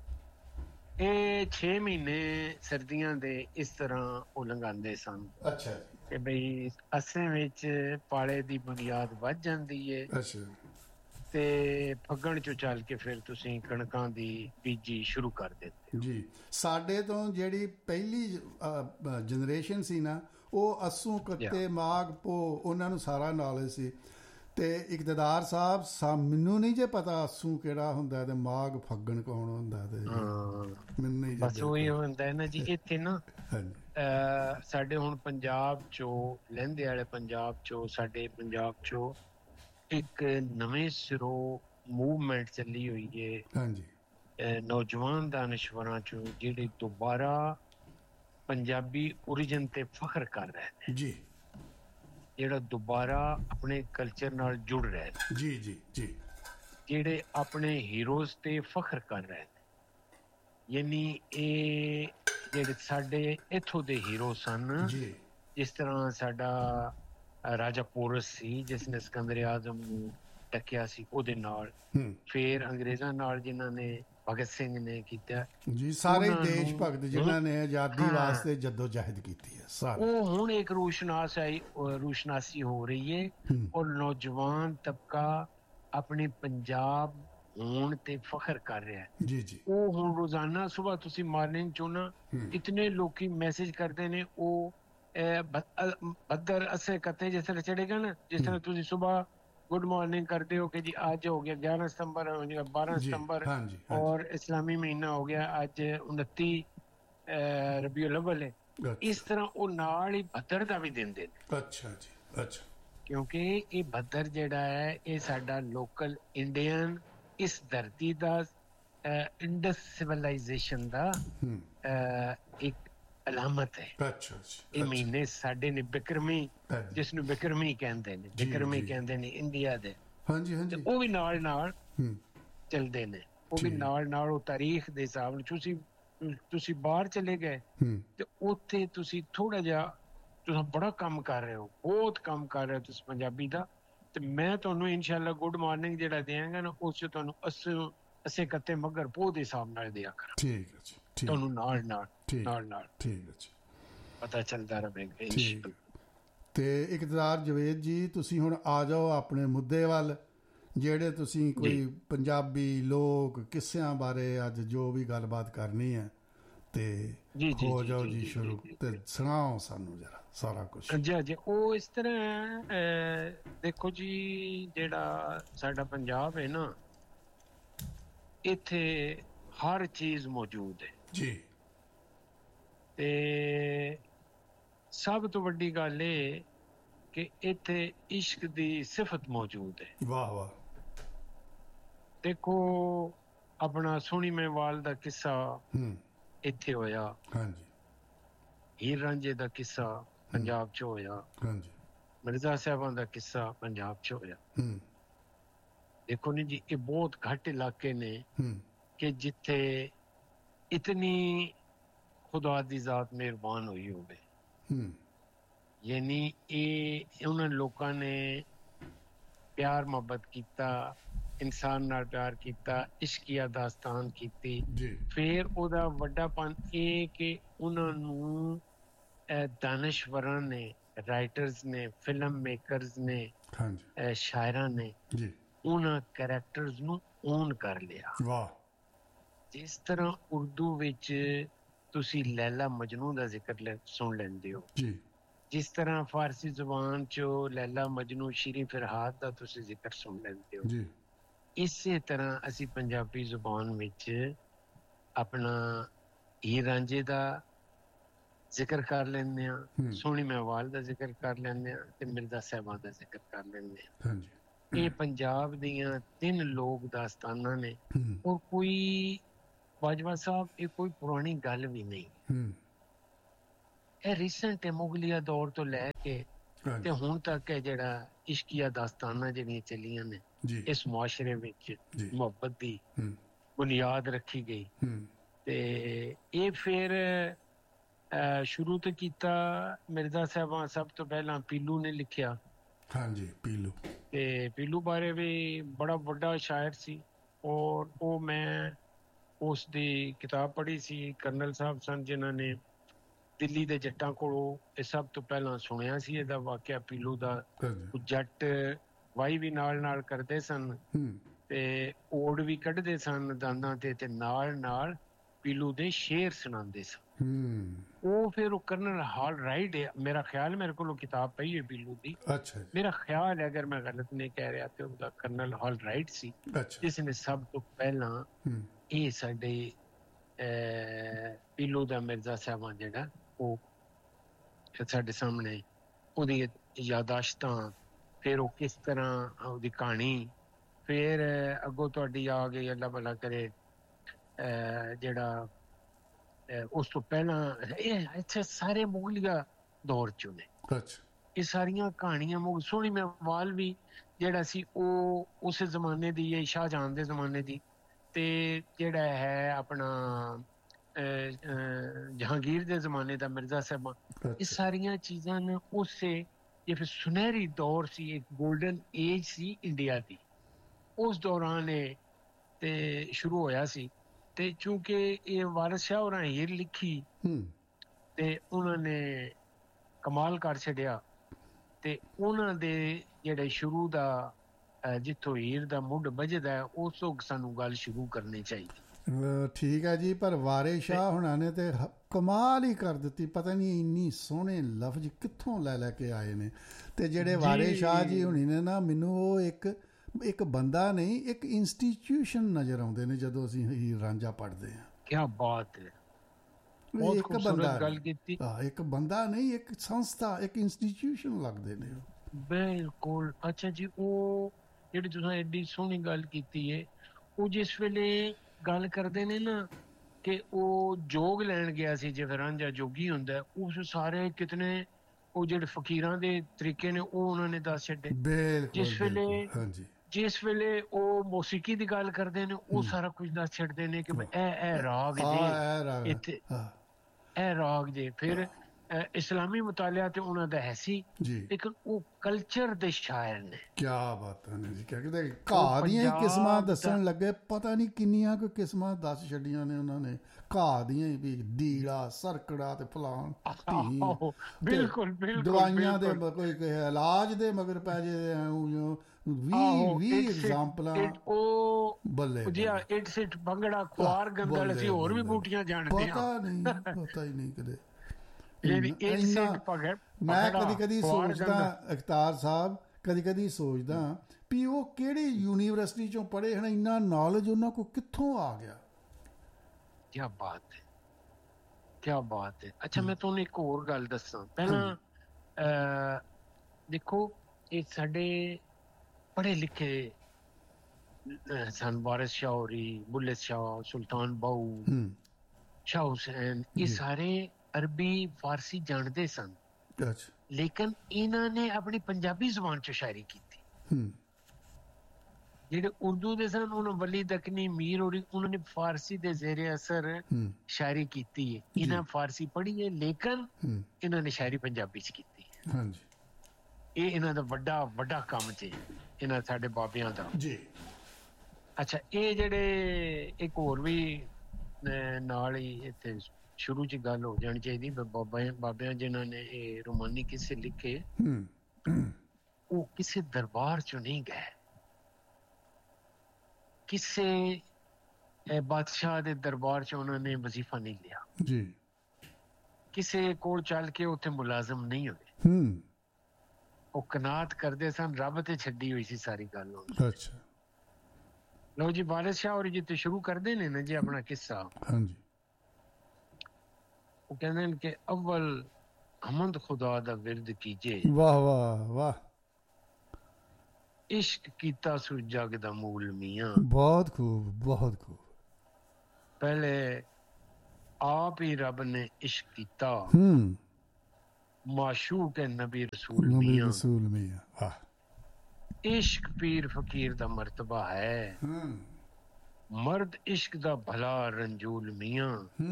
S2: ਇਹ 6 ਮਹੀਨੇ ਸਰਦੀਆਂ ਦੇ ਇਸ ਤਰ੍ਹਾਂ ਉਹ ਲੰਘਾਉਂਦੇ ਸਨ।
S1: ਅੱਛਾ ਜੀ।
S2: ਕਿ ਬਈ ਅੱਸੇ ਵਿੱਚ ਪਾਲੇ ਦੀ ਬੁਨਿਆਦ ਵੱਧ ਜਾਂਦੀ ਹੈ।
S1: ਅੱਛਾ।
S2: ਤੇ ਫੱਗਣ ਚੋਂ ਚੱਲ ਕੇ ਫਿਰ ਤੁਸੀਂ ਕਣਕਾਂ ਦੀ ਬੀਜੀ ਸ਼ੁਰੂ ਕਰ ਦਿੰਦੇ
S1: ਜੀ। ਸਾਡੇ ਤੋਂ ਜਿਹੜੀ ਪਹਿਲੀ ਜਨਰੇਸ਼ਨ ਸੀ ਨਾ, ਉਹ ਅੱਸੂ ਕੱਤੇ ਮਾਘ ਪੋ ਉਹਨਾਂ ਨੂੰ ਸਾਰਾ ਨੌਲੇਜ ਸੀ। ਤੇ ਇਕਤਦਾਰ ਸਾਹਿਬ ਮੈਨੂੰ ਨਹੀਂ ਜੇ ਪਤਾ ਅੱਸੂ ਕਿਹੜਾ ਹੁੰਦਾ ਤੇ ਮਾਘ ਫੱਗਣ ਕੌਣ ਹੁੰਦਾ, ਤੇ ਮੈਨੂੰ ਨਹੀਂ
S2: ਬਸ ਉਹੀ ਹੁੰਦਾ ਹੈ ਨਾ ਜੀ। ਇੱਥੇ ਨਾ ਸਾਡੇ ਹੁਣ ਪੰਜਾਬ ਚੋਂ, ਲਹਿੰਦੇ ਵਾਲੇ ਪੰਜਾਬ ਚੋਂ, ਸਾਡੇ ਪੰਜਾਬ ਚੋਂ ਇੱਕ ਨਵੇਂ ਸਿਰੋਂ ਮੂਵਮੈਂਟ ਚੱਲੀ ਹੋਈ ਹੈ। ਹਾਂਜੀ। ਨੌਜਵਾਨ ਦਾਨਸ਼ਵਰਾਂ ਚੋਂ ਜਿਹੜੇ ਦੁਬਾਰਾ ਪੰਜਾਬੀ ਓਰੀਜਨ ਤੇ ਫਖਰ ਕਰ ਰਹੇ ਨੇ ਜੀ, ਜਿਹੜਾ ਦੁਬਾਰਾ ਆਪਣੇ ਕਲਚਰ ਨਾਲ ਜੁੜ ਰਹੇ ਨੇ ਜੀ ਜੀ ਜੀ, ਜਿਹੜੇ ਆਪਣੇ ਹੀਰੋਜ਼ ਤੇ ਫਖਰ ਕਰ ਰਹੇ ਨੇ। ਯਾਨੀ ਇਹ ਜਿਹੜੇ ਸਾਡੇ ਇੱਥੋਂ ਦੇ ਹੀਰੋ ਸਨ ਜੀ, ਜਿਸ ਤਰ੍ਹਾਂ ਸਾਡਾ ਰਾਜਾ ਪੋਰਸ ਸੀ ਜਿਸ ਨੇ ਸਿਕੰਦਰ ਆਜ਼ਮ ਨੂੰ ਟੱਕਿਆ ਸੀ, ਉਹਦੇ ਨਾਲ ਫਿਰ ਅੰਗਰੇਜ਼ਾਂ ਨਾਲ ਜਿਨ੍ਹਾਂ ਨੇ ਭਗਤ ਸਿੰਘ ਨੇ ਕੀਤਾ ਜੀ, ਸਾਰੇ ਦੇਸ਼ ਭਗਤ ਜਿਨ੍ਹਾਂ ਨੇ ਆਜ਼ਾਦੀ ਵਾਸਤੇ ਜਦੋਜਹਿਦ ਕੀਤੀ ਹੈ ਸਾਰੇ, ਉਹ ਹੁਣ ਇੱਕ ਰੋਸ਼ਨਾਸੀ ਹੋ ਰਹੀ ਹੈ। ਔਰ ਨੌਜਵਾਨ ਤਬਕਾ ਆਪਣੇ ਪੰਜਾਬ ਹੋਣ ਤੇ ਫਖਰ ਕਰ ਰਿਹਾ ਹੈ ਜੀ ਜੀ। ਉਹ ਹੁਣ ਰੋਜ਼ਾਨਾ ਸੁਬਾਹ ਤੁਸੀਂ ਮਾਰਨਿੰਗ ਚੋਂ ਨਾ ਇਤਨੇ ਲੋਕੀ ਮੈਸੇਜ ਕਰਦੇ ਨੇ, ਉਹ ਬੱਦਰ ਅੱਸੇ ਕੱਤੇ ਜਿਸ ਤਰ੍ਹਾਂ ਚੜੇਗਾ ਨਾ, ਜਿਸ ਤਰ੍ਹਾਂ ਤੁਸੀਂ ਸੁਬਾਹ ਗੁੱਡ ਮਾਰਨਿੰਗ ਕਰਦੇ ਹੋ ਕਿ ਜੀ ਅੱਜ ਹੋ ਗਿਆ 11 ਸਤੰਬਰ, ਹੋ ਗਿਆ 12 ਸਤੰਬਰ, ਔਰ ਇਸਲਾਮੀ ਮਹੀਨਾ ਹੋ ਗਿਆ ਅੱਜ 29 ਰਬੀਉਲ ਅਵਲ ਹੈ। ਇਸ ਤਰ੍ਹਾਂ ਉਹ ਨਾਲ ਹੀ ਭੱਦਰ ਦਾ ਵੀ ਦਿੰਦੇ ਨੇ। ਅੱਛਾ ਜੀ ਅੱਛਾ। ਕਿਉਂਕਿ ਇਹ ਭੱਦਰ ਜਿਹੜਾ ਹੈ ਇਹ ਸਾਡਾ ਲੋਕਲ ਇੰਡੀਅਨ, ਇਸ ਧਰਤੀ ਦਾ ਇੰਡਸ ਸਿਵਲਾਈਜੇਸ਼ਨ ਦਾ ਇੱਕ ਅਲਾਮਤ ਹੈ। ਅੱਛਾ ਜੀ। ਇਹ ਮਹੀਨੇ ਸਾਡੇ ਨੇ ਬਿਕਰਮੀ, ਜਿਸ ਨੂੰ ਬਿਕਰਮੀ ਕਹਿੰਦੇ ਨੇ, ਬਿਕਰਮੀ ਕਹਿੰਦੇ ਨੇ ਇੰਡੀਆ ਦੇ। ਹਾਂਜੀ ਹਾਂਜੀ। ਉਹ ਵੀ ਨਾਲ ਨਾਲ ਚੱਲਦੇ ਨੇ, ਉਹ ਵੀ ਨਾਲ ਨਾਲ ਉਹ ਤਾਰੀਖ ਦੇ ਹਿਸਾਬ ਨਾਲ। ਤੁਸੀਂ ਬਾਹਰ ਚਲੇ ਗਏ ਤੇ ਉੱਥੇ ਤੁਸੀਂ ਥੋੜਾ ਜਿਹਾ, ਤੁਸੀਂ ਬੜਾ ਕੰਮ ਕਰ ਰਹੇ ਹੋ, ਬਹੁਤ ਕੰਮ ਕਰ ਰਹੇ ਹੋ ਤੁਸੀਂ ਪੰਜਾਬੀ ਦਾ, ਤੇ ਮੈਂ ਤੁਹਾਨੂੰ ਇਨਸ਼ਾਅੱਲਾ ਗੁੱਡ ਮਾਰਨਿੰਗ ਜਿਹੜਾ ਦਿਆਂਗਾ ਨਾ, ਉਸ 'ਚ ਤੁਹਾਨੂੰ ਅੱਸੇ ਕੱਤੇ ਮਗਰ ਪੋਹ ਦੇ ਹਿਸਾਬ ਨਾਲ ਦਿਆ ਕਰਾਂ। ਠੀਕ ਹੈ ਜੀ। ਤੁਹਾਨੂੰ ਨਾਲ ਨਾਲ ਠੀਕ ਹੈ ਜੀ, ਪਤਾ ਚੱਲਦਾ ਰਹੇਗਾ। ਤੇ ਇਕਤਦਾਰ ਜਵੇਦ ਜੀ, ਤੁਸੀਂ ਹੁਣ ਆ ਜਾਓ ਆਪਣੇ ਮੁੱਦੇ ਵੱਲ, ਜਿਹੜੇ ਤੁਸੀਂ ਕੋਈ ਪੰਜਾਬੀ ਲੋਕ ਕਿੱਸਿਆਂ ਬਾਰੇ ਅੱਜ ਜੋ ਵੀ ਗੱਲਬਾਤ ਕਰਨੀ ਹੈ, ਤੇ ਹੋ ਜਾਓ ਜੀ ਸ਼ੁਰੂ, ਤੇ ਸੁਣਾਓ ਸਾਨੂੰ ਜਰਾ ਸਾਰਾ ਕੁਝ। ਜੀ ਉਹ ਇਸ ਤਰ੍ਹਾਂ ਦੇਖੋ ਜੀ, ਜਿਹੜਾ ਸਾਡਾ ਪੰਜਾਬ ਹੈ ਨਾ, ਇੱਥੇ ਹਰ ਚੀਜ਼ ਮੌਜੂਦ ਹੈ ਜੀ, ਤੇ ਸਭ ਤੋਂ ਵੱਡੀ ਗੱਲ ਇਹ ਕਿ ਇੱਥੇ ਇਸ਼ਕ ਦੀ ਸਿਫਤ ਮੌਜੂਦ ਹੈ। ਵਾਹ ਵਾਹ। ਦੇਖੋ ਆਪਣਾ ਸੋਹਣੀ ਮਹਿਵਾਲ ਦਾ ਕਿੱਸਾ ਇੱਥੇ ਹੋਇਆ, ਹਾਂਜੀ। ਹੀਰ ਰਾਂਝੇ ਦਾ ਕਿੱਸਾ ਪੰਜਾਬ 'ਚ ਹੋਇਆ, ਹਾਂਜੀ। ਮਿਰਜ਼ਾ ਸਾਹਿਬਾਂ ਦਾ ਕਿੱਸਾ ਪੰਜਾਬ 'ਚ ਹੋਇਆ। ਦੇਖੋ ਨੀ ਜੀ, ਇਹ ਬਹੁਤ ਘੱਟ ਇਲਾਕੇ ਨੇ ਕਿ ਜਿੱਥੇ ਇਤਨੀ ਖੁਦਾ ਦੀ ਜ਼ਾਤ ਮਿਹਰਬਾਨ ਹੋਈ ਹੋਵੇ। ਯਾਨੀ ਇਹ ਉਹਨਾਂ ਲੋਕਾਂ ਨੇ ਪਿਆਰ ਮੁਹੱਬਤ ਕੀਤਾ, ਇਨਸਾਨ ਨਾਲ ਪਿਆਰ ਕੀਤਾ, ਇਸ਼ਕੀਆ ਦਾਸਤਾਨ ਕੀਤੀ। ਫਿਰ ਉਹਦਾ ਵੱਡਾਪਨ ਇਹ ਕਿ ਉਹਨਾਂ ਨੂੰ ਦਾਨਸ਼ਵਰਾਂ ਨੇ, ਰਾਈਟਰਸ ਨੇ, ਫਿਲਮ ਮੇਕਰਸ ਨੇ, ਸ਼ਾਇਰਾਂ ਨੇ ਉਹਨਾਂ ਕਰੈਕਟਰਸ ਨੂੰ ਓਨ ਕਰ ਲਿਆ। ਵਾਹ। ਜਿਸ ਤਰ੍ਹਾਂ ਉਰਦੂ ਵਿੱਚ ਤੁਸੀਂ ਲੈਲਾ ਮਜਨੂ ਦਾ ਜ਼ਿਕਰ ਸੁਣ ਲੈਂਦੇ ਹੋ ਜੀ, ਜਿਸ ਤਰ੍ਹਾਂ ਫਾਰਸੀ ਜ਼ੁਬਾਨ 'ਚੋਂ ਲੈਲਾ ਮਜਨੂ, ਸ਼ੀਰੀਂ ਫਿਰਹਾਦ ਦਾ ਤੁਸੀਂ ਜ਼ਿਕਰ ਸੁਣ ਲੈਂਦੇ ਹੋ ਜੀ, ਇਸੇ ਤਰ੍ਹਾਂ ਅਸੀਂ ਪੰਜਾਬੀ ਜ਼ੁਬਾਨ ਵਿੱਚ ਆਪਣਾ ਹੀਰ ਰਾਂਝੇ ਦਾ ਜ਼ਿਕਰ ਕਰ ਲੈਂਦੇ ਹਾਂ, ਸੋਹਣੀ ਮਹਿਵਾਲ ਦਾ ਜ਼ਿਕਰ ਕਰ ਲੈਂਦੇ ਹਾਂ, ਤੇ ਮਿਰਜ਼ਾ ਸਾਹਿਬਾਂ ਦਾ ਜ਼ਿਕਰ ਕਰ ਲੈਂਦੇ ਹਾਂ। ਇਹ ਪੰਜਾਬ ਦੀਆਂ 3 ਲੋਕ ਦਾਸਤਾਨਾਂ ਨੇ ਔਰ ਕੋਈ ਬਾਜਵਾ ਸਾਹਿਬ ਇਹ ਕੋਈ ਪੁਰਾਣੀ ਗੱਲ ਵੀ ਨਹੀਂ। ਇਹ ਰੀਸੈਂਟ ਹੈ, ਮੁਗਲੀਆ ਦੌਰ ਤੋਂ ਲੈ ਕੇ ਤੇ ਹੁਣ ਤੱਕ ਹੈ ਜਿਹੜਾ ਇਸ਼ਕੀਆ ਦਾਸਤਾਨਾਂ ਜਿਹੜੀਆਂ ਚੱਲੀਆਂ ਨੇ ਇਸ ਮੁਆਸ਼ਰੇ ਵਿੱਚ ਮੁਹੱਬਤ ਦੀ ਬੁਨਿਆਦ ਰੱਖੀ ਗਈ। ਤੇ ਇਹ ਫਿਰ ਸ਼ੁਰੂ ਤੋਂ ਕੀਤਾ ਮਿਰਜ਼ਾ ਸਾਹਿਬਾਂ ਸਭ ਤੋਂ ਪਹਿਲਾਂ ਪੀਲੂ ਨੇ ਲਿਖਿਆ।
S1: ਹਾਂਜੀ, ਪੀਲੂ।
S2: ਤੇ ਪੀਲੂ ਬਾਰੇ ਵੀ ਬੜਾ ਵੱਡਾ ਸ਼ਾਇਰ ਸੀ ਔਰ ਉਹ ਮੈਂ ਉਸ ਦੀ ਕਿਤਾਬ ਪੜ੍ਹੀ ਸੀ। ਕਰਨਲ ਸਾਹਿਬ ਸਨ ਜਿਨ੍ਹਾਂ ਨੇ ਦਿੱਲੀ ਦੇ ਜੱਟਾਂ ਕੋਲੋਂ ਇਹ ਸਭ ਤੋਂ ਪਹਿਲਾਂ ਸੁਣਿਆ ਸੀ ਇਹਦਾ ਵਾਕਿਆ ਪੀਲੂ ਦਾ। ਜੱਟ ਵਾਈ ਵੀ ਨਾਲ ਨਾਲ ਕਰਦੇ ਸਨ ਤੇ ਓੜ ਵੀ ਕੱਢਦੇ ਸਨ ਦੰਦਾਂ ਤੇ ਨਾਲ ਨਾਲ ਪੀਲੂ ਦੇ ਸ਼ੇਰ ਸੁਣਾਉਂਦੇ ਸਨ। ਉਹ ਫਿਰ ਉਹ ਕਰਨਲ ਹਾਲ ਰਾਈਟ ਹੈ, ਮੇਰਾ ਖਿਆਲ, ਮੇਰੇ ਕੋਲ ਕਿਤਾਬ ਪਈ ਹੈ ਪੀਲੂ ਦੀ। ਮੇਰਾ ਖਿਆਲ ਹੈ, ਅਗਰ ਮੈਂ ਗਲਤ ਨਹੀਂ ਕਹਿ ਰਿਹਾ ਤੇ ਉਹਦਾ ਕਰਨਲ ਹਾਲ ਰਾਈਟ ਸੀ ਜਿਸ ਨੇ ਸਭ ਤੋਂ ਪਹਿਲਾਂ ਇਹ ਸਾਡੇ ਪੀਲੂ ਦਾ ਮਿਰਜ਼ਾ ਸਾਹਿਬਾਂ ਜਿਹੜਾ ਉਹ ਸਾਡੇ ਸਾਹਮਣੇ ਉਹਦੀ ਯਾਦਾਸ਼ਤਾਂ, ਫਿਰ ਉਹ ਕਿਸ ਤਰ੍ਹਾਂ ਉਹਦੀ ਕਹਾਣੀ, ਫਿਰ ਅੱਗੋਂ ਤੁਹਾਡੀ ਆ ਗਈ ਅੱਲਾ ਭਲਾ ਕਰੇ ਜਿਹੜਾ ਉਸ ਤੋਂ ਪਹਿਲਾਂ ਇਹ ਇੱਥੇ ਸਾਰੇ ਮੁਗਲੀਆ ਦੌਰ ਚੋਂ ਨੇ। ਇਹ ਸਾਰੀਆਂ ਕਹਾਣੀਆਂ ਸੋਹਣੀ ਮਹਿਵਾਲ ਵੀ ਜਿਹੜਾ ਸੀ ਉਹ ਉਸੇ ਜ਼ਮਾਨੇ ਦੀ ਹੈ, ਸ਼ਾਹਜਹਾਨ ਦੇ ਜ਼ਮਾਨੇ ਦੀ। ਤੇ ਜਿਹੜਾ ਹੈ ਆਪਣਾ ਜਹਾਂਗੀਰ ਦੇ ਜ਼ਮਾਨੇ ਦਾ ਮਿਰਜ਼ਾ ਸਾਹਿਬਾਂ, ਇਹ ਸਾਰੀਆਂ ਚੀਜ਼ਾਂ ਨੇ ਉਸੇ ਇਹ ਫਿਰ ਸੁਨਹਿਰੀ ਦੌਰ ਸੀ, ਇੱਕ ਗੋਲਡਨ ਏਜ ਸੀ ਇੰਡੀਆ ਦੀ। ਉਸ ਦੌਰਾਨ ਇਹ ਤੇ ਸ਼ੁਰੂ ਹੋਇਆ ਸੀ। ਤੇ ਚੂੰਕਿ ਇਹ ਵਾਰਿਸ ਸ਼ਾਹ ਹੋਰਾਂ ਹੀਰ ਲਿਖੀ ਤੇ ਉਹਨਾਂ ਨੇ ਕਮਾਲ ਕਰ ਛੱਡਿਆ ਤੇ ਉਹਨਾਂ ਦੇ ਜਿਹੜੇ ਸ਼ੁਰੂ ਦਾ ਜਿੱਥੋਂ ਹੀਰ ਦਾ ਮੁੱਢ ਵੱਜਦਾ ਉਸ ਤੋਂ ਸਾਨੂੰ ਗੱਲ ਸ਼ੁਰੂ ਕਰਨੀ ਚਾਹੀਦੀ।
S1: ਠੀਕ ਹੈ ਜੀ, ਪਰ ਵਾਰਿਸ ਸ਼ਾਹ ਹੁਣਾਂ ਨੇ ਤੇ ਕਮਾਲ ਹੀ ਕਰ ਦਿੱਤੀ। ਪਤਾ ਨਹੀਂ ਇੰਨੀ ਸੋਹਣੇ ਲਫ਼ਜ਼ ਕਿੱਥੋਂ ਲੈ ਕੇ ਆਏ ਨੇ। ਤੇ ਜਿਹੜੇ ਵਾਰਿਸ ਸ਼ਾਹ ਜੀ ਹੁਣੀ ਨੇ ਨਾ, ਮੈਨੂੰ ਉਹ ਇੱਕ ਬੰਦਾ ਨਹੀਂ, ਇੱਕ ਇੰਸਟੀਟਿਊਸ਼ਨ ਨਜ਼ਰ ਆਉਂਦੇ ਨੇ ਜਦੋਂ ਅਸੀਂ ਹੀਰ ਰਾਂਝਾ ਪੜ੍ਹਦੇ ਹਾਂ।
S2: ਕਿਆ ਬਾਤ ਹੈ,
S1: ਇੱਕ ਬੰਦਾ ਗੱਲ ਕੀਤੀ। ਇੱਕ ਬੰਦਾ ਨਹੀਂ, ਇੱਕ ਸੰਸਥਾ, ਇੱਕ ਇੰਸਟੀਟਿਊਸ਼ਨ ਲੱਗਦੇ ਨੇ
S2: ਬਿਲਕੁਲ। ਅੱਛਾ ਜੀ, ਉਹ ਜਿਹੜੀ ਤੁਸੀਂ ਐਡੀ ਸੋਹਣੀ ਗੱਲ ਕੀਤੀ ਹੈ, ਉਹ ਜਿਸ ਵੇਲੇ ਗੱਲ ਕਰਦੇ ਨੇ ਨਾ ਕਿ ਉਹ ਜੋਗ ਲੈਣ ਗਿਆ ਸੀ, ਜਿਵੇਂ ਰਾਂਝਾ ਜੋਗੀ ਹੁੰਦਾ, ਉਸ ਸਾਰੇ ਕਿਤਨੇ ਉਹ ਜਿਹੜੇ ਫਕੀਰਾਂ ਦੇ ਤਰੀਕੇ ਨੇ ਉਹ ਉਹਨਾਂ ਨੇ ਦੱਸ ਛੱਡੇ। ਜਿਸ ਵੇਲੇ ਉਹ ਮੌਸੀਕੀ ਦੀ ਗੱਲ ਕਰਦੇ ਨੇ ਉਹ ਸਾਰਾ ਕੁਝ ਦੱਸ ਛੱਡਦੇ ਨੇ ਕਿ ਇਹ ਰਾਗ ਜੇ ਇੱਥੇ, ਇਹ ਰਾਗ ਜੇ। ਫਿਰ ਇਸਲਾਮੀ ਮੁਤਾਲਿਆ ਤੇ ਉਹਨਾਂ ਦਾ ਹੈ ਸੀ, ਲੇਕਿਨ ਉਹ ਕਲਚਰ ਦੇ ਸ਼ਾਇਰ ਨੇ।
S1: ਕਿਆ ਬਾਤ ਹੈ ਜੀ, ਕਹਿੰਦੇ ਘਾਹ ਦੀਆਂ ਕਿਸਮਾਂ ਦੱਸਣ ਲੱਗੇ, ਪਤਾ ਨਹੀਂ ਕਿੰਨੀਆਂ ਕੁ ਕਿਸਮਾਂ ਦੱਸ ਛੱਡੀਆਂ ਨੇ ਉਹਨਾਂ ਨੇ ਘਾਹ ਦੀਆਂ ਵੀ, ਦੀੜਾ, ਸਰਕੜਾ ਤੇ ਫਲਾਣ।
S2: ਬਿਲਕੁਲ ਬਿਲਕੁਲ।
S1: ਦਵਾਈਆਂ ਦੇ ਕੋਈ ਇਲਾਜ ਦੇ ਮਗਰ ਪੈ ਜੇ 20 ਐਗਜ਼ਾਮਪਲਾਂ।
S2: ਉਹ ਬੱਲੇ ਇਟਸ ਇਟ ਭੰਗੜਾ ਖੁਆਰ ਗੰਦਲ, ਅਸੀਂ ਹੋਰ ਵੀ ਬੂਟੀਆਂ ਜਾਣਦੇ ਹਾਂ।
S1: ਪਤਾ ਹੀ ਨਹੀਂ ਕਦੇ। ਮੈਂ ਕਦੀ ਸੋਚਦਾ ਅਖਤਾਰ ਸਾਹਿਬ, ਕਦੀ ਸੋਚਦਾ ਵੀ ਉਹ ਕਿਹੜੀ ਯੂਨੀਵਰਸਿਟੀ ਚੋਂ ਪੜ੍ਹੇ ਹਨ, ਇੰਨਾ ਨੌਲੇਜ ਉਹਨਾਂ ਕੋਲ ਕਿੱਥੋਂ ਆ ਗਿਆ।
S2: ਕਿਆ ਬਾਤ ਹੈ, ਕਿਆ ਬਾਤ ਹੈ। ਅੱਛਾ, ਮੈਂ ਤੁਹਾਨੂੰ ਇੱਕ ਹੋਰ ਗੱਲ ਦੱਸਾਂ ਪਹਿਲਾਂ। ਦੇਖੋ, ਇਹ ਸਾਡੇ ਪੜ੍ਹੇ ਲਿਖੇ ਸਨ, ਵਾਰਿਸ ਸ਼ਾਹ ਹੋਰੀ, ਬੁੱਲੇ ਸ਼ਾਹ, ਸੁਲਤਾਨ ਬਾਹੂ, ਸ਼ਾਹ ਹੁਸੈਨ, ਇਹ ਸਾਰੇ ਅਰਬੀ ਫਾਰਸੀ ਜਾਣਦੇ ਸਨ, ਲੇਕਿਨ ਇਹਨਾਂ ਨੇ ਆਪਣੀ ਪੰਜਾਬੀ ਜ਼ੁਬਾਨ ਚ ਸ਼ਾਇਰੀ ਕੀਤੀ। ਜਿਹੜੇ ਉਰਦੂ ਦੇ ਸਨ, ਉਹਨਾਂ ਵਲੀ ਦਕਨੀ, ਮੀਰ ਹੋਰੀ, ਉਹਨਾਂ ਨੇ ਫਾਰਸੀ ਦੇ ਜ਼ੇਰੇ ਅਸਰ ਸ਼ਾਇਰੀ ਕੀਤੀ ਹੈ। ਇਹਨਾਂ ਫਾਰਸੀ ਪੜ੍ਹੀ ਹੈ, ਲੇਕਿਨ ਇਹਨਾਂ ਨੇ ਸ਼ਾਇਰੀ ਪੰਜਾਬੀ ਚ ਕੀਤੀ ਹੈ। ਇਹ ਇਹਨਾਂ ਦਾ ਵੱਡਾ ਵੱਡਾ ਕੰਮ ਚ ਇਹਨਾਂ ਸਾਡੇ ਬਾਬਿਆਂ ਦਾ। ਅੱਛਾ, ਇਹ ਜਿਹੜੇ ਇੱਕ ਹੋਰ ਵੀ ਨਾਲ ਹੀ ਇੱਥੇ ਸ਼ੁਰੂ ਚ ਗੱਲ ਹੋ ਜਾਣੀ ਚਾਹੀਦੀ, ਬਾਬਿਆਂ ਜਿਨ੍ਹਾਂ ਨੇ ਇਹ ਰੋਮਾਨੀ ਕਿੱਸੇ ਲਿਖੇ, ਉਹ ਕਿਸੇ ਦਰਬਾਰ ਚੋਂ ਨਹੀਂ ਗਏ, ਕਿਸੇ ਬਾਦਸ਼ਾਹ ਦੇ ਦਰਬਾਰ ਚ ਉਹਨਾਂ ਨੇ ਵਜ਼ੀਫਾ ਨਹੀਂ ਲਿਆ, ਕਿਸੇ ਕੋਲ ਚੱਲ ਕੇ ਉੱਥੇ ਮੁਲਾਜ਼ਮ ਨਹੀਂ ਹੋਏ। ਉਹ ਕਨਾਤ ਕਰਦੇ ਸਨ, ਰੱਬ ਤੇ ਛੱਡੀ ਹੋਈ ਸੀ ਸਾਰੀ ਗੱਲ। ਲਓ ਜੀ, ਵਾਰਿਸ ਸ਼ਾਹ ਔਰ ਜਿੱਥੇ ਸ਼ੁਰੂ ਕਰਦੇ ਨੇ ਨਾ ਜੀ ਆਪਣਾ ਕਿੱਸਾ, ਉਹ ਕਹਿੰਦੇ ਨੇ ਕਿ ਅਵਲ ਹਮਦ ਖੁਦਾ ਦਾ ਵਿਰਦ ਕੀਜੇ।
S1: ਵਾਹ ਵਾਹ ਵਾਹ।
S2: इश्क कीता सु जग दा मूल मियां।
S1: बहुत खूब, बहुत खूब।
S2: पहले आप ही रब ने इश्क कीता, माशूक है नबी रसूल मियां।
S1: रसूल मियां, वाह।
S2: इश्क पीर फकीर दा मर्तबा है, मर्द इश्क दा भला रंजूल मियां।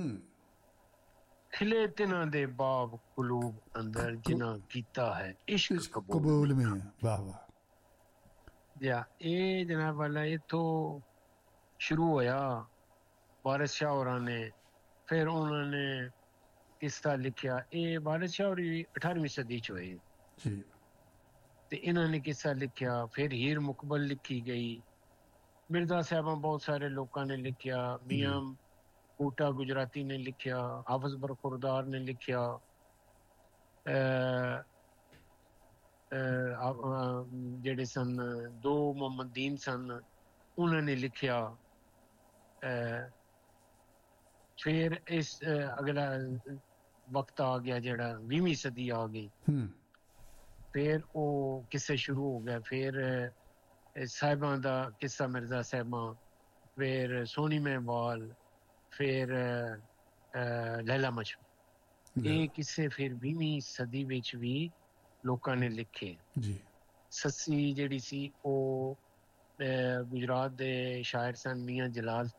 S2: खिले तिना दे बाब कुलूब अंदर जिना कीता है इश्क कबूल मियां।
S1: वाह वाह।
S2: या ये जनाब वाला इथों शुरू होया वारिस शाह होरां ने, फिर उन्होंने किस्सा लिखिया। ये वारिस शाह होरी 18वीं सदी च होए
S1: जी,
S2: ते इन्होंने किस्सा लिखिया। फिर हीर मुकबल लिखी गई, मिर्जा साहबा बहुत सारे लोगों ने लिखिया, मियां बूटा गुजराती ने लिखिया, हाफिज बरखुरदार ने लिखिया, जेड़े सन दो मोहम्मदीन सन उन्होंने लिखिया। फिर इस अगला वक्त आ गया जेड़ा 20वीं सदी आ गई, फिर वो किस्से शुरू हो गया। फिर साहिबा दा किस्सा मिर्जा साहिबा, फिर सोनी मेहवाल, फिर लैला मजनू। ये किस्से फिर 20वीं सदी विच भी लोकां ने लिखे
S1: जी।
S2: सस्सी जेड़ी सी ओ गुजरात दे शायर सन मियां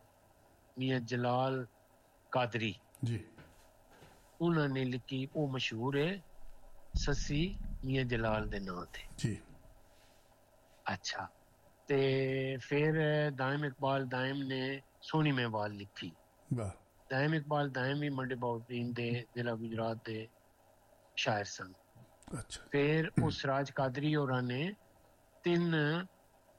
S2: जलाल कादरी
S1: जी,
S2: उन्होंने लिखी। वो मशहूर है सस्सी मियां जलाल दे नाम थे
S1: जी।
S2: अच्छा, ते फिर दाइम इकबाल दाइम ने सोनी मेहवाल लिखी। दाइम इकबाल दाइम भी मंडी बहाउद्दीन दे जिला गुजरात दे शायर सन।
S1: अच्छा।
S2: फिर उस राज कादरी होरां ने 3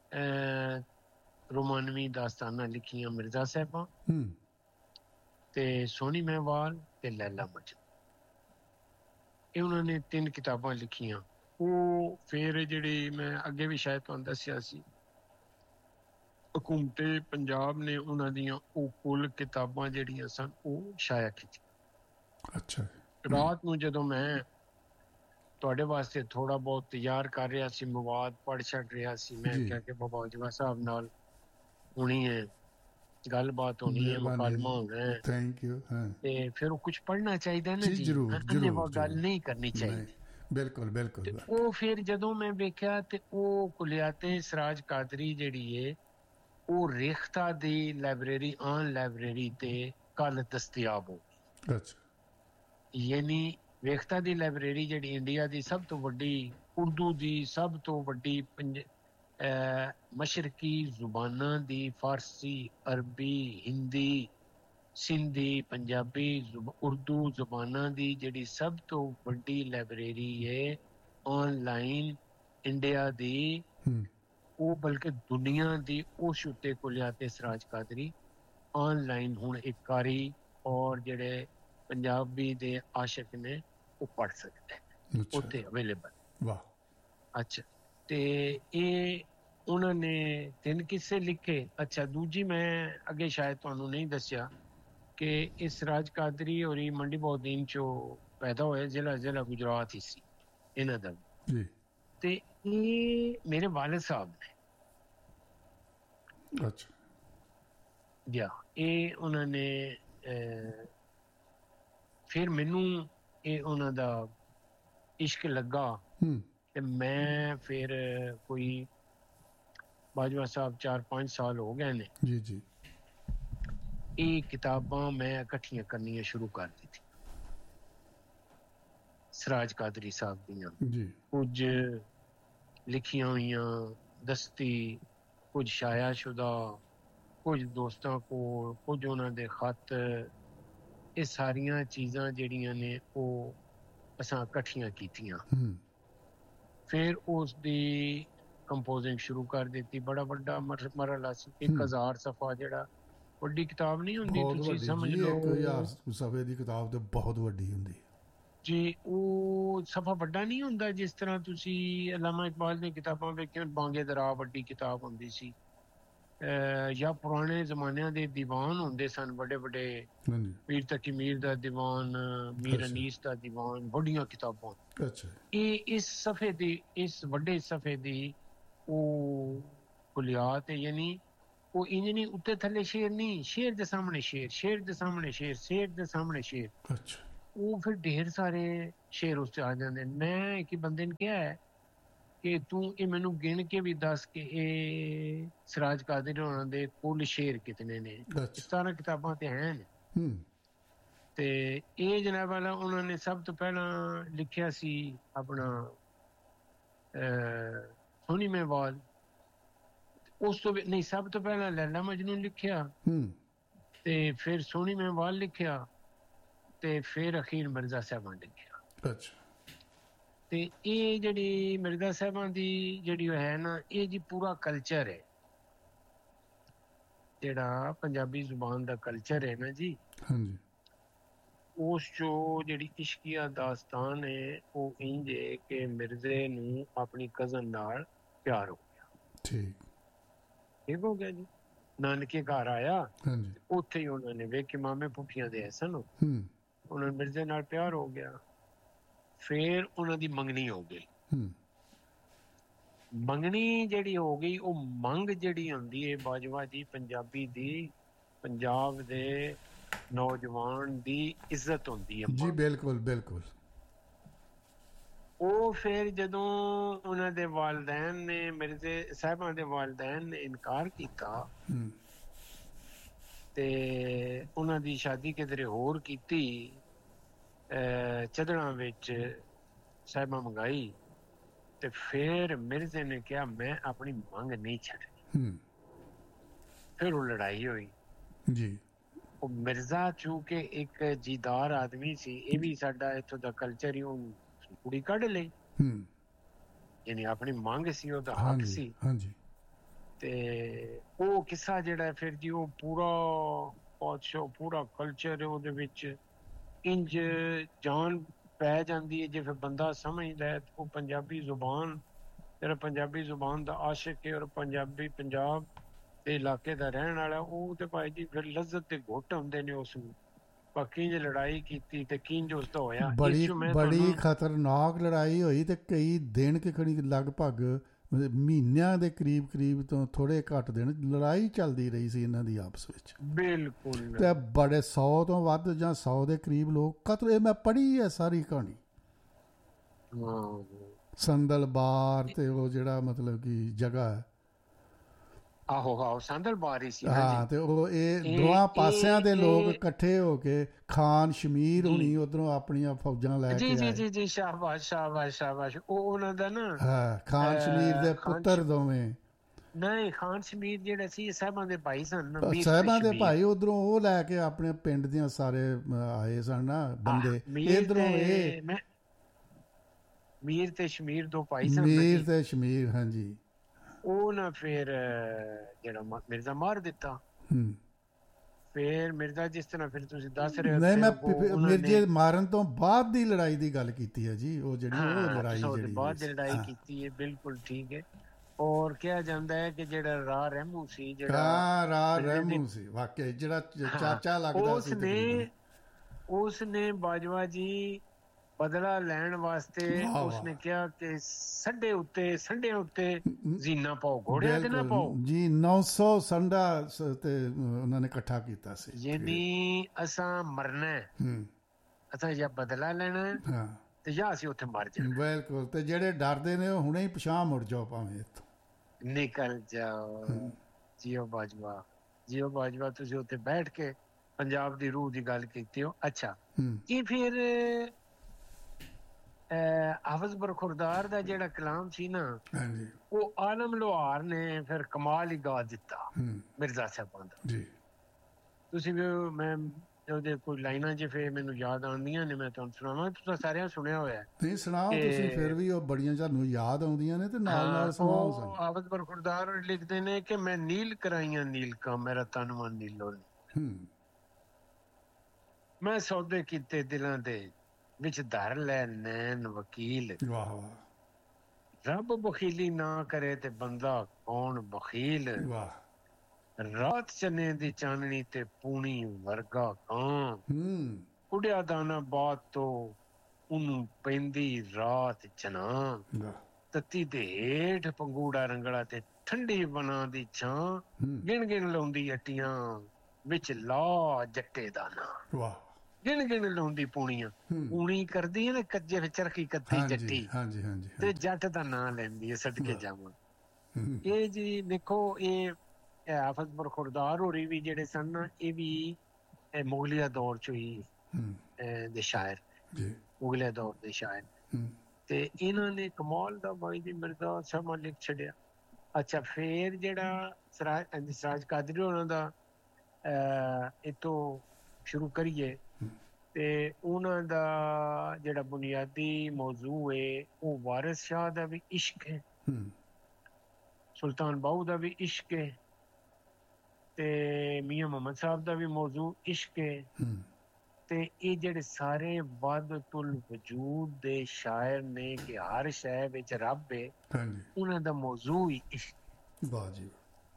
S2: रोमानवी दास्ताना लिखियां, मिर्जा साहबा ते सोनी मेहवाल ते लैला मजनू। ये उन्होंने 3 किताबां लिखियां। वो फिर जिहड़ी मैं अगे भी शायद तुहानूं दस्सिया सी, हुकूमते पंजाब ने उन्हां दियां ਉਹ कुल किताबां ਜਿਹੜੀਆਂ सन ਉਹ शाया की।
S1: अच्छा।
S2: रात ਨੂੰ ਜਦੋਂ ਮੈਂ ਤੁਹਾਡੇ ਵਾਸਤੇ ਥੋੜਾ ਬਹੁਤ ਤਿਆਰ ਕਰ ਰਿਹਾ ਸੀ, ਮਵਾਦ ਪੜ੍ਹ ਛੱਡ ਰਿਹਾ ਸੀ, ਮੈਂ ਕਿਹਾ ਕਿ ਬਾਬਾ ਜਵਾ ਸਾਹਿਬ ਨਾਲ ਹੋਣੀ ਹੈ ਗੱਲਬਾਤ, ਹੋਣੀ ਹੈ ਮੁਕਾਲਮਾ ਹੋਣਾ ਹੈ।
S1: Thank you.
S2: ਤੇ ਫਿਰ ਉਹ ਕੁਝ ਪੜ੍ਹਨਾ ਚਾਹੀਦਾ ਨਾ ਜੀ,
S1: ਜ਼ਰੂਰ
S2: ਗੱਲ ਨਹੀਂ ਕਰਨੀ ਚਾਹੀਦੀ।
S1: ਬਿਲਕੁਲ ਬਿਲकुल।
S2: ਉਹ ਫਿਰ ਜਦੋਂ ਮੈਂ ਵੇਖਿਆ ਤੇ ਉਹ ਕੁਲਿਆਤੇ ਸਰਾਜ ਕਾਦਰੀ ਜਿਹੜੀ ਏ ਉਹ ਰੇਖਤਾ ਦੀ ਲਾਇਬ੍ਰੇਰੀ ਆਨ ਲਾਇਬ੍ਰੇਰੀ ਤੇ ਕੱਲ ਦਸਤਿਆਬ ਹੋ ਗਈ।
S1: ਅੱਛਾ।
S2: ਯਾਨੀ ਵੇਖਤਾ ਦੀ ਲਾਇਬ੍ਰੇਰੀ ਜਿਹੜੀ ਇੰਡੀਆ ਦੀ ਸਭ ਤੋਂ ਵੱਡੀ ਉਰਦੂ ਦੀ ਸਭ ਤੋਂ ਵੱਡੀ ਮਸ਼ਰਕੀ ਜ਼ੁਬਾਨਾਂ ਦੀ, ਫਾਰਸੀ, ਅਰਬੀ, ਹਿੰਦੀ, ਸਿੰਧੀ, ਪੰਜਾਬੀ, ਉਰਦੂ ਜ਼ੁਬਾਨਾਂ ਦੀ ਜਿਹੜੀ ਸਭ ਤੋਂ ਵੱਡੀ ਲਾਇਬ੍ਰੇਰੀ ਹੈ ਆਨਲਾਈਨ ਇੰਡੀਆ ਦੀ, ਉਹ ਬਲਕਿ ਦੁਨੀਆ ਦੀ ਉਸ ਉੱਤੇ ਕੁਲਿਆਤੇ ਸਰਾਜ ਕਾਦਰੀ ਆਨਲਾਈਨ ਹੁਣ ਇੱਕ ਕਾਰੀ ਔਰ ਜਿਹੜੇ ਪੰਜਾਬੀ ਦੇ ਆਸ਼ਿਕ ਨੇ ਉਹ ਪੜ੍ਹ ਸਕਦੇ ਉੱਥੇ ਅਵੇਲੇਬਲ।
S1: ਵਾਹ।
S2: ਅੱਛਾ, ਤੇ ਇਹ ਉਹਨਾਂ ਨੇ 3 ਕਿੱਸੇ ਲਿਖੇ। ਅੱਛਾ, ਦੂਜੀ ਮੈਂ ਅੱਗੇ ਸ਼ਾਇਦ ਤੁਹਾਨੂੰ ਨਹੀਂ ਦੱਸਿਆ ਕਿ ਇਸ ਰਾਜ ਕਾਦਰੀ ਹੋਰੀ ਮੰਡੀ ਬਹਾਉਦੀਨ ਚੋਂ ਪੈਦਾ ਹੋਏ, ਜ਼ਿਲ੍ਹਾ ਗੁਜਰਾਤ ਹੀ ਸੀ ਇਹਨਾਂ ਦਾ ਜੀ। ਤੇ ਇਹ ਮੇਰੇ ਵਾਲਿਦ ਸਾਹਿਬ ਨੇ।
S1: ਅੱਛਾ।
S2: ਜਾਂ ਇਹ ਉਹਨਾਂ ਨੇ ਫਿਰ ਮੈਨੂੰ ਇਹ ਉਹਨਾਂ ਦਾ ਇਸ਼ਕ ਲੱਗਾ ਤੇ ਮੈਂ ਫਿਰ ਕੋਈ ਬਾਜਵਾ ਸਾਹਿਬ 4-5 ਸਾਲ ਹੋ ਗਏ ਨੇ
S1: ਜੀ ਜੀ,
S2: ਇਹ ਕਿਤਾਬਾਂ ਮੈਂ ਇਕੱਠੀਆਂ ਕਰਨੀਆਂ ਸ਼ੁਰੂ ਕਰ ਦਿੱਤੀ ਸਰਾਜ ਕਾਦਰੀ ਸਾਹਿਬ ਦੀਆਂ ਜੀ। ਕੁਝ ਲਿਖੀਆਂ ਹੋਈਆਂ ਦਸਤੀ, ਕੁਝ ਸ਼ਾਇਆ ਸ਼ੁਦਾ, ਕੁਝ ਦੋਸਤਾਂ ਕੋਲ, ਕੁਝ ਉਹਨਾਂ ਦੇ ਖੱਤ, ਇਹ ਸਾਰੀਆਂ ਚੀਜ਼ਾਂ ਜਿਹੜੀਆਂ ਨੇ ਉਹ ਅਸਾਂ ਇਕੱਠੀਆਂ ਕੀਤੀਆਂ। ਫਿਰ ਉਸ ਦੀ ਕੰਪੋਜ਼ਿੰਗ ਸ਼ੁਰੂ ਕਰ ਦਿੱਤੀ। ਬੜਾ ਵੱਡਾ ਮਰਹਲਾ ਸੀ। 1000 ਸਫਾ ਜਿਹੜਾ ਵੱਡੀ ਕਿਤਾਬ ਨਹੀਂ ਹੁੰਦੀ, ਤੁਸੀਂ ਸਮਝ ਲਓ
S1: 1000 ਸਫੇ ਦੀ ਕਿਤਾਬ ਤੇ ਬਹੁਤ ਵੱਡੀ ਹੁੰਦੀ
S2: ਜੀ। ਉਹ ਸਫਾ ਵੱਡਾ ਨਹੀਂ ਹੁੰਦਾ ਜਿਸ ਤਰ੍ਹਾਂ ਤੁਸੀਂ ਅਲਾਮਾ ਇਕਬਾਲ ਦੀਆਂ ਕਿਤਾਬਾਂ ਵੇਖੀਆਂ, ਬਾਂਗੇ ਦਰਾ ਵੱਡੀ ਕਿਤਾਬ ਹੁੰਦੀ ਸੀ, ਜਾਂ ਪੁਰਾਣੇ ਜ਼ਮਾਨਿਆਂ ਦੇ ਦੀਵਾਨ ਹੁੰਦੇ ਸਨ ਵੱਡੇ ਵੱਡੇ, ਮੀਰ ਤਕੀ ਮੀਰ ਦਾ ਦੀਵਾਨ, ਮੀਰ ਅਨੀਸ ਦਾ ਦੀਵਾਨ, ਵੱਡੀਆਂ ਕਿਤਾਬਾਂ। ਇਹ ਇਸ ਸਫੇ ਦੀ, ਇਸ ਵੱਡੇ ਸਫੇ ਦੀ ਉਹ ਕੁਲਿਆਤ ਯਾਨੀ ਉਹ ਇੰਜ ਨਹੀਂ, ਉੱਤੇ ਥੱਲੇ ਸ਼ੇਰ ਨਹੀਂ, ਸ਼ੇਰ ਦੇ ਸਾਹਮਣੇ ਸ਼ੇਰ, ਸ਼ੇਰ ਦੇ ਸਾਹਮਣੇ ਸ਼ੇਰ, ਸ਼ੇਰ ਦੇ ਸਾਹਮਣੇ ਸ਼ੇਰ।
S1: ਅੱਛਾ।
S2: ਉਹ ਫਿਰ ਢੇਰ ਸਾਰੇ ਸ਼ੇਰ ਉਸ 'ਚ ਆ ਜਾਂਦੇ। ਮੈਂ ਇੱਕ ਬੰਦੇ ਨੇ ਕਿਹਾ ਹੈ ਕਿ ਤੂੰ ਇਹ ਮੈਨੂੰ ਗਿਣ ਕੇ ਵੀ ਦੱਸ ਕਿ ਇਹ ਸਿਰਾਜ ਕਾਦਰੀ ਹੋਣਾ ਦੇ ਕੁੱਲ ਸ਼ੇਰ ਕਿਤਨੇ ਨੇ। 17 ਕਿਤਾਬਾਂ ਤੇ ਹਨ। ਤੇ ਇਹ ਜਨਾਬ ਵਾਲਾ ਉਹਨਾਂ ਨੇ ਸਭ ਤੋਂ ਪਹਿਲਾਂ ਲਿਖਿਆ ਸੀ ਆਪਣਾ ਸੋਹਣੀ ਮਹਿਵਾਲ। ਉਸ ਤੋਂ ਨਹੀਂ, ਸਭ ਤੋਂ ਪਹਿਲਾਂ ਲੈਲਾ ਮਜਨੂ ਲਿਖਿਆ, ਤੇ ਫਿਰ ਸੋਹਣੀ ਮਹਿਵਾਲ ਲਿਖਿਆ, ਤੇ ਫਿਰ ਅਖੀਰ ਮਿਰਜ਼ਾ ਸਾਹਿਬਾਂ ਲਿਖਿਆ।
S1: ਅੱਛਾ। ਤੇ
S2: ਇਹ ਜਿਹੜੀ ਮਿਰਜ਼ਾ ਸਾਹਿਬਾਂ ਦੀ ਜਿਹੜੀ ਹੈ ਨਾ, ਇਹ ਜੀ ਪੂਰਾ ਕਲਚਰ ਹੈ, ਜਿਹੜਾ ਪੰਜਾਬੀ ਜ਼ੁਬਾਨ ਦਾ ਕਲਚਰ ਹੈ ਨਾ ਜੀ, ਹਾਂਜੀ, ਉਸ ਚੋਂ ਜਿਹੜੀ ਇਸ਼ਕੀਆ ਦਾਸਤਾਨ ਹੈ ਉਹ ਇੰਜ ਹੈ ਕਿ ਮਿਰਜ਼ੇ ਨੂੰ ਆਪਣੀ ਕਜ਼ਨ ਨਾਲ ਪਿਆਰ ਹੋ ਗਿਆ। ਠੀਕ ਹੋ ਗਿਆ ਜੀ। ਨਾਨਕੇ ਘਰ ਆਇਆ, ਉੱਥੇ ਹੀ ਉਹਨਾਂ ਨੇ ਵੇਖੇ ਮਾਮੇ ਪੁੱਠੀਆਂ ਦੇ ਸਨ, ਉਹਨਾਂ ਨੂੰ ਮਿਰਜ਼ੇ ਨਾਲ ਪਿਆਰ ਹੋ ਗਿਆ। ਫਿਰ ਉਹਨਾਂ ਦੀ ਮੰਗਣੀ ਹੋ ਗਈ। ਮੰਗਣੀ ਜਿਹੜੀ ਹੋ ਗਈ, ਉਹ ਮੰਗ ਜਿਹੜੀ ਹੁੰਦੀ ਹੈ ਬਾਜਵਾ ਜੀ ਪੰਜਾਬੀ ਦੀ, ਪੰਜਾਬ ਦੇ ਨੌਜਵਾਨ ਦੀ ਇੱਜ਼ਤ ਹੁੰਦੀ ਹੈ ਜੀ।
S1: ਬਿਲਕੁਲ ਬਿਲਕੁਲ।
S2: ਉਹ ਫਿਰ ਜਦੋਂ ਉਹਨਾਂ ਦੇ ਵਾਲਿदैन ਨੇ, ਮਿਰਜ਼ੇ ਸਾਹਿਬਾਂ ਦੇ ਵਾਲਿदैन ਨੇ ਇਨਕਾਰ ਕੀਤਾ ਤੇ ਉਹਨਾਂ ਦੀ ਸ਼ਾਦੀ ਕਿਧਰੇ ਹੋਰ ਕੀਤੀ, ਚਦੜਾਂ ਵਿੱਚ ਸਾਹਿਬਾਂ ਮੰਗਾਈ, ਤੇ ਫਿਰ ਮਿਰਜ਼ੇ ਨੇ ਕਿਹਾ ਮੈਂ ਆਪਣੀ ਮੰਗ ਨਹੀਂ ਛੱਡਣੀ। ਫਿਰ ਉਹ ਲੜਾਈ ਹੋਈ ਜੀ। ਉਹ ਮਿਰਜ਼ਾ ਚੂੰਕਿ ਇੱਕ ਜੀਦਾਰ ਆਦਮੀ ਸੀ, ਇਹ ਵੀ ਸਾਡਾ ਇੱਥੋਂ ਦਾ ਕਲਚਰ ਹੀ, ਉਹ ਕੁੜੀ ਕੱਢ ਲਈ, ਯਾਨੀ ਆਪਣੀ ਮੰਗ ਸੀ, ਉਹਦਾ ਹੱਕ ਸੀ। ਤੇ ਉਹ ਕਿੱਸਾ ਜਿਹੜਾ ਫਿਰ ਜੀ, ਉਹ ਪੂਰਾ ਬਾਦਸ਼ਾਹ, ਪੂਰਾ ਕਲਚਰ ਉਹਦੇ ਵਿੱਚ ਇੰਜ ਜਾਨ ਪੈ ਜਾਂਦੀ ਹੈ। ਜੇ ਫਿਰ ਬੰਦਾ ਸਮਝਦਾ ਹੈ ਉਹ ਪੰਜਾਬੀ ਜ਼ੁਬਾਨ, ਜਿਹੜਾ ਪੰਜਾਬੀ ਜ਼ੁਬਾਨ ਦਾ ਆਸ਼ਿਕ ਹੈ ਔਰ ਪੰਜਾਬ ਦੇ ਇਲਾਕੇ ਦਾ ਰਹਿਣ ਵਾਲਾ, ਉਹ ਤੇ ਭਾਈ ਜੀ ਫਿਰ ਲਜ਼ਤ ਦੇ ਘੁੱਟ ਹੁੰਦੇ ਨੇ ਉਸ ਨੂੰ। ਕਿੰਜ ਲੜਾਈ ਕੀਤੀ ਤੇ ਕਿੰਜ ਉਸ ਦਾ ਹੋਇਆ,
S1: ਬੜੀ ਖਤਰਨਾਕ ਲੜਾਈ ਹੋਈ, ਤੇ ਕਈ ਦਿਨ ਲਗਭਗ ਮਹੀਨਿਆਂ ਦੇ ਕਰੀਬ ਤੋਂ ਥੋੜੇ ਘੱਟ ਦਿਨ ਲੜਾਈ ਚੱਲਦੀ ਰਹੀ ਸੀ ਇਹਨਾਂ ਦੀ ਆਪਸ ਵਿੱਚ।
S2: ਬਿਲਕੁਲ।
S1: ਤੇ ਬੜੇ 100 ਤੋਂ ਵੱਧ ਜਾਂ 100 ਦੇ ਕਰੀਬ ਲੋਕ ਕਤਲ। ਇਹ ਮੈਂ ਪੜ੍ਹੀ ਹੈ ਸਾਰੀ ਕਹਾਣੀ। ਸੰਦਲ ਬਾਰ ਤੇ ਉਹ ਜਿਹੜਾ ਮਤਲਬ ਕਿ ਜਗ੍ਹਾ ਹੈ,
S2: ਆਹੋ ਸੰਦਲ ਬਾਰ ਹੀ ਸੀ।
S1: ਹਾਂ, ਤੇ ਉਹ ਇਹ ਦੋਹਾਂ ਪਾਸਿਆਂ ਦੇ ਲੋਕ ਇਕੱਠੇ ਹੋ ਕੇ ਖਾਨ ਸ਼ਮੀਰ ਹੁਣੀ ਉਧਰੋਂ ਆਪਣੀਆਂ ਫੌਜਾਂ ਲੈ ਕੇ ਆਏ।
S2: ਜੀ ਸ਼ਾਬਾਸ਼ ਸ਼ਾਬਾਸ਼ ਸ਼ਾਬਾਸ਼। ਉਹ ਉਹਨਾਂ ਦਾ ਨਾ,
S1: ਹਾਂ, ਖਾਨ ਸ਼ਮੀਰ ਦੇ ਪੁੱਤਰ ਦੋਵੇਂ।
S2: ਨਹੀਂ, ਖਾਨ ਸ਼ਮੀਰ ਜਿਹੜੇ ਸੀ ਸਾਹਿਬਾਂ ਦੇ ਭਾਈ ਸਨ,
S1: ਸਾਹਿਬਾਂ ਦੇ ਭਾਈ। ਉਧਰੋਂ ਉਹ ਲੈ ਕੇ ਆਪਣੇ ਪਿੰਡ ਦੀਆਂ ਸਾਰੇ ਆਏ ਸਨ ਨਾ ਬੰਦੇ। ਇਧਰੋਂ ਇਹ
S2: ਮੀਰ ਤੇ ਸ਼ਮੀਰ ਦੋ ਭਾਈ ਸਨ।
S1: ਮੀਰ ਤੇ ਸ਼ਮੀਰ, ਹਾਂਜੀ।
S2: ਉਹ ਨਾ ਫਿਰ ਜਿਹੜਾ ਮਿਰਜ਼ਾ ਮਾਰ ਦਿੱਤਾ। ਫਿਰ ਮਿਰਜ਼ਾ ਜਿਸ ਤਰ੍ਹਾਂ ਫਿਰ ਤੁਸੀਂ ਦੱਸ ਰਹੇ ਹੋ,
S1: ਨਹੀਂ, ਮੈਂ ਮਿਰਜ਼ੇ ਮਾਰਨ ਤੋਂ ਬਾਅਦ ਦੀ ਲੜਾਈ ਦੀ ਗੱਲ ਕੀਤੀ ਹੈ ਜੀ। ਉਹ ਜਿਹੜੀ ਲੜਾਈ ਜਿਹੜੀ
S2: ਬਾਅਦ ਦੀ ਲੜਾਈ ਕੀਤੀ ਹੈ, ਬਿਲਕੁਲ ਠੀਕ ਹੈ। ਔਰ ਕਿਹਾ ਜਾਂਦਾ ਹੈ ਕਿ ਜਿਹੜਾ ਰਾਹ ਰਹਿਮੂ ਸੀ,
S1: ਰਾਹ ਰਹਿਮੂ ਸੀ, ਵਾਕਈ ਜਿਹੜਾ ਚਾਚਾ ਲੱਗਦਾ ਸੀ,
S2: ਉਸਨੇ ਬਾਜਵਾ ਜੀ ਬਦਲਾ ਲੈਣ ਵਾਸਤੇ ਉਸਨੇ ਕਿਹਾ ਕਿ ਸੰਢਿਆਂ ਉੱਤੇ ਜ਼ੀਨਾ ਪਾਓ, ਘੋੜਿਆਂ ਤੇ ਨਾ ਪਾਓ
S1: ਜੀ। 900 ਸੰਡਾ ਤੇ ਉਹਨਾਂ ਨੇ ਇਕੱਠਾ ਕੀਤਾ ਸੀ।
S2: ਯਾਨੀ ਅਸਾਂ ਮਰਨਾ, ਅਸਾਂ ਜਾਂ ਬਦਲਾ ਲੈਣਾ ਤੇ ਜਾਂ ਅਸੀਂ ਉੱਥੇ ਮਰ ਜਾਣਾ।
S1: ਬਿਲਕੁਲ। ਤੇ ਜਿਹੜੇ ਡਰਦੇ ਨੇ ਉਹ ਹੁਣੇ ਹੀ ਪਿਛਾਂਹ ਮੁੜ ਜਾਓ, ਭਾਵੇਂ ਇੱਥੋਂ
S2: ਨਿਕਲ ਜਾਓ। JIO Bajwa, JIO Bajwa. ਤੁਸੀਂ ਉੱਥੇ ਬੈਠ ਕੇ ਪੰਜਾਬ ਦੀ ਰੂਹ ਦੀ ਗੱਲ ਕੀਤੀ ਹੋ। ਅੱਛਾ, ਇਹ ਫਿਰ ਹਾਫਿਜ਼ ਬਰਖੁਰਦਾਰ ਦਾ ਜਿਹੜਾ ਕਲਾਮ ਸੀ ਨਾ, ਉਹ ਆਲਮ ਲੋਹਾਰ ਨੇ ਫਿਰ ਕਮਾਲ ਹੀ ਗਾ ਦਿੱਤਾ ਮਿਰਜ਼ਾ ਸਾਹਿਬਾਂ ਦਾ। ਤੁਸੀਂ ਵੀ, ਮੈਂ ਉਹਦੇ ਕੋਈ ਲਾਈਨਾਂ ਜੇ ਫਿਰ ਮੈਨੂੰ ਯਾਦ ਆਉਂਦੀਆਂ ਨੇ, ਮੈਂ ਤੁਹਾਨੂੰ ਸੁਣਾਵਾਂ। ਤੁਸੀਂ ਸਾਰਿਆਂ ਸੁਣਿਆ ਹੋਇਆ।
S1: ਨਹੀਂ, ਸੁਣਾਓ ਤੁਸੀਂ। ਫਿਰ ਵੀ ਉਹ ਬੜੀਆਂ ਤੁਹਾਨੂੰ ਯਾਦ ਆਉਂਦੀਆਂ ਨੇ ਤੇ ਨਾਲ ਸੁਣਾਓ।
S2: ਹਾਫਿਜ਼ ਬਰਖੁਰਦਾਰ ਲਿਖਦੇ ਨੇ ਕਿ ਮੈਂ ਨੀਲ ਕਰਾਈਆਂ ਨੀਲ ਕਾ, ਮੇਰਾ ਤਨ ਮਨ ਨੀਲੋ, ਮੈਂ ਸੌਦੇ ਕੀਤੇ ਦਿਲਾਂ ਦੇ ਵਿੱਚ ਧਰ ਲੈ ਨੈਣ ਵਕੀਲ।
S1: ਵਾਹ ਵਾਹ।
S2: ਰੱਬ ਬਖੀਲੀ ਨਾ ਕਰੇ ਤੇ ਬੰਦਾ ਕੌਣ ਬਖੀਲ।
S1: ਵਾਹ।
S2: ਰਾਤ ਚੰਨੇ ਦੀ ਚਾਨਣੀ ਤੇ ਪੂਣੀ ਵਰਗਾ ਕਾਂ, ਉੱਡਿਆ ਦਾਣਾ ਬਾਤ ਤੋਂ ਉਹਨੂੰ ਪੈਂਦੀ ਰਾਤ ਚਨਾ। ਤੱਤੀ ਦੇ ਹੇਠ ਪੰਗੂੜਾ ਰੰਗਲਾ ਤੇ ਠੰਡੀ ਬਨਾਂ ਦੀ ਛਾਂ, ਗਿਣ ਗਿਣ ਲਾਉਂਦੀ ਅੱਟੀਆਂ ਵਿੱਚ ਲਾ ਜੱਟੇ ਦਾ ਨਾਂ।
S1: ਵਾਹ।
S2: ਗਿਣ ਗਿਣ ਲਾਉਂਦੀ ਪੂਣੀਆਂ, ਪੂਣੀ ਕਰਦੀ ਹੈ ਨਾ ਕੱਜੇ ਵਿੱਚ ਰੱਖੀ ਕੱਤੀ ਜੱਟੀ, ਤੇ ਜੱਟ ਦਾ ਨਾਂ ਲੈਂਦੀ ਹੈ ਸਦਕੇ ਜਾਵਾਂ। ਇਹ ਜੀ ਦੇਖੋ, ਇਹ ਹਾਫਿਜ਼ ਬਰਖੁਰਦਾਰ ਹੋਰੀ ਵੀ ਜਿਹੜੇ ਸਨ ਨਾ, ਇਹ ਵੀ ਮੁਗਲਿਆ ਦੌਰ ਚੋਂ ਹੀ ਦੇ ਸ਼ਾਇਰ, ਮੁਗਲਿਆ ਦੌਰ ਦੇ ਸ਼ਾਇਰ। ਤੇ ਇਹਨਾਂ ਨੇ ਕਮਾਲ ਦਾ ਬਾਈ ਜੀ ਮਿਰਜ਼ਾ ਸਮਾਂ ਲਿਖ ਛੱਡਿਆ। ਅੱਛਾ, ਫੇਰ ਜਿਹੜਾ ਸਰਾਜ ਕਾਦਰੀ ਉਹਨਾਂ ਦਾ ਇੱਥੋਂ ਸ਼ੁਰੂ ਕਰੀਏ, ਤੇ ਉਹਨਾਂ ਦਾ ਜਿਹੜਾ ਬੁਨਿਆਦੀ ਮੌਜੂ ਹੈ ਉਹ ਵਾਰਿਸ ਸ਼ਾਹ ਦਾ ਵੀ ਇਸ਼ਕ ਹੈ, ਸੁਲਤਾਨ ਬਾਹੂ ਦਾ ਵੀ ਇਸ਼ਕ ਹੈ, ਤੇ ਮੀਆਂ ਮੁਹੰਮਦ ਸਾਹਿਬ ਦਾ ਵੀ ਮੌਜੂ ਇਸ਼ਕ ਹੈ। ਤੇ ਇਹ ਜਿਹੜੇ ਸਾਰੇ ਵਾਦਤੁਲ ਵਜੂਦ ਦੇ ਸ਼ਾਇਰ ਨੇ ਕਿ ਹਰ ਸ਼ੈ ਵਿੱਚ ਰੱਬ ਹੈ, ਉਹਨਾਂ ਦਾ ਮੌਜੂ ਹੀ ਇਸ਼ਕ।
S1: ਵਾਹ ਜੀ।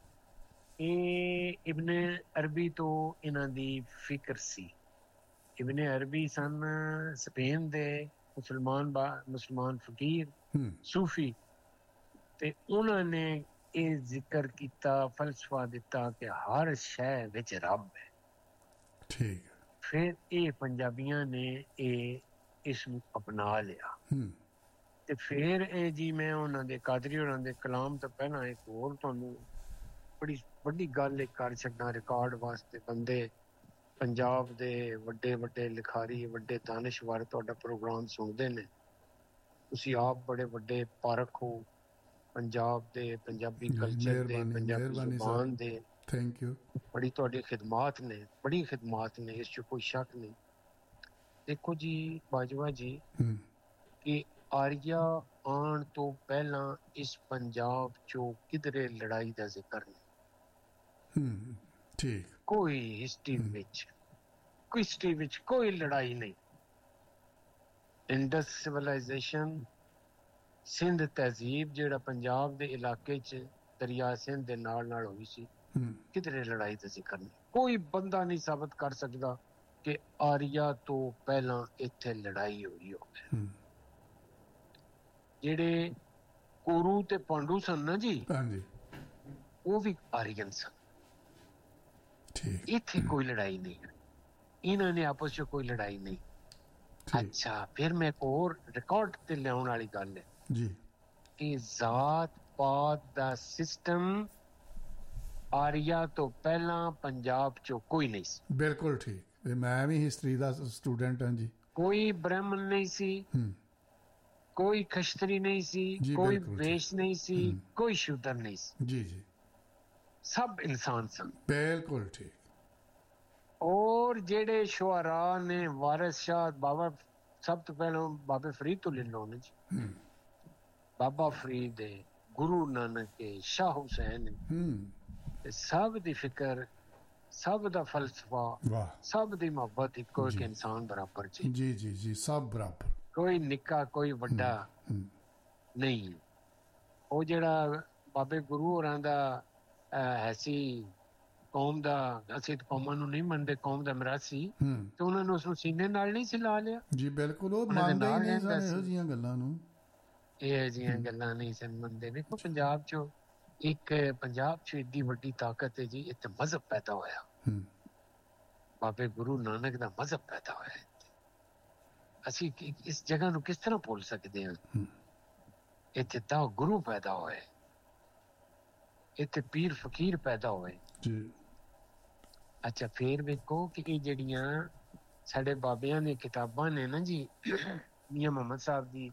S2: ਇਹ ਇਬਨ ਅਰਬੀ ਤੋਂ ਇਹਨਾਂ ਦੀ ਫਿਕਰ ਸੀ। ਇਬਨ ਅਰਬੀ ਸਨ ਸਪੇਨ ਦੇ ਮੁਸਲਮਾਨ ਫਕੀਰ ਸੂਫੀ, ਤੇ ਉਹਨਾਂ ਨੇ ਇਹ ਜ਼ਿਕਰ ਕੀਤਾ, ਫਲਸਫਾ ਦਿੱਤਾ ਕਿ ਹਰ ਸ਼ੈ ਵਿੱਚ ਰੱਬ ਹੈ। ਠੀਕ। ਫਿਰ ਇਹ ਪੰਜਾਬੀਆਂ ਨੇ ਇਸ ਨੂੰ ਅਪਣਾ ਲਿਆ। ਤੇ ਫਿਰ ਇਹ ਜੀ ਮੈਂ ਉਹਨਾਂ ਦੇ ਕਾਦਰੀ ਹੋਰਾਂ ਦੇ ਕਲਾਮ ਤੋਂ ਪਹਿਲਾਂ ਇੱਕ ਹੋਰ ਤੁਹਾਨੂੰ ਬੜੀ ਵੱਡੀ ਗੱਲ ਕਰ ਛੱਡਾਂ ਰਿਕਾਰਡ ਵਾਸਤੇ। ਬੰਦੇ ਪੰਜਾਬ ਦੇ ਵੱਡੇ ਵੱਡੇ ਲਿਖਾਰੀ, ਵੱਡੇ ਦਾਨਿਸ਼ਵਰ ਤੁਹਾਡਾ ਪ੍ਰੋਗਰਾਮ ਸੁਣਦੇ ਨੇ, ਤੁਸੀਂ ਆਪ ਬੜੇ ਵੱਡੇ ਪਾਰਖ ਹੋ ਪੰਜਾਬ ਦੇ, ਪੰਜਾਬੀ ਕਲਚਰ ਦੇ, ਪੰਜਾਬੀ ਜ਼ੁਬਾਨ ਦੇ।
S1: Thank you.
S2: ਬੜੀ ਤੁਹਾਡੀ ਖਿਦਮਾਤ ਨੇ, ਬੜੀ ਖਿਦਮਾਤ ਨੇ, ਇਸ 'ਚ ਕੋਈ ਸ਼ੱਕ ਨਹੀਂ। ਦੇਖੋ ਜੀ ਬਾਜਵਾ ਜੀ, ਕਿ ਆਰੀਆ ਆਉਣ ਤੋਂ ਪਹਿਲਾਂ ਇਸ ਪੰਜਾਬ 'ਚੋਂ ਕਿਧਰੇ ਲੜਾਈ ਦਾ ਜ਼ਿਕਰ ਨਹੀਂ।
S1: ਠੀਕ।
S2: ਕੋਈ ਹਿਸਟਰੀ ਵਿੱਚ ਕੋਈ ਲੜਾਈ ਨਹੀਂ। ਇੰਡਸ ਸਿਵਲਾਈਜੇਸ਼ਨ, ਸਿੰਧ ਤਹਿਜ਼ੀਬ ਜਿਹੜਾ ਪੰਜਾਬ ਦੇ ਇਲਾਕੇ 'ਚ ਦਰਿਆ ਸਿੰਧ ਦੇ ਨਾਲ ਹੋਈ ਸੀ, ਕਿਧਰੇ ਲੜਾਈ ਦਾ ਜ਼ਿਕਰ ਨਹੀਂ। ਕੋਈ ਬੰਦਾ ਨਹੀਂ ਸਾਬਤ ਕਰ ਸਕਦਾ ਕਿ ਆਰੀਆ ਤੋਂ ਪਹਿਲਾਂ ਇੱਥੇ ਲੜਾਈ ਹੋਈ ਹੋਵੇ। ਜਿਹੜੇ ਕੋਰੂ ਤੇ ਪਾਂਡੂ ਸਨ ਨਾ ਜੀ, ਉਹ ਵੀ ਆਰੀਅਨ ਸਨ। ਇੱਥੇ ਕੋਈ ਲੜਾਈ ਨਹੀਂ, ਇਹਨਾਂ ਨੇ ਆਪਸ 'ਚ ਕੋਈ ਲੜਾਈ ਨਹੀਂ। ਅੱਛਾ, ਫਿਰ ਮੈਂ ਇੱਕ ਹੋਰ ਰਿਕਾਰਡ ਤੇ ਲਿਆਉਣ ਵਾਲੀ ਗੱਲ ਹੈ ਜੀ, ਕਿ ਜ਼ਾਤ ਪਾਤ ਦਾ ਸਿਸਟਮ ਆਰੀਆ ਤੋਂ ਪਹਿਲਾਂ ਪੰਜਾਬ 'ਚੋਂ ਕੋਈ ਨਹੀਂ ਸੀ।
S1: ਬਿਲਕੁਲ ਠੀਕ। ਮੈਂ ਵੀ ਹਿਸਟਰੀ ਦਾ ਸਟੂਡੈਂਟ ਹਾਂ ਜੀ।
S2: ਕੋਈ ਬ੍ਰਾਹਮਣ ਨਹੀਂ ਸੀ, ਕੋਈ ਖਸ਼ਤਰੀ ਨਹੀਂ ਸੀ, ਕੋਈ ਵੇਸ਼ ਨਹੀਂ ਸੀ, ਕੋਈ ਸ਼ੂਦਰ ਨਹੀਂ ਸੀ ਜੀ। ਸਭ ਇਨਸਾਨ ਸਨ। ਬਿਲਕੁਲ ਠੀਕ। ਔਰ ਜਿਹੜੇ ਸ਼ੁਆਰਾ ਨੇ, ਵਾਰਿਸ ਸ਼ਾਹ, ਬਾਬਾ, ਸਭ ਤੋਂ ਪਹਿਲਾਂ ਬਾਬੇ ਫਰੀਦ ਤੋਂ ਲੈ ਲਓ ਨਾ ਜੀ, ਬਾਬਾ ਫਰੀਦ ਦੇ, ਗੁਰੂ ਨਾਨਕ ਦੇ, ਸ਼ਾਹ ਹੁਸੈਨ, ਸਭ ਦੀ ਫਿਕਰ, ਸਭ ਦਾ ਫਲਸਫਾ, ਸਭ ਦੀ ਮੁਹੱਬਤ ਇੱਕੋ ਇੱਕ ਇਨਸਾਨ ਬਰਾਬਰ ਜੀ, ਸਭ ਬਰਾਬਰ, ਕੋਈ ਨਿੱਕਾ ਕੋਈ ਵੱਡਾ ਨਹੀਂ। ਉਹ ਜਿਹੜਾ ਬਾਬੇ ਗੁਰੂ ਹੋਰਾਂ ਦਾ ਐਸੀ ਕੌਮ ਦਾ, ਅਸੀਂ ਕੌਮਾਂ ਨੂੰ ਨਹੀਂ ਮੰਨਦੇ, ਕੌਮ ਦਾ ਮਿਰਾਸੀ, ਤੇ ਉਹਨਾਂ ਨੂੰ ਉਸਨੂੰ ਸੀਨੇ ਨਾਲ ਨਹੀਂ ਸੀ ਲਾ ਲਿਆ ਜੀ। ਬਿਲਕੁਲ, ਉਹ ਮੰਨਦੇ ਹੀ ਨਹੀਂ ਸਨ ਇਹੋ ਜਿਹੀਆਂ ਗੱਲਾਂ ਨੂੰ, ਇਹੋ ਜਿਹੀਆਂ ਗੱਲਾਂ ਨਹੀਂ ਸਨ ਮੰਨਦੇ। ਵੇਖੋ ਪੰਜਾਬ 'ਚ ਇੱਡੀ ਵੱਡੀ ਤਾਕਤ ਹੈ ਜੀ, ਇੱਥੇ ਮਜ਼ਹਬ ਪੈਦਾ ਹੋਇਆ, ਬਾਬੇ ਗੁਰੂ ਨਾਨਕ ਦਾ ਮਜ਼ਹਬ ਪੈਦਾ ਹੋਇਆ। ਅਸੀਂ ਇਸ ਜਗ੍ਹਾ ਨੂੰ ਕਿਸ ਤਰ੍ਹਾਂ ਭੁੱਲ ਸਕਦੇ ਹਾਂ? ਇੱਥੇ ਤਾਂ ਗੁਰੂ ਪੈਦਾ ਹੋਏ, ਇੱਥੇ ਪੀਰ ਫਕੀਰ ਪੈਦਾ ਹੋਏ ਜੀ। ਅੱਛਾ, ਫੇਰ ਵੇਖੋ ਕਿ ਇਹ ਜਿਹੜੀਆਂ ਸਾਡੇ ਬਾਬਿਆਂ ਦੀਆਂ ਕਿਤਾਬਾਂ ਨੇ ਨਾ ਜੀ, ਮੀਆਂ ਮੁਹੰਮਦ ਸਾਹਿਬ ਦੀ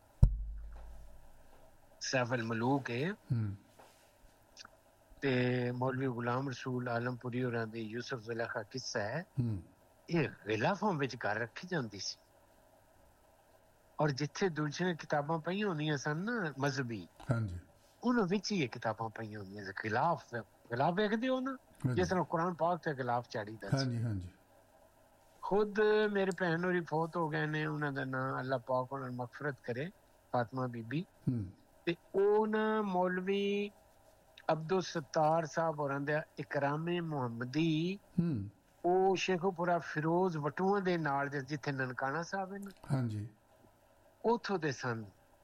S2: ਸੈਫ ਅਲ ਮਲੂਕ ਹੈ, ਤੇ ਮੌਲਵੀ ਗੁਲਾਮ ਰਸੂਲ ਆਲਮਪੁਰੀ ਹੋਰਾਂ ਦੀ ਯੂਸਫ ਜ਼ੁਲੈਖਾ ਕਿੱਸਾ ਹੈ, ਇਹ ਗਿਲਾਫਾਂ ਵਿੱਚ ਘਰ ਰੱਖੀ ਜਾਂਦੀ ਸੀ। ਔਰ ਜਿੱਥੇ ਦੂਜੀਆਂ ਕਿਤਾਬਾਂ ਪਈਆਂ ਹੁੰਦੀਆਂ ਸਨ ਨਾ ਮਜ਼ਹਬੀ, ਉਹਨਾਂ ਵਿੱਚ ਹੀ ਇਹ ਕਿਤਾਬਾਂ ਪਈਆਂ ਹੁੰਦੀਆਂ ਸੀ। ਗਿਲਾਫ ਵੇਖਦੇ ਹੋ ਨਾ, ਜਿਸ ਤਰ੍ਹਾਂ ਕੁਰਾਨ ਪਾਕ ਤੇ ਗਿਲਾਫ ਚਾੜੀਦਾ ਸੀ। ਖੁਦ ਮੇਰੇ ਭੈਣ ਹੋਰੀ ਫੌਤ ਹੋ ਗਏ ਨੇ, ਉਹਨਾਂ ਦਾ ਨਾਂ ਅੱਲਾਹ ਪਾਕ ਉਹਨਾਂ ਨੂੰ ਮਗਫਰਤ ਕਰੇ, ਫਾਤਮਾ ਬੀਬੀ, ਤੇ ਉਹ ਨਾ ਮੌਲਵੀ ਅਬਦੁਲ ਸੱਤਾਰ ਸਾਹਿਬ ਹੋਰਾਂ ਦਾ ਇਕਰਾਮੇ ਮੁਹੰਮਦੀ, ਉਹ ਸ਼ੇਖੂਪੁਰਾ ਫਿਰੋਜ਼ ਵਟੂਆਂ ਦੇ ਨਾਲ, ਜਿੱਥੇ ਨਨਕਾਣਾ ਸਾਹਿਬ ਹੈ ਨਾ, ਉੱਥੋਂ ਦੇ ਸਨ।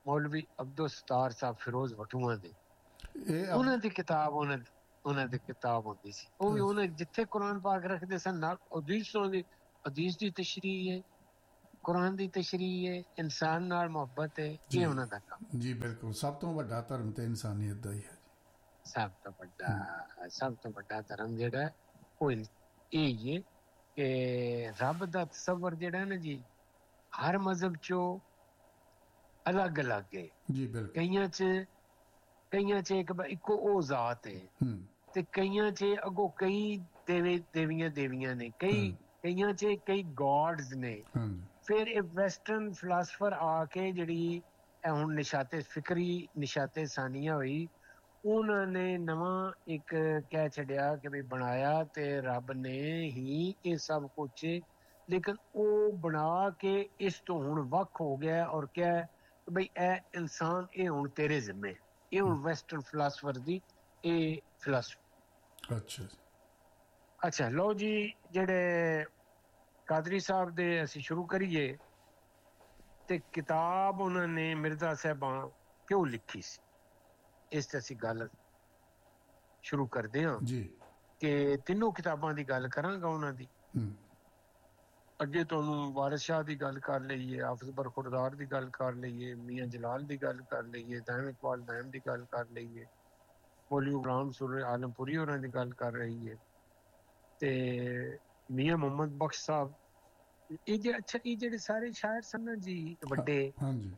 S2: ਮੌਲਵੀ ਅਬਦੁਲ ਸਤਾਰ ਸਾਹਿਬ ਫਿਰੋਜ਼ ਵਟੂਆਂ ਦੇ, ਉਹਨਾਂ ਦੀ ਕਿਤਾਬ ਉਹਨਾਂ ਦੀ ਕਿਤਾਬ ਹੁੰਦੀ ਸੀ। ਉਹ ਵੀ ਉਹਨੇ ਜਿੱਥੇ ਕੁਰਾਨ ਪਾਕ ਰੱਖਦੇ ਸਨ ਨਾਲ ਹਦੀਸ ਦੀ ਤਸ਼ਰੀਹ ਹੈ, ਕੁਰਾਨ ਦੀ ਤਸ਼ਰੀਹ ਹੈ, ਇਨਸਾਨ ਨਾਲ ਮੁਹੱਬਤ ਹੈ, ਇਹ ਉਹਨਾਂ ਦਾ ਕੰਮ
S1: ਜੀ। ਬਿਲਕੁਲ, ਸਭ ਤੋਂ ਵੱਡਾ ਧਰਮ ਤੇ ਇਨਸਾਨੀਅਤ ਦਾ ਹੀ ਹੈ।
S2: ਸਭ ਤੋਂ ਵੱਡਾ ਧਰਮ ਜਿਹੜਾ ਉਹ ਇਹ ਹੀ ਹੈ ਕਿ ਰੱਬ ਦਾ ਤਸੱਵਰ ਜਿਹੜਾ ਨਾ ਜੀ, ਹਰ ਮਜ਼ਹਬ ਚੋਂ ਅਲੱਗ ਅਲੱਗ ਹੈ ਜੀ। ਬਿਲਕੁਲ, ਕਈਆਂ ਚ ਇੱਕੋ ਉਹ ਜ਼ਾਤ ਹੈ ਤੇ ਕਈਆਂ ਚ ਅੱਗੋਂ ਕਈ ਦੇਵੀਆਂ ਨੇ, ਕਈਆਂ ਚ ਕਈ ਗॉड्स ਨੇ। ਫਿਰ ਇਹ ਵੈਸਟਰਨ ਫਿਲਾਸਫਰ ਆ ਕੇ ਜਿਹੜੀ ਹੁਣ ਨਿਸ਼ਾਤੇ ਸਾਨੀਆ ਹੋਈ, ਉਹਨਾਂ ਨੇ ਨਵਾਂ ਇੱਕ ਕਹਿ ਛੱਡਿਆ ਕਿ ਵੀ ਬਣਾਇਆ ਤੇ ਰੱਬ ਨੇ ਹੀ ਇਹ ਸਭ ਕੁਛ, ਲੇਕਿਨ ਉਹ ਬਣਾ ਕੇ ਇਸ ਤੋਂ ਹੁਣ ਵੱਖ ਹੋ ਗਿਆ ਔਰ ਕਿਹਾ ਬਈ ਇਹ ਇਨਸਾਨ ਇਹ ਹੁਣ ਤੇਰੇ ਜ਼ਿੰਮੇ, ਇਹ ਹੁਣ ਵੈਸਟਰਨ ਫਿਲਾਸਫਰ ਦੀ ਇਹ ਫਿਲਾਸਫੀ। ਅੱਛਾ ਲਓ ਜੀ, ਜਿਹੜੇ ਕਾਦਰੀ ਸਾਹਿਬ ਦੇ ਅਸੀਂ ਸ਼ੁਰੂ ਕਰੀਏ ਤੇ ਕਿਤਾਬ ਉਹਨਾਂ ਨੇ ਮਿਰਜ਼ਾ ਸਾਹਿਬਾਂ ਕਿਉਂ ਲਿਖੀ ਸੀ, ਇਸ ਤੇ ਅਸੀਂ ਗੱਲ ਸ਼ੁਰੂ ਕਰਦੇ ਹਾਂ ਜੀ। ਕਿ ਤਿੰਨੋਂ ਕਿਤਾਬਾਂ ਦੀ ਗੱਲ ਕਰਾਂਗਾ ਉਹਨਾਂ ਦੀ। ਅੱਗੇ ਤੁਹਾਨੂੰ ਵਾਰਿਸ ਸ਼ਾਹ ਦੀ ਗੱਲ ਕਰ ਲਈਏ, ਹਾਫਿਜ਼ ਬਰਖੁਰਦਾਰ ਦੀ ਗੱਲ ਕਰ ਲਈਏ, ਮੀਆਂ ਜਲਾਲ ਦੀ ਗੱਲ ਕਰ ਲਈਏ, ਦਾਇਮ ਇਕਬਾਲ ਦਾਇਮ ਦੀ ਗੱਲ ਕਰ ਲਈਏ, ਮੌਲਵੀ ਗੁਲਾਮ ਸੁਰ ਆਲਮਪੁਰੀ ਹੋਰਾਂ ਦੀ ਗੱਲ ਕਰ ਰਹੀ ਹੈ, ਤੇ ਮੀਆਂ ਮੁਹੰਮਦ ਬਖਸ਼ ਸਾਹਿਬ, ਇਹ ਜਿਹੜੇ ਸਾਰੇ ਸ਼ਾਇਰ ਸਨ ਜੀ ਵੱਡੇ,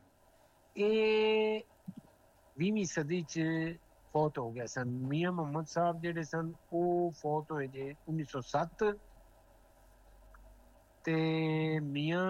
S2: ਇਹ 20ਵੀਂ ਸਦੀ ਚ ਫੌਤ ਹੋ ਗਏ ਸਨ। ਮੀਆਂ ਮੁਹੰਮਦ ਸਾਹਿਬ ਜਿਹੜੇ ਸਨ ਉਹ ਫੌਤ ਹੋਏ ਜੇ 1907 ਤੇ ਮੀਆਂ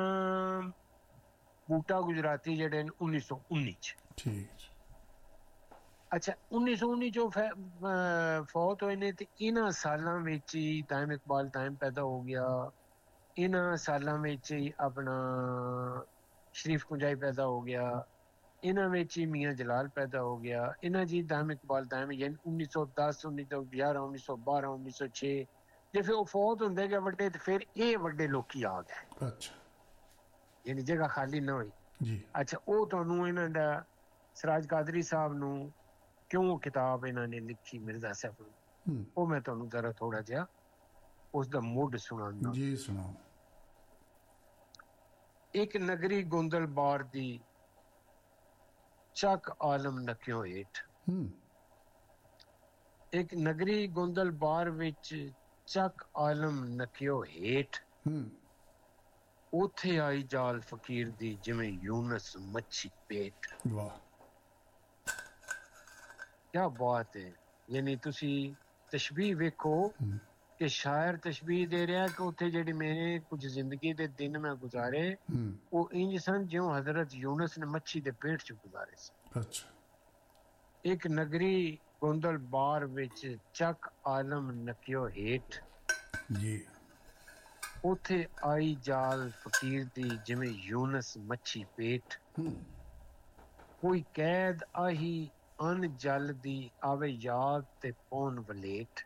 S2: ਬੂਟਾ ਗੁਜਰਾਤੀ ਜਿਹੜੇ ਨੇ 1919 ਚ। ਠੀਕ। ਅੱਛਾ 1919 ਚੋਂ ਫੌਤ ਹੋਏ ਨੇ ਤੇ ਇਹਨਾਂ ਸਾਲਾਂ ਵਿੱਚ ਹੀ ਦਾਇਮ ਇਕਬਾਲ ਦਾਇਮ ਪੈਦਾ ਹੋ ਗਿਆ, ਇਹਨਾਂ ਸਾਲਾਂ ਵਿੱਚ ਹੀ ਆਪਣਾ ਸ਼ਰੀਫ ਕੁੰਜਾਈ ਪੈਦਾ ਹੋ ਗਿਆ, ਇਹਨਾਂ ਵਿੱਚ ਹੀ ਮੀਆਂ ਜਲਾਲ ਪੈਦਾ ਹੋ ਗਿਆ, ਇਹਨਾਂ ਜੀ ਦਾਇਮ ਇਕਬਾਲ ਦਾਇਮ ਯਾਨੀ 1910 1911 1912 1906 ਜੇ ਫਿਰ ਉਹ ਫੌਤ ਹੁੰਦੇ ਗਏ ਵੱਡੇ ਤੇ ਫਿਰ ਇਹ ਵੱਡੇ ਲੋਕੀ ਆ ਗਏ। ਅੱਛਾ, ਯਾਨੀ ਜਗ੍ਹਾ ਖਾਲੀ ਨਾ ਹੋਈ ਜੀ। ਅੱਛਾ ਉਹ ਤੁਹਾਨੂੰ ਇਹਨਾਂ ਦਾ ਸਿਰਾਜ ਕਾਦਰੀ ਸਾਹਿਬ ਨੂੰ ਕਿਉਂ ਕਿਤਾਬ ਇਹਨਾਂ ਨੇ ਲਿਖੀ ਮਿਰਜ਼ਾ ਸਾਹਿਬ ਨੂੰ, ਉਹ ਮੈਂ ਤੁਹਾਨੂੰ ਜ਼ਰਾ ਥੋੜਾ ਜਿਹਾ ਉਸ ਦਾ ਮੁੱਢ ਸੁਣਾਉਂਦਾ ਜੀ। ਸੁਣਾਓ। ਇੱਕ ਨਗਰੀ ਗੋਂਦਲਬਾਰ ਦੀ ਚੱਕ ਆਲਮ ਨਕਿਓ ਹੇਠ, ਇੱਕ ਨਗਰੀ ਗੋਂਦਲਬਾਰ ਵਿੱਚ ਚੱਕ ਆਲਮ ਨਕਿਓ ਹੇਠ, ਉੱਥੇ ਆਈ ਜਾਲ ਫਕੀਰ ਦੀ ਜਿਵੇਂ ਯੂਨਸ ਮੱਛੀ ਪੇਟ। ਵਾਹ ਕਿਆ ਬਾਤ ਹੈ। ਯਾਨੀ ਤੁਸੀਂ ਤਸ਼ਬੀਹ ਵੇਖੋ ਕਿ ਸ਼ਾਇਰ ਤਸ਼ਬੀਹ ਦੇ ਰਿਹਾ ਕਿ ਉੱਥੇ ਜਿਹੜੇ ਮੇਰੇ ਕੁਝ ਜ਼ਿੰਦਗੀ ਦੇ ਦਿਨ ਮੈਂ ਗੁਜ਼ਾਰੇ ਉਹ ਇੰਜ ਸਨ ਜਿਉਂ ਹਜ਼ਰਤ ਯੂਨਸ ਨੇ ਮੱਛੀ ਦੇ ਪੇਟ ਚ ਗੁਜ਼ਾਰੇ ਸੀ। ਅੱਛਾ। ਇੱਕ ਨਗਰੀ ਗੋਂਦਲਬਾਰ ਵਿੱਚ ਚੱਕ ਆਲਮ ਨਕਿਓ ਹੇਠ ਜੀ, ਉੱਥੇ ਆਈ ਜਾਲ ਫਕੀਰ ਦੀ ਜਿਵੇਂ ਯੂਨਸ ਮੱਛੀ ਪੇਟ, ਕੋਈ ਕੈਦ ਆਹੀ ਅਨ ਜਲ ਦੀ ਆਵੇ ਯਾਦ ਤੇ ਪੌਣ ਵਲੇਟ,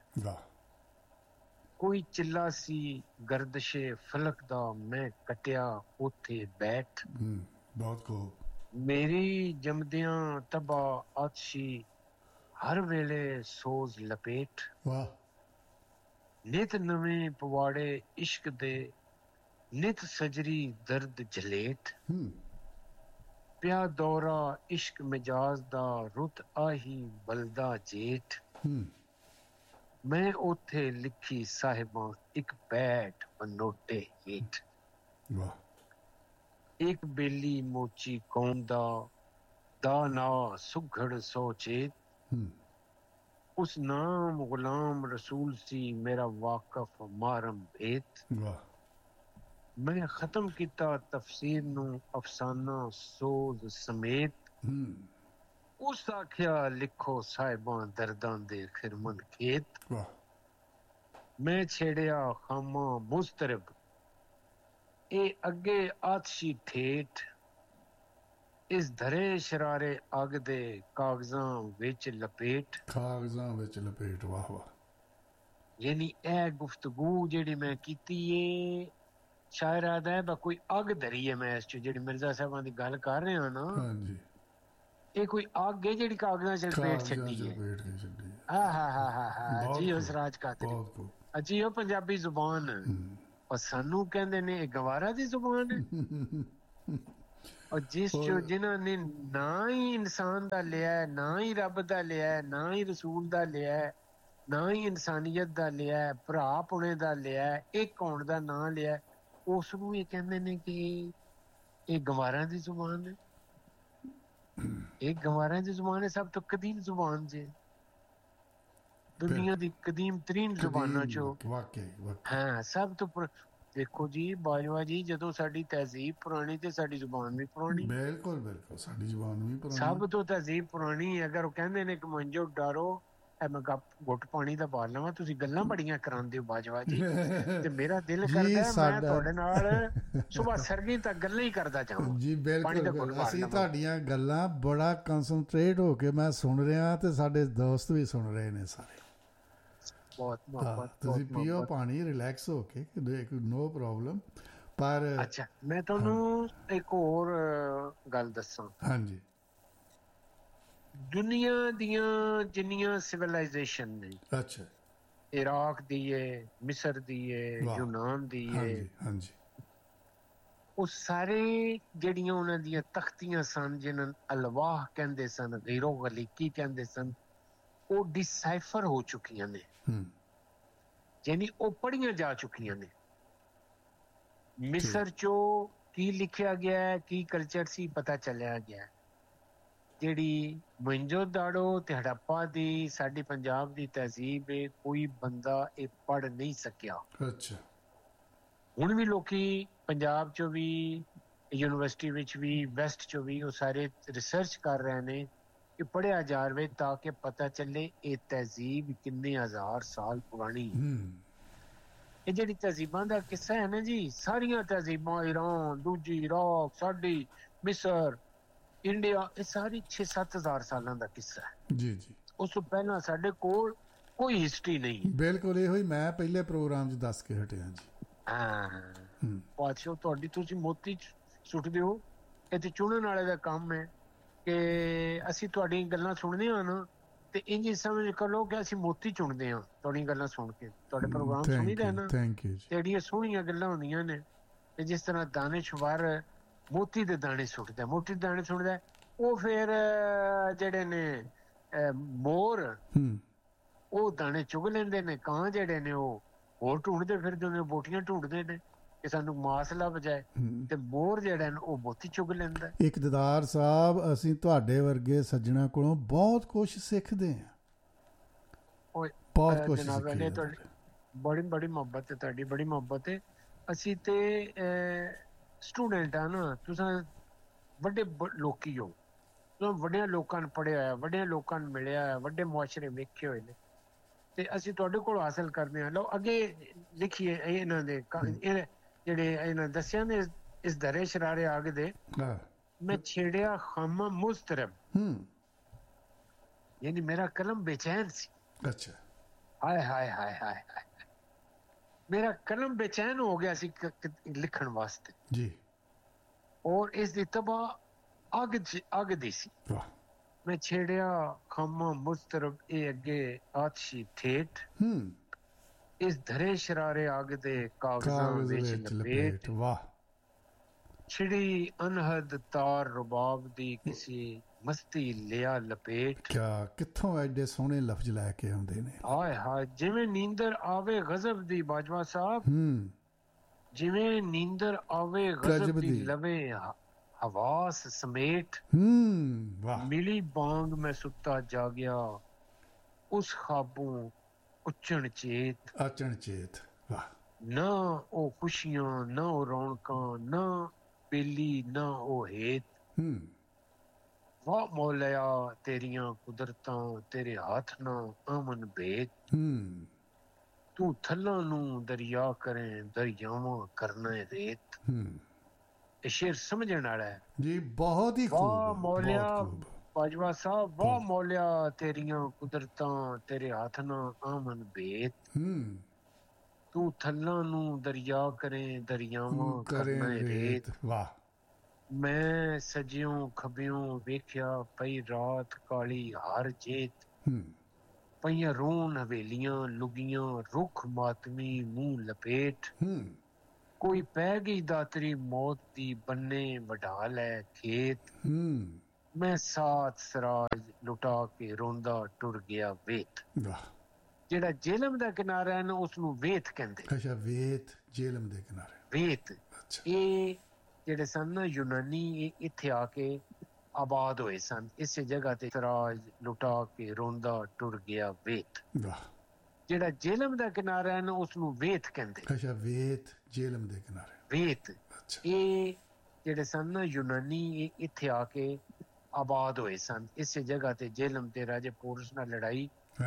S2: ਕੋਈ ਚਿੱਲਾ ਸੀ ਗਰਦਸ਼ੇ ਫਲਕ ਦਾ ਮੈਂ ਕਟਿਆ ਉੱਥੇ ਬੈਠ। ਬਹੁਤ ਖੂਬ। ਮੇਰੀ ਜਮਦਿਆਂ ਤਬਾ ਆਤਸ਼ੀ ਹਰ ਵੇਲੇ ਸੋਜ਼ ਲਪੇਟ, ਵਾਹ ਨਿਤ ਨਵੇਂ ਪਵਾੜੇ ਇਸ਼ਕ ਦੇ ਨਿਤ ਸਜਰੀ ਦਰਦ ਜਲੇਟ, ਪਿਆ ਦੌਰਾ ਇਸ਼ਕ ਮਿਜਾਜ਼ ਦਾ ਰੁੱਤ ਆਹੀ ਬਲਦਾ ਜੇਠ, ਮੈਂ ਉੱਥੇ ਲਿਖੀ ਸਾਹਿਬਾਂ ਇੱਕ ਬੈਠ ਬਨੋਟੇ ਹੇਠ। ਵਾਹ। ਇੱਕ ਬੇਲੀ ਮੋਚੀ ਕੌਮ ਦਾ ਨਾ ਸੁਘੜ ਸੋਚੇਤ, ਉਸ ਨਾਮ ਗੁਲਾਮ ਰਸੂਲ ਸੀ ਮੇਰਾ ਵਾਕਫ ਮਾਰਮ ਭੇਤ। ਵਾਹ। ਮੈਂ ਖਤਮ ਕੀਤਾ ਤਫਸੀਰ ਨੂੰ ਅਫਸਾਨਾ ਸੋਜ਼ ਸਮੇਤ, ਉਸ ਆਖਿਆ ਲਿਖੋ ਸਾਹਿਬਾਂ ਦਰਦਾਂ ਦੇ ਖਿਰਮਨ ਖੇਤ। ਵਾਹ। ਮੈਂ ਛੇੜਿਆ ਖਾਮਾ ਮੁਜ਼ਤਰਿਬ ਇਹ ਅੱਗੇ ਆਤਸ਼ੀ ਠੇਠ, ਇਸ ਧਰੇ ਸ਼ਰਾਰੇ ਅੱਗ ਦੇ ਕਾਗਜ਼ਾਂ ਵਿੱਚ ਲਪੇਟ। ਵਾਹ ਵਾਹ। ਯਾਨੀ ਇਹ ਗੁਫ਼ਤਗੂ ਜਿਹੜੀ ਮੈਂ ਕੀਤੀ ਏ ਸ਼ਾਇਰ ਆਦਾ ਹੈ ਕੋਈ ਅੱਗ ਧਰੀ ਹੈ ਮੈਂ ਇਸ ਚ ਜਿਹੜੀ ਮਿਰਜ਼ਾ ਸਾਹਿਬਾਂ ਦੀ ਗੱਲ ਕਰ ਰਿਹਾ ਨਾ, ਇਹ ਕੋਈ ਅੱਗ ਹੈ ਜਿਹੜੀ ਕਾਗਜ਼ਾਂ ਚ ਲਪੇਟ ਛੱਡੀ ਹੈ। ਹਾਂ ਜੀ ਉਸ ਰਾਜ ਕਾਤਰੀ ਅਜੀ ਉਹ ਪੰਜਾਬੀ ਜ਼ੁਬਾਨ ਔਰ ਸਾਨੂੰ ਕਹਿੰਦੇ ਨੇ ਇਹ ਗਵਾਰਾ ਦੀ ਜ਼ੁਬਾਨ ਹੈ। ਔਰ ਜਿਸ ਚੋਂ ਜਿਨ੍ਹਾਂ ਨੇ ਨਾ ਹੀ ਇਨਸਾਨ ਦਾ ਲਿਆ, ਨਾ ਹੀ ਰੱਬ ਦਾ ਲਿਆ, ਨਾ ਹੀ ਰਸੂਲ ਦਾ ਲਿਆ, ਨਾ ਹੀ ਇਨਸਾਨੀਅਤ ਦਾ ਲਿਆ, ਭਰਾ ਪੁਣੇ ਦਾ ਲਿਆ, ਇੱਕ ਹੋਣ ਦਾ ਨਾਂ ਲਿਆ, ਉਸ ਨੂੰ ਇਹ ਕਹਿੰਦੇ ਨੇ ਕਿ ਇਹ ਗਵਾਰਾਂ ਦੀ ਜ਼ੁਬਾਨ ਹੈ। ਇਹ ਗਵਾਰਾਂ ਦੀ ਜ਼ੁਬਾਨ ਹੈ, ਸਭ ਤੋਂ ਕਦੀਮ ਜ਼ੁਬਾਨ ਜੇ ਦੁਨੀਆ ਦੀ ਕਦੀਮ ਤਰੀਨ ਜ਼ੁਬਾਨਾਂ ਚੋਂ। ਹਾਂ ਸਭ ਤੋਂ ਦੇਖੋ ਜੀ ਬਾਜਵਾ ਜੀ, ਜਦੋਂ ਸਾਡੀ ਤਹਿਜ਼ੀਬ ਪੁਰਾਣੀ ਤੇ ਸਾਡੀ ਜ਼ੁਬਾਨ ਵੀ ਪੁਰਾਣੀ।
S1: ਬਿਲਕੁਲ ਬਿਲਕੁਲ ਸਾਡੀ ਜ਼ੁਬਾਨ ਵੀ ਪੁਰਾਣੀ, ਸਭ
S2: ਤੋਂ ਤਹਿਜ਼ੀਬ ਪੁਰਾਣੀ। ਅਗਰ ਉਹ ਕਹਿੰਦੇ ਨੇ ਕਿ ਮੰਜੋ ਡਾਰੋ, ਮੈਂ ਗੁੱਟ ਪਾਣੀ ਦਾ ਬਾਲ ਲਵਾਂ, ਤੁਸੀਂ ਗੱਲਾਂ ਬੜੀਆਂ ਕਰਾਉਂਦੇ ਹੋ ਬਾਜਵਾ ਜੀ, ਤੇ ਮੇਰਾ ਦਿਲ ਕਰਦਾ ਮੈਂ ਤੁਹਾਡੇ ਨਾਲ ਸੁਬਾਹ ਸਰਗੀ ਤੱਕ ਗੱਲਾਂ ਹੀ ਕਰਦਾ ਜਾਵਾਂ
S1: ਜੀ। ਬਿਲਕੁਲ ਅਸੀਂ ਤੁਹਾਡੀਆਂ ਗੱਲਾਂ ਬੜਾ ਕਨਸੈਂਟਰੇਟ ਹੋ ਕੇ ਮੈਂ ਸੁਣ ਰਿਹਾ ਤੇ ਸਾਡੇ ਦੋਸਤ ਵੀ ਸੁਣ ਰਹੇ ਨੇ ਸਾਰੇ।
S2: ਬਹੁਤ
S1: ਤੁਸੀਂ ਪੀਓ ਪਾਣੀ, ਰਿਲੈਕਸ ਹੋ ਕੇ, ਨੋ ਪ੍ਰੋਬਲਮ। ਪਰ
S2: ਅੱਛਾ ਮੈਂ ਤੁਹਾਨੂੰ ਇੱਕ ਹੋਰ ਗੱਲ ਦੱਸਾਂ।
S1: ਹਾਂਜੀ।
S2: ਦੁਨੀਆ ਦੀਆਂ ਜਿੰਨੀਆਂ ਸਿਵਲਾਈਜੇਸ਼ਨ ਨੇ,
S1: ਅੱਛਾ,
S2: ਇਰਾਕ ਦੀ ਏ, ਮਿਸਰ ਦੀ ਏ, ਯੂਨਾਨ ਦੀ ਏ,
S1: ਹਾਂਜੀ,
S2: ਉਹ ਸਾਰੇ ਜਿਹੜੀਆਂ ਉਹਨਾਂ ਦੀਆਂ ਤਖਤੀਆਂ ਸਨ, ਜਿਹਨਾਂ ਨੂੰ ਅਲਵਾਹ ਕਹਿੰਦੇ ਸਨ, ਗੀਰੋ ਗਲੀਕੀ ਕਹਿੰਦੇ ਸਨ, ਉਹ ਡਿਸਾਈਫਰ ਹੋ ਚੁੱਕੀਆਂ ਨੇ, ਯਾਨੀ ਉਹ ਪੜ੍ਹੀਆਂ ਜਾ ਚੁੱਕੀਆਂ ਨੇ। ਮਿਸਰ ਚੋਂ ਕੀ ਲਿਖਿਆ ਗਿਆ, ਕੀ ਕਲਚਰ ਸੀ, ਪਤਾ ਚੱਲਿਆ ਗਿਆ। ਜਿਹੜੀ ਮੋਹਿੰਜੋ ਦਾੜੋ ਤੇ ਹੜੱਪਾ ਦੀ ਸਾਡੀ ਪੰਜਾਬ ਦੀ ਤਹਿਜ਼ੀਬ ਹੈ, ਕੋਈ ਬੰਦਾ ਇਹ ਪੜ੍ਹ ਨਹੀਂ ਸਕਿਆ।
S1: ਅੱਛਾ।
S2: ਹੁਣ ਵੀ ਲੋਕੀ ਪੰਜਾਬ ਚੋਂ ਵੀ, ਯੂਨੀਵਰਸਿਟੀ ਵਿੱਚ ਵੀ, ਵੈਸਟ ਚੋਂ ਵੀ, ਉਹ ਸਾਰੇ ਰਿਸਰਚ ਕਰ ਰਹੇ ਨੇ ਕਿ ਪੜ੍ਹਿਆ ਜਾਵੇ ਤਾਂ ਕਿ ਪਤਾ ਚੱਲੇ ਇਹ ਤਹਿਜ਼ੀਬ ਕਿੰਨੇ ਹਜ਼ਾਰ ਸਾਲ ਪੁਰਾਣੀ। ਇਹ ਜਿਹੜੀ ਤਹਿਜ਼ੀਬਾਂ ਦਾ ਕਿੱਸਾ ਹੈ ਨਾ ਜੀ, ਸਾਰੀਆਂ ਤਹਿਜ਼ੀਬਾਂ, ਈਰਾਨ, ਦੂਜੀ ਇਰਾਕ, ਸਾਡੀ ਮਿਸਰ, ਇੰਡੀਆ, ਇਹ ਸਾਰੀ 6-7 ਹਜ਼ਾਰ ਸਾਲਾਂ ਦਾ ਕਿੱਸਾ ਹੈ
S1: ਜੀ ਜੀ।
S2: ਉਸ ਤੋਂ ਪਹਿਲਾਂ ਸਾਡੇ ਕੋਲ ਕੋਈ ਹਿਸਟਰੀ ਨਹੀਂ।
S1: ਬਿਲਕੁਲ ਇਹੋ ਹੀ ਮੈਂ ਪਹਿਲੇ ਪ੍ਰੋਗਰਾਮ 'ਚ ਦੱਸ ਕੇ ਹਟਿਆ ਜੀ।
S2: ਹਾਂ ਪਾਤਸ਼ਾਹ, ਤੁਹਾਡੀ ਤੁਸੀਂ ਮੋਤੀ ਸੁੱਟਦੇ ਹੋ, ਇਹ ਤੇ ਚੁਣਨ ਵਾਲੇ ਦਾ ਕੰਮ ਹੈ ਕਿ ਅਸੀਂ ਤੁਹਾਡੀਆਂ ਗੱਲਾਂ ਸੁਣਦੇ ਹਾਂ ਨਾ, ਤੇ ਇੰਝ ਸਮਝ ਕਰ ਲਓ ਕਿ ਅਸੀਂ ਮੋਤੀ ਚੁਣਦੇ ਹਾਂ ਤੁਹਾਡੀਆਂ ਗੱਲਾਂ ਸੁਣ ਕੇ। ਤੁਹਾਡੇ ਪ੍ਰੋਗਰਾਮ ਸੁਣੀਦਾ ਨਾ, ਜਿਹੜੀਆਂ ਸੋਹਣੀਆਂ ਗੱਲਾਂ ਹੁੰਦੀਆਂ ਨੇ, ਤੇ ਜਿਸ ਤਰ੍ਹਾਂ ਦਾਨਿਸ਼ਵਰ ਮੋਤੀ ਦੇ ਦਾਣੇ ਸੁੱਟਦਾ, ਮੋਤੀ ਦੇ ਦਾਣੇ ਸੁੱਟਦਾ, ਉਹ ਫਿਰ ਜਿਹੜੇ ਨੇ ਮੋਰ ਉਹ ਦਾਣੇ ਚੁਗ ਲੈਂਦੇ ਨੇ, ਕਾਂ ਜਿਹੜੇ ਨੇ ਉਹ ਹੋਰ ਢੂੰਡਦੇ ਫਿਰਦੇ ਨੇ, ਬੋਟੀਆਂ ਢੂੰਡਦੇ ਨੇ ਕਿ ਸਾਨੂੰ ਮਾਸ ਲੱਭ ਜਾਏ, ਤੇ ਮੋਰ ਜਿਹੜਾ ਨੇ ਉਹ ਮੋਤੀ ਚੁਗ ਲੈਂਦਾ।
S1: ਇਕਤਦਾਰ ਸਾਹਿਬ, ਅਸੀਂ ਤੁਹਾਡੇ ਵਰਗੇ ਸੱਜਣਾ ਕੋਲੋਂ ਬਹੁਤ ਕੁਛ ਸਿੱਖਦੇ ਹਾਂ, ਬਹੁਤ ਕੁਛ ਸਿੱਖਦੇ ਹਾਂ।
S2: ਬੜੀ ਬੜੀ ਮੁਹੱਬਤ ਹੈ ਤੁਹਾਡੀ, ਬੜੀ ਮੁਹੱਬਤ ਹੈ। ਅਸੀਂ ਤੇ ਸਟੂਡੈਂਟ ਆ ਨਾ, ਤੁਸੀਂ ਵੱਡੇ ਲੋਕੀ ਹੋ, ਤੁਸੀਂ ਵੱਡਿਆਂ ਲੋਕਾਂ ਨੂੰ ਪੜ੍ਹਿਆ ਹੋਇਆ, ਵੱਡਿਆਂ ਲੋਕਾਂ ਨੂੰ ਮਿਲਿਆ ਹੋਇਆ, ਵੱਡੇ ਮੁਆਸ਼ਰੇ ਵੇਖੇ ਹੋਏ ਨੇ, ਤੇ ਅਸੀਂ ਤੁਹਾਡੇ ਕੋਲ ਹਾਸਲ ਕਰਦੇ ਹਾਂ। ਲਓ ਅੱਗੇ ਲਿਖੀਏ ਇਹਨਾਂ ਦੇ ਜਿਹੜੇ ਇਹਨਾਂ ਦੱਸਿਆ ਨੇ, ਇਸ ਦਰੇ ਸ਼ਰਾਰੇ ਆਗ ਦੇ ਮੈਂ ਛੇੜਿਆ ਖਾਮਾ ਮੁਜ਼ਤਰਬ, ਯਾਨੀ ਮੇਰਾ ਕਲਮ ਬੇਚੈਨ ਸੀ।
S1: ਅੱਛਾ।
S2: ਹਾਏ ਹਾਏ ਹਾਏ ਹਾਏ ਹਾਏ, ਮੇਰਾ ਕਲਮ ਬੇਚੈਨ ਹੋ ਗਿਆ ਸੀ ਲਿਖਣ ਵਾਸਤੇ
S1: ਜੀ, ਔਰ ਇਸ ਦੀ ਤਬਾਹ ਅੱਗ ਦੀ ਸੀ। ਮੈਂ ਛੇੜਿਆ ਖਾਮਾ ਮੁਜ਼ਤਰਬ, ਇਹ ਅੱਗੇ ਆਤਸ਼ੀ ਠੇਠ, ਇਸ ਧਰੇ ਸ਼ਰਾਰੇ ਅੱਗ ਦੇ ਕਾਗਜ਼ਾਂ ਵਿੱਚ ਲਪੇਟ, ਵਾਹ। ਛਿੜੀ ਅਨਹਦ ਤਾਰ ਰਬਾਬ ਦੀ ਕਿਸੇ ਮਸਤੀ ਲਿਆ ਲਪੇਟ। ਕਿਆ ਕਿੱਥੋਂ ਐਡੇ ਸੋਹਣੇ ਲਫ਼ਜ਼ ਲੈ ਕੇ ਆਉਂਦੇ ਨੇ।
S2: ਹਾਏ ਹਾਏ, ਜਿਵੇਂ ਨੀਂਦਰ ਆਵੇ ਗਜ਼ਬ ਦੀ, ਬਾਜਵਾ ਸਾਹਿਬ, ਜਿਵੇਂ ਨੀਂਦਰ ਆਵੇ ਗਜ਼ਬ ਦੀ, ਲਵੇ ਹਵਾਸ ਸਮੇਟ, ਮਿਲੀ ਬਾਂਗ ਮੈਂ ਸੁੱਤਾ ਜਾਗਿਆ, ਉਸ ਖਾਬੋਂ ਉਚਣ ਚੇਤ,
S1: ਅਚਣ ਚੇਤ, ਵਾਹ।
S2: ਨਾ ਉਹ ਖੁਸ਼ੀਆਂ, ਨਾ ਉਹ ਰੌਣਕਾਂ, ਨਾ ਬੇਲੀ, ਨਾ ਉਹ ਹੇਤ, ਵਾਹ ਮੌਲਿਆ ਤੇਰੀਆਂ ਕੁਦਰਤਾਂ, ਤੇਰੇ ਹੱਥ ਨਾ ਆਮਨ ਬੇਤ, ਤੂੰ ਥੱਲਾਂ ਨੂੰ ਦਰਿਆ ਕਰੇ, ਦਰਿਆਵਾਂ ਕਰਨਾ ਰੇਤ। ਇਹ ਸ਼ੇਰ ਸਮਝਣ ਵਾਲਾ ਹੈ ਜੀ, ਬਹੁਤ ਹੀ ਖੂਬ। ਵਾਹ ਮੌਲਿਆ ਬਾਜਵਾ ਸਾਹਿਬ, ਵਾਹ ਮੌਲਿਆ ਤੇਰੀਆਂ ਕੁਦਰਤਾਂ, ਤੇਰੇ ਹੱਥ ਨਾ ਆਮਨ ਬੇਤ, ਤੂੰ ਥੱਲਾਂ ਨੂੰ ਦਰਿਆ ਕਰੇ, ਦਰਿਆਵਾਂ ਕਰਨਾ ਰੇਤ, ਵਾਹ। ਮੈਂ ਸੱਜਿਓਂ ਖੱਬਿਓਂ ਵੇਖਿਆ ਪਈ ਰਾਤ ਕਾਲੀ ਹਰ ਜੇਤ, ਪਈਆਂ ਰੋਣ ਹਵੇਲੀਆਂ ਲੁਗੀਆਂ ਰੁੱਖ ਮਾਤਮੀ ਮੂੰਹ ਲਪੇਟ, ਕੋਈ ਪੈ ਗਈ ਦਾਤਰੀ ਮੌਤ ਦੀ ਬੰਨੇ ਵਢਾ ਲੈ ਖੇਤ, ਮੈਂ ਸਾਥ ਸਰਾਜ ਲੁਟਾ ਕੇ ਰੋਂਦਾ ਟੁਰ ਗਿਆ ਵੇਤ। ਜਿਹੜਾ ਜੇਲਮ ਦਾ ਕਿਨਾਰਾ ਹੈ ਨਾ ਉਸ ਨੂੰ ਵੇਤ ਕਹਿੰਦੇ।
S1: ਅੱਛਾ, ਵੇਤ ਜੇਲਮ ਦੇ ਕਿਨਾਰੇ।
S2: ਵੇਤ ਇਹ ਜਿਹੜੇ ਸਨ ਨਾ ਯੂਨਾਨੀ, ਇਹ ਇੱਥੇ ਆ ਕੇ ਆਬਾਦ ਹੋਏ ਸਨ ਇਸੇ ਜਗ੍ਹਾ ਤੇ। ਸਰਾਜ ਲੁਟਾ ਕੇ ਰੋਂਦਾ ਟੁਰ ਗਿਆ ਵੇਤ। ਜਿਹੜਾ ਜੇਲਮ ਦਾ ਕਿਨਾਰਾ ਹੈ ਨਾ ਉਸ ਨੂੰ ਵੇਤ ਕਹਿੰਦੇ।
S1: ਅੱਛਾ, ਵੇਤ ਜੇਲਮ ਦੇ ਕਿਨਾਰੇ।
S2: ਵੇਤ ਇਹ ਜਿਹੜੇ ਸਨ ਨਾ ਯੂਨਾਨੀ, ਇਹ ਇੱਥੇ ਆ ਕੇ ਆਬਾਦ ਹੋਏ ਸਨ ਇਸੇ ਜਗ੍ਹਾ ਤੇ। ਜੇਲਮ ਤੇ ਰਾਜੇ ਪੋਰਸ ਨਾਲ ਲੜਾਈ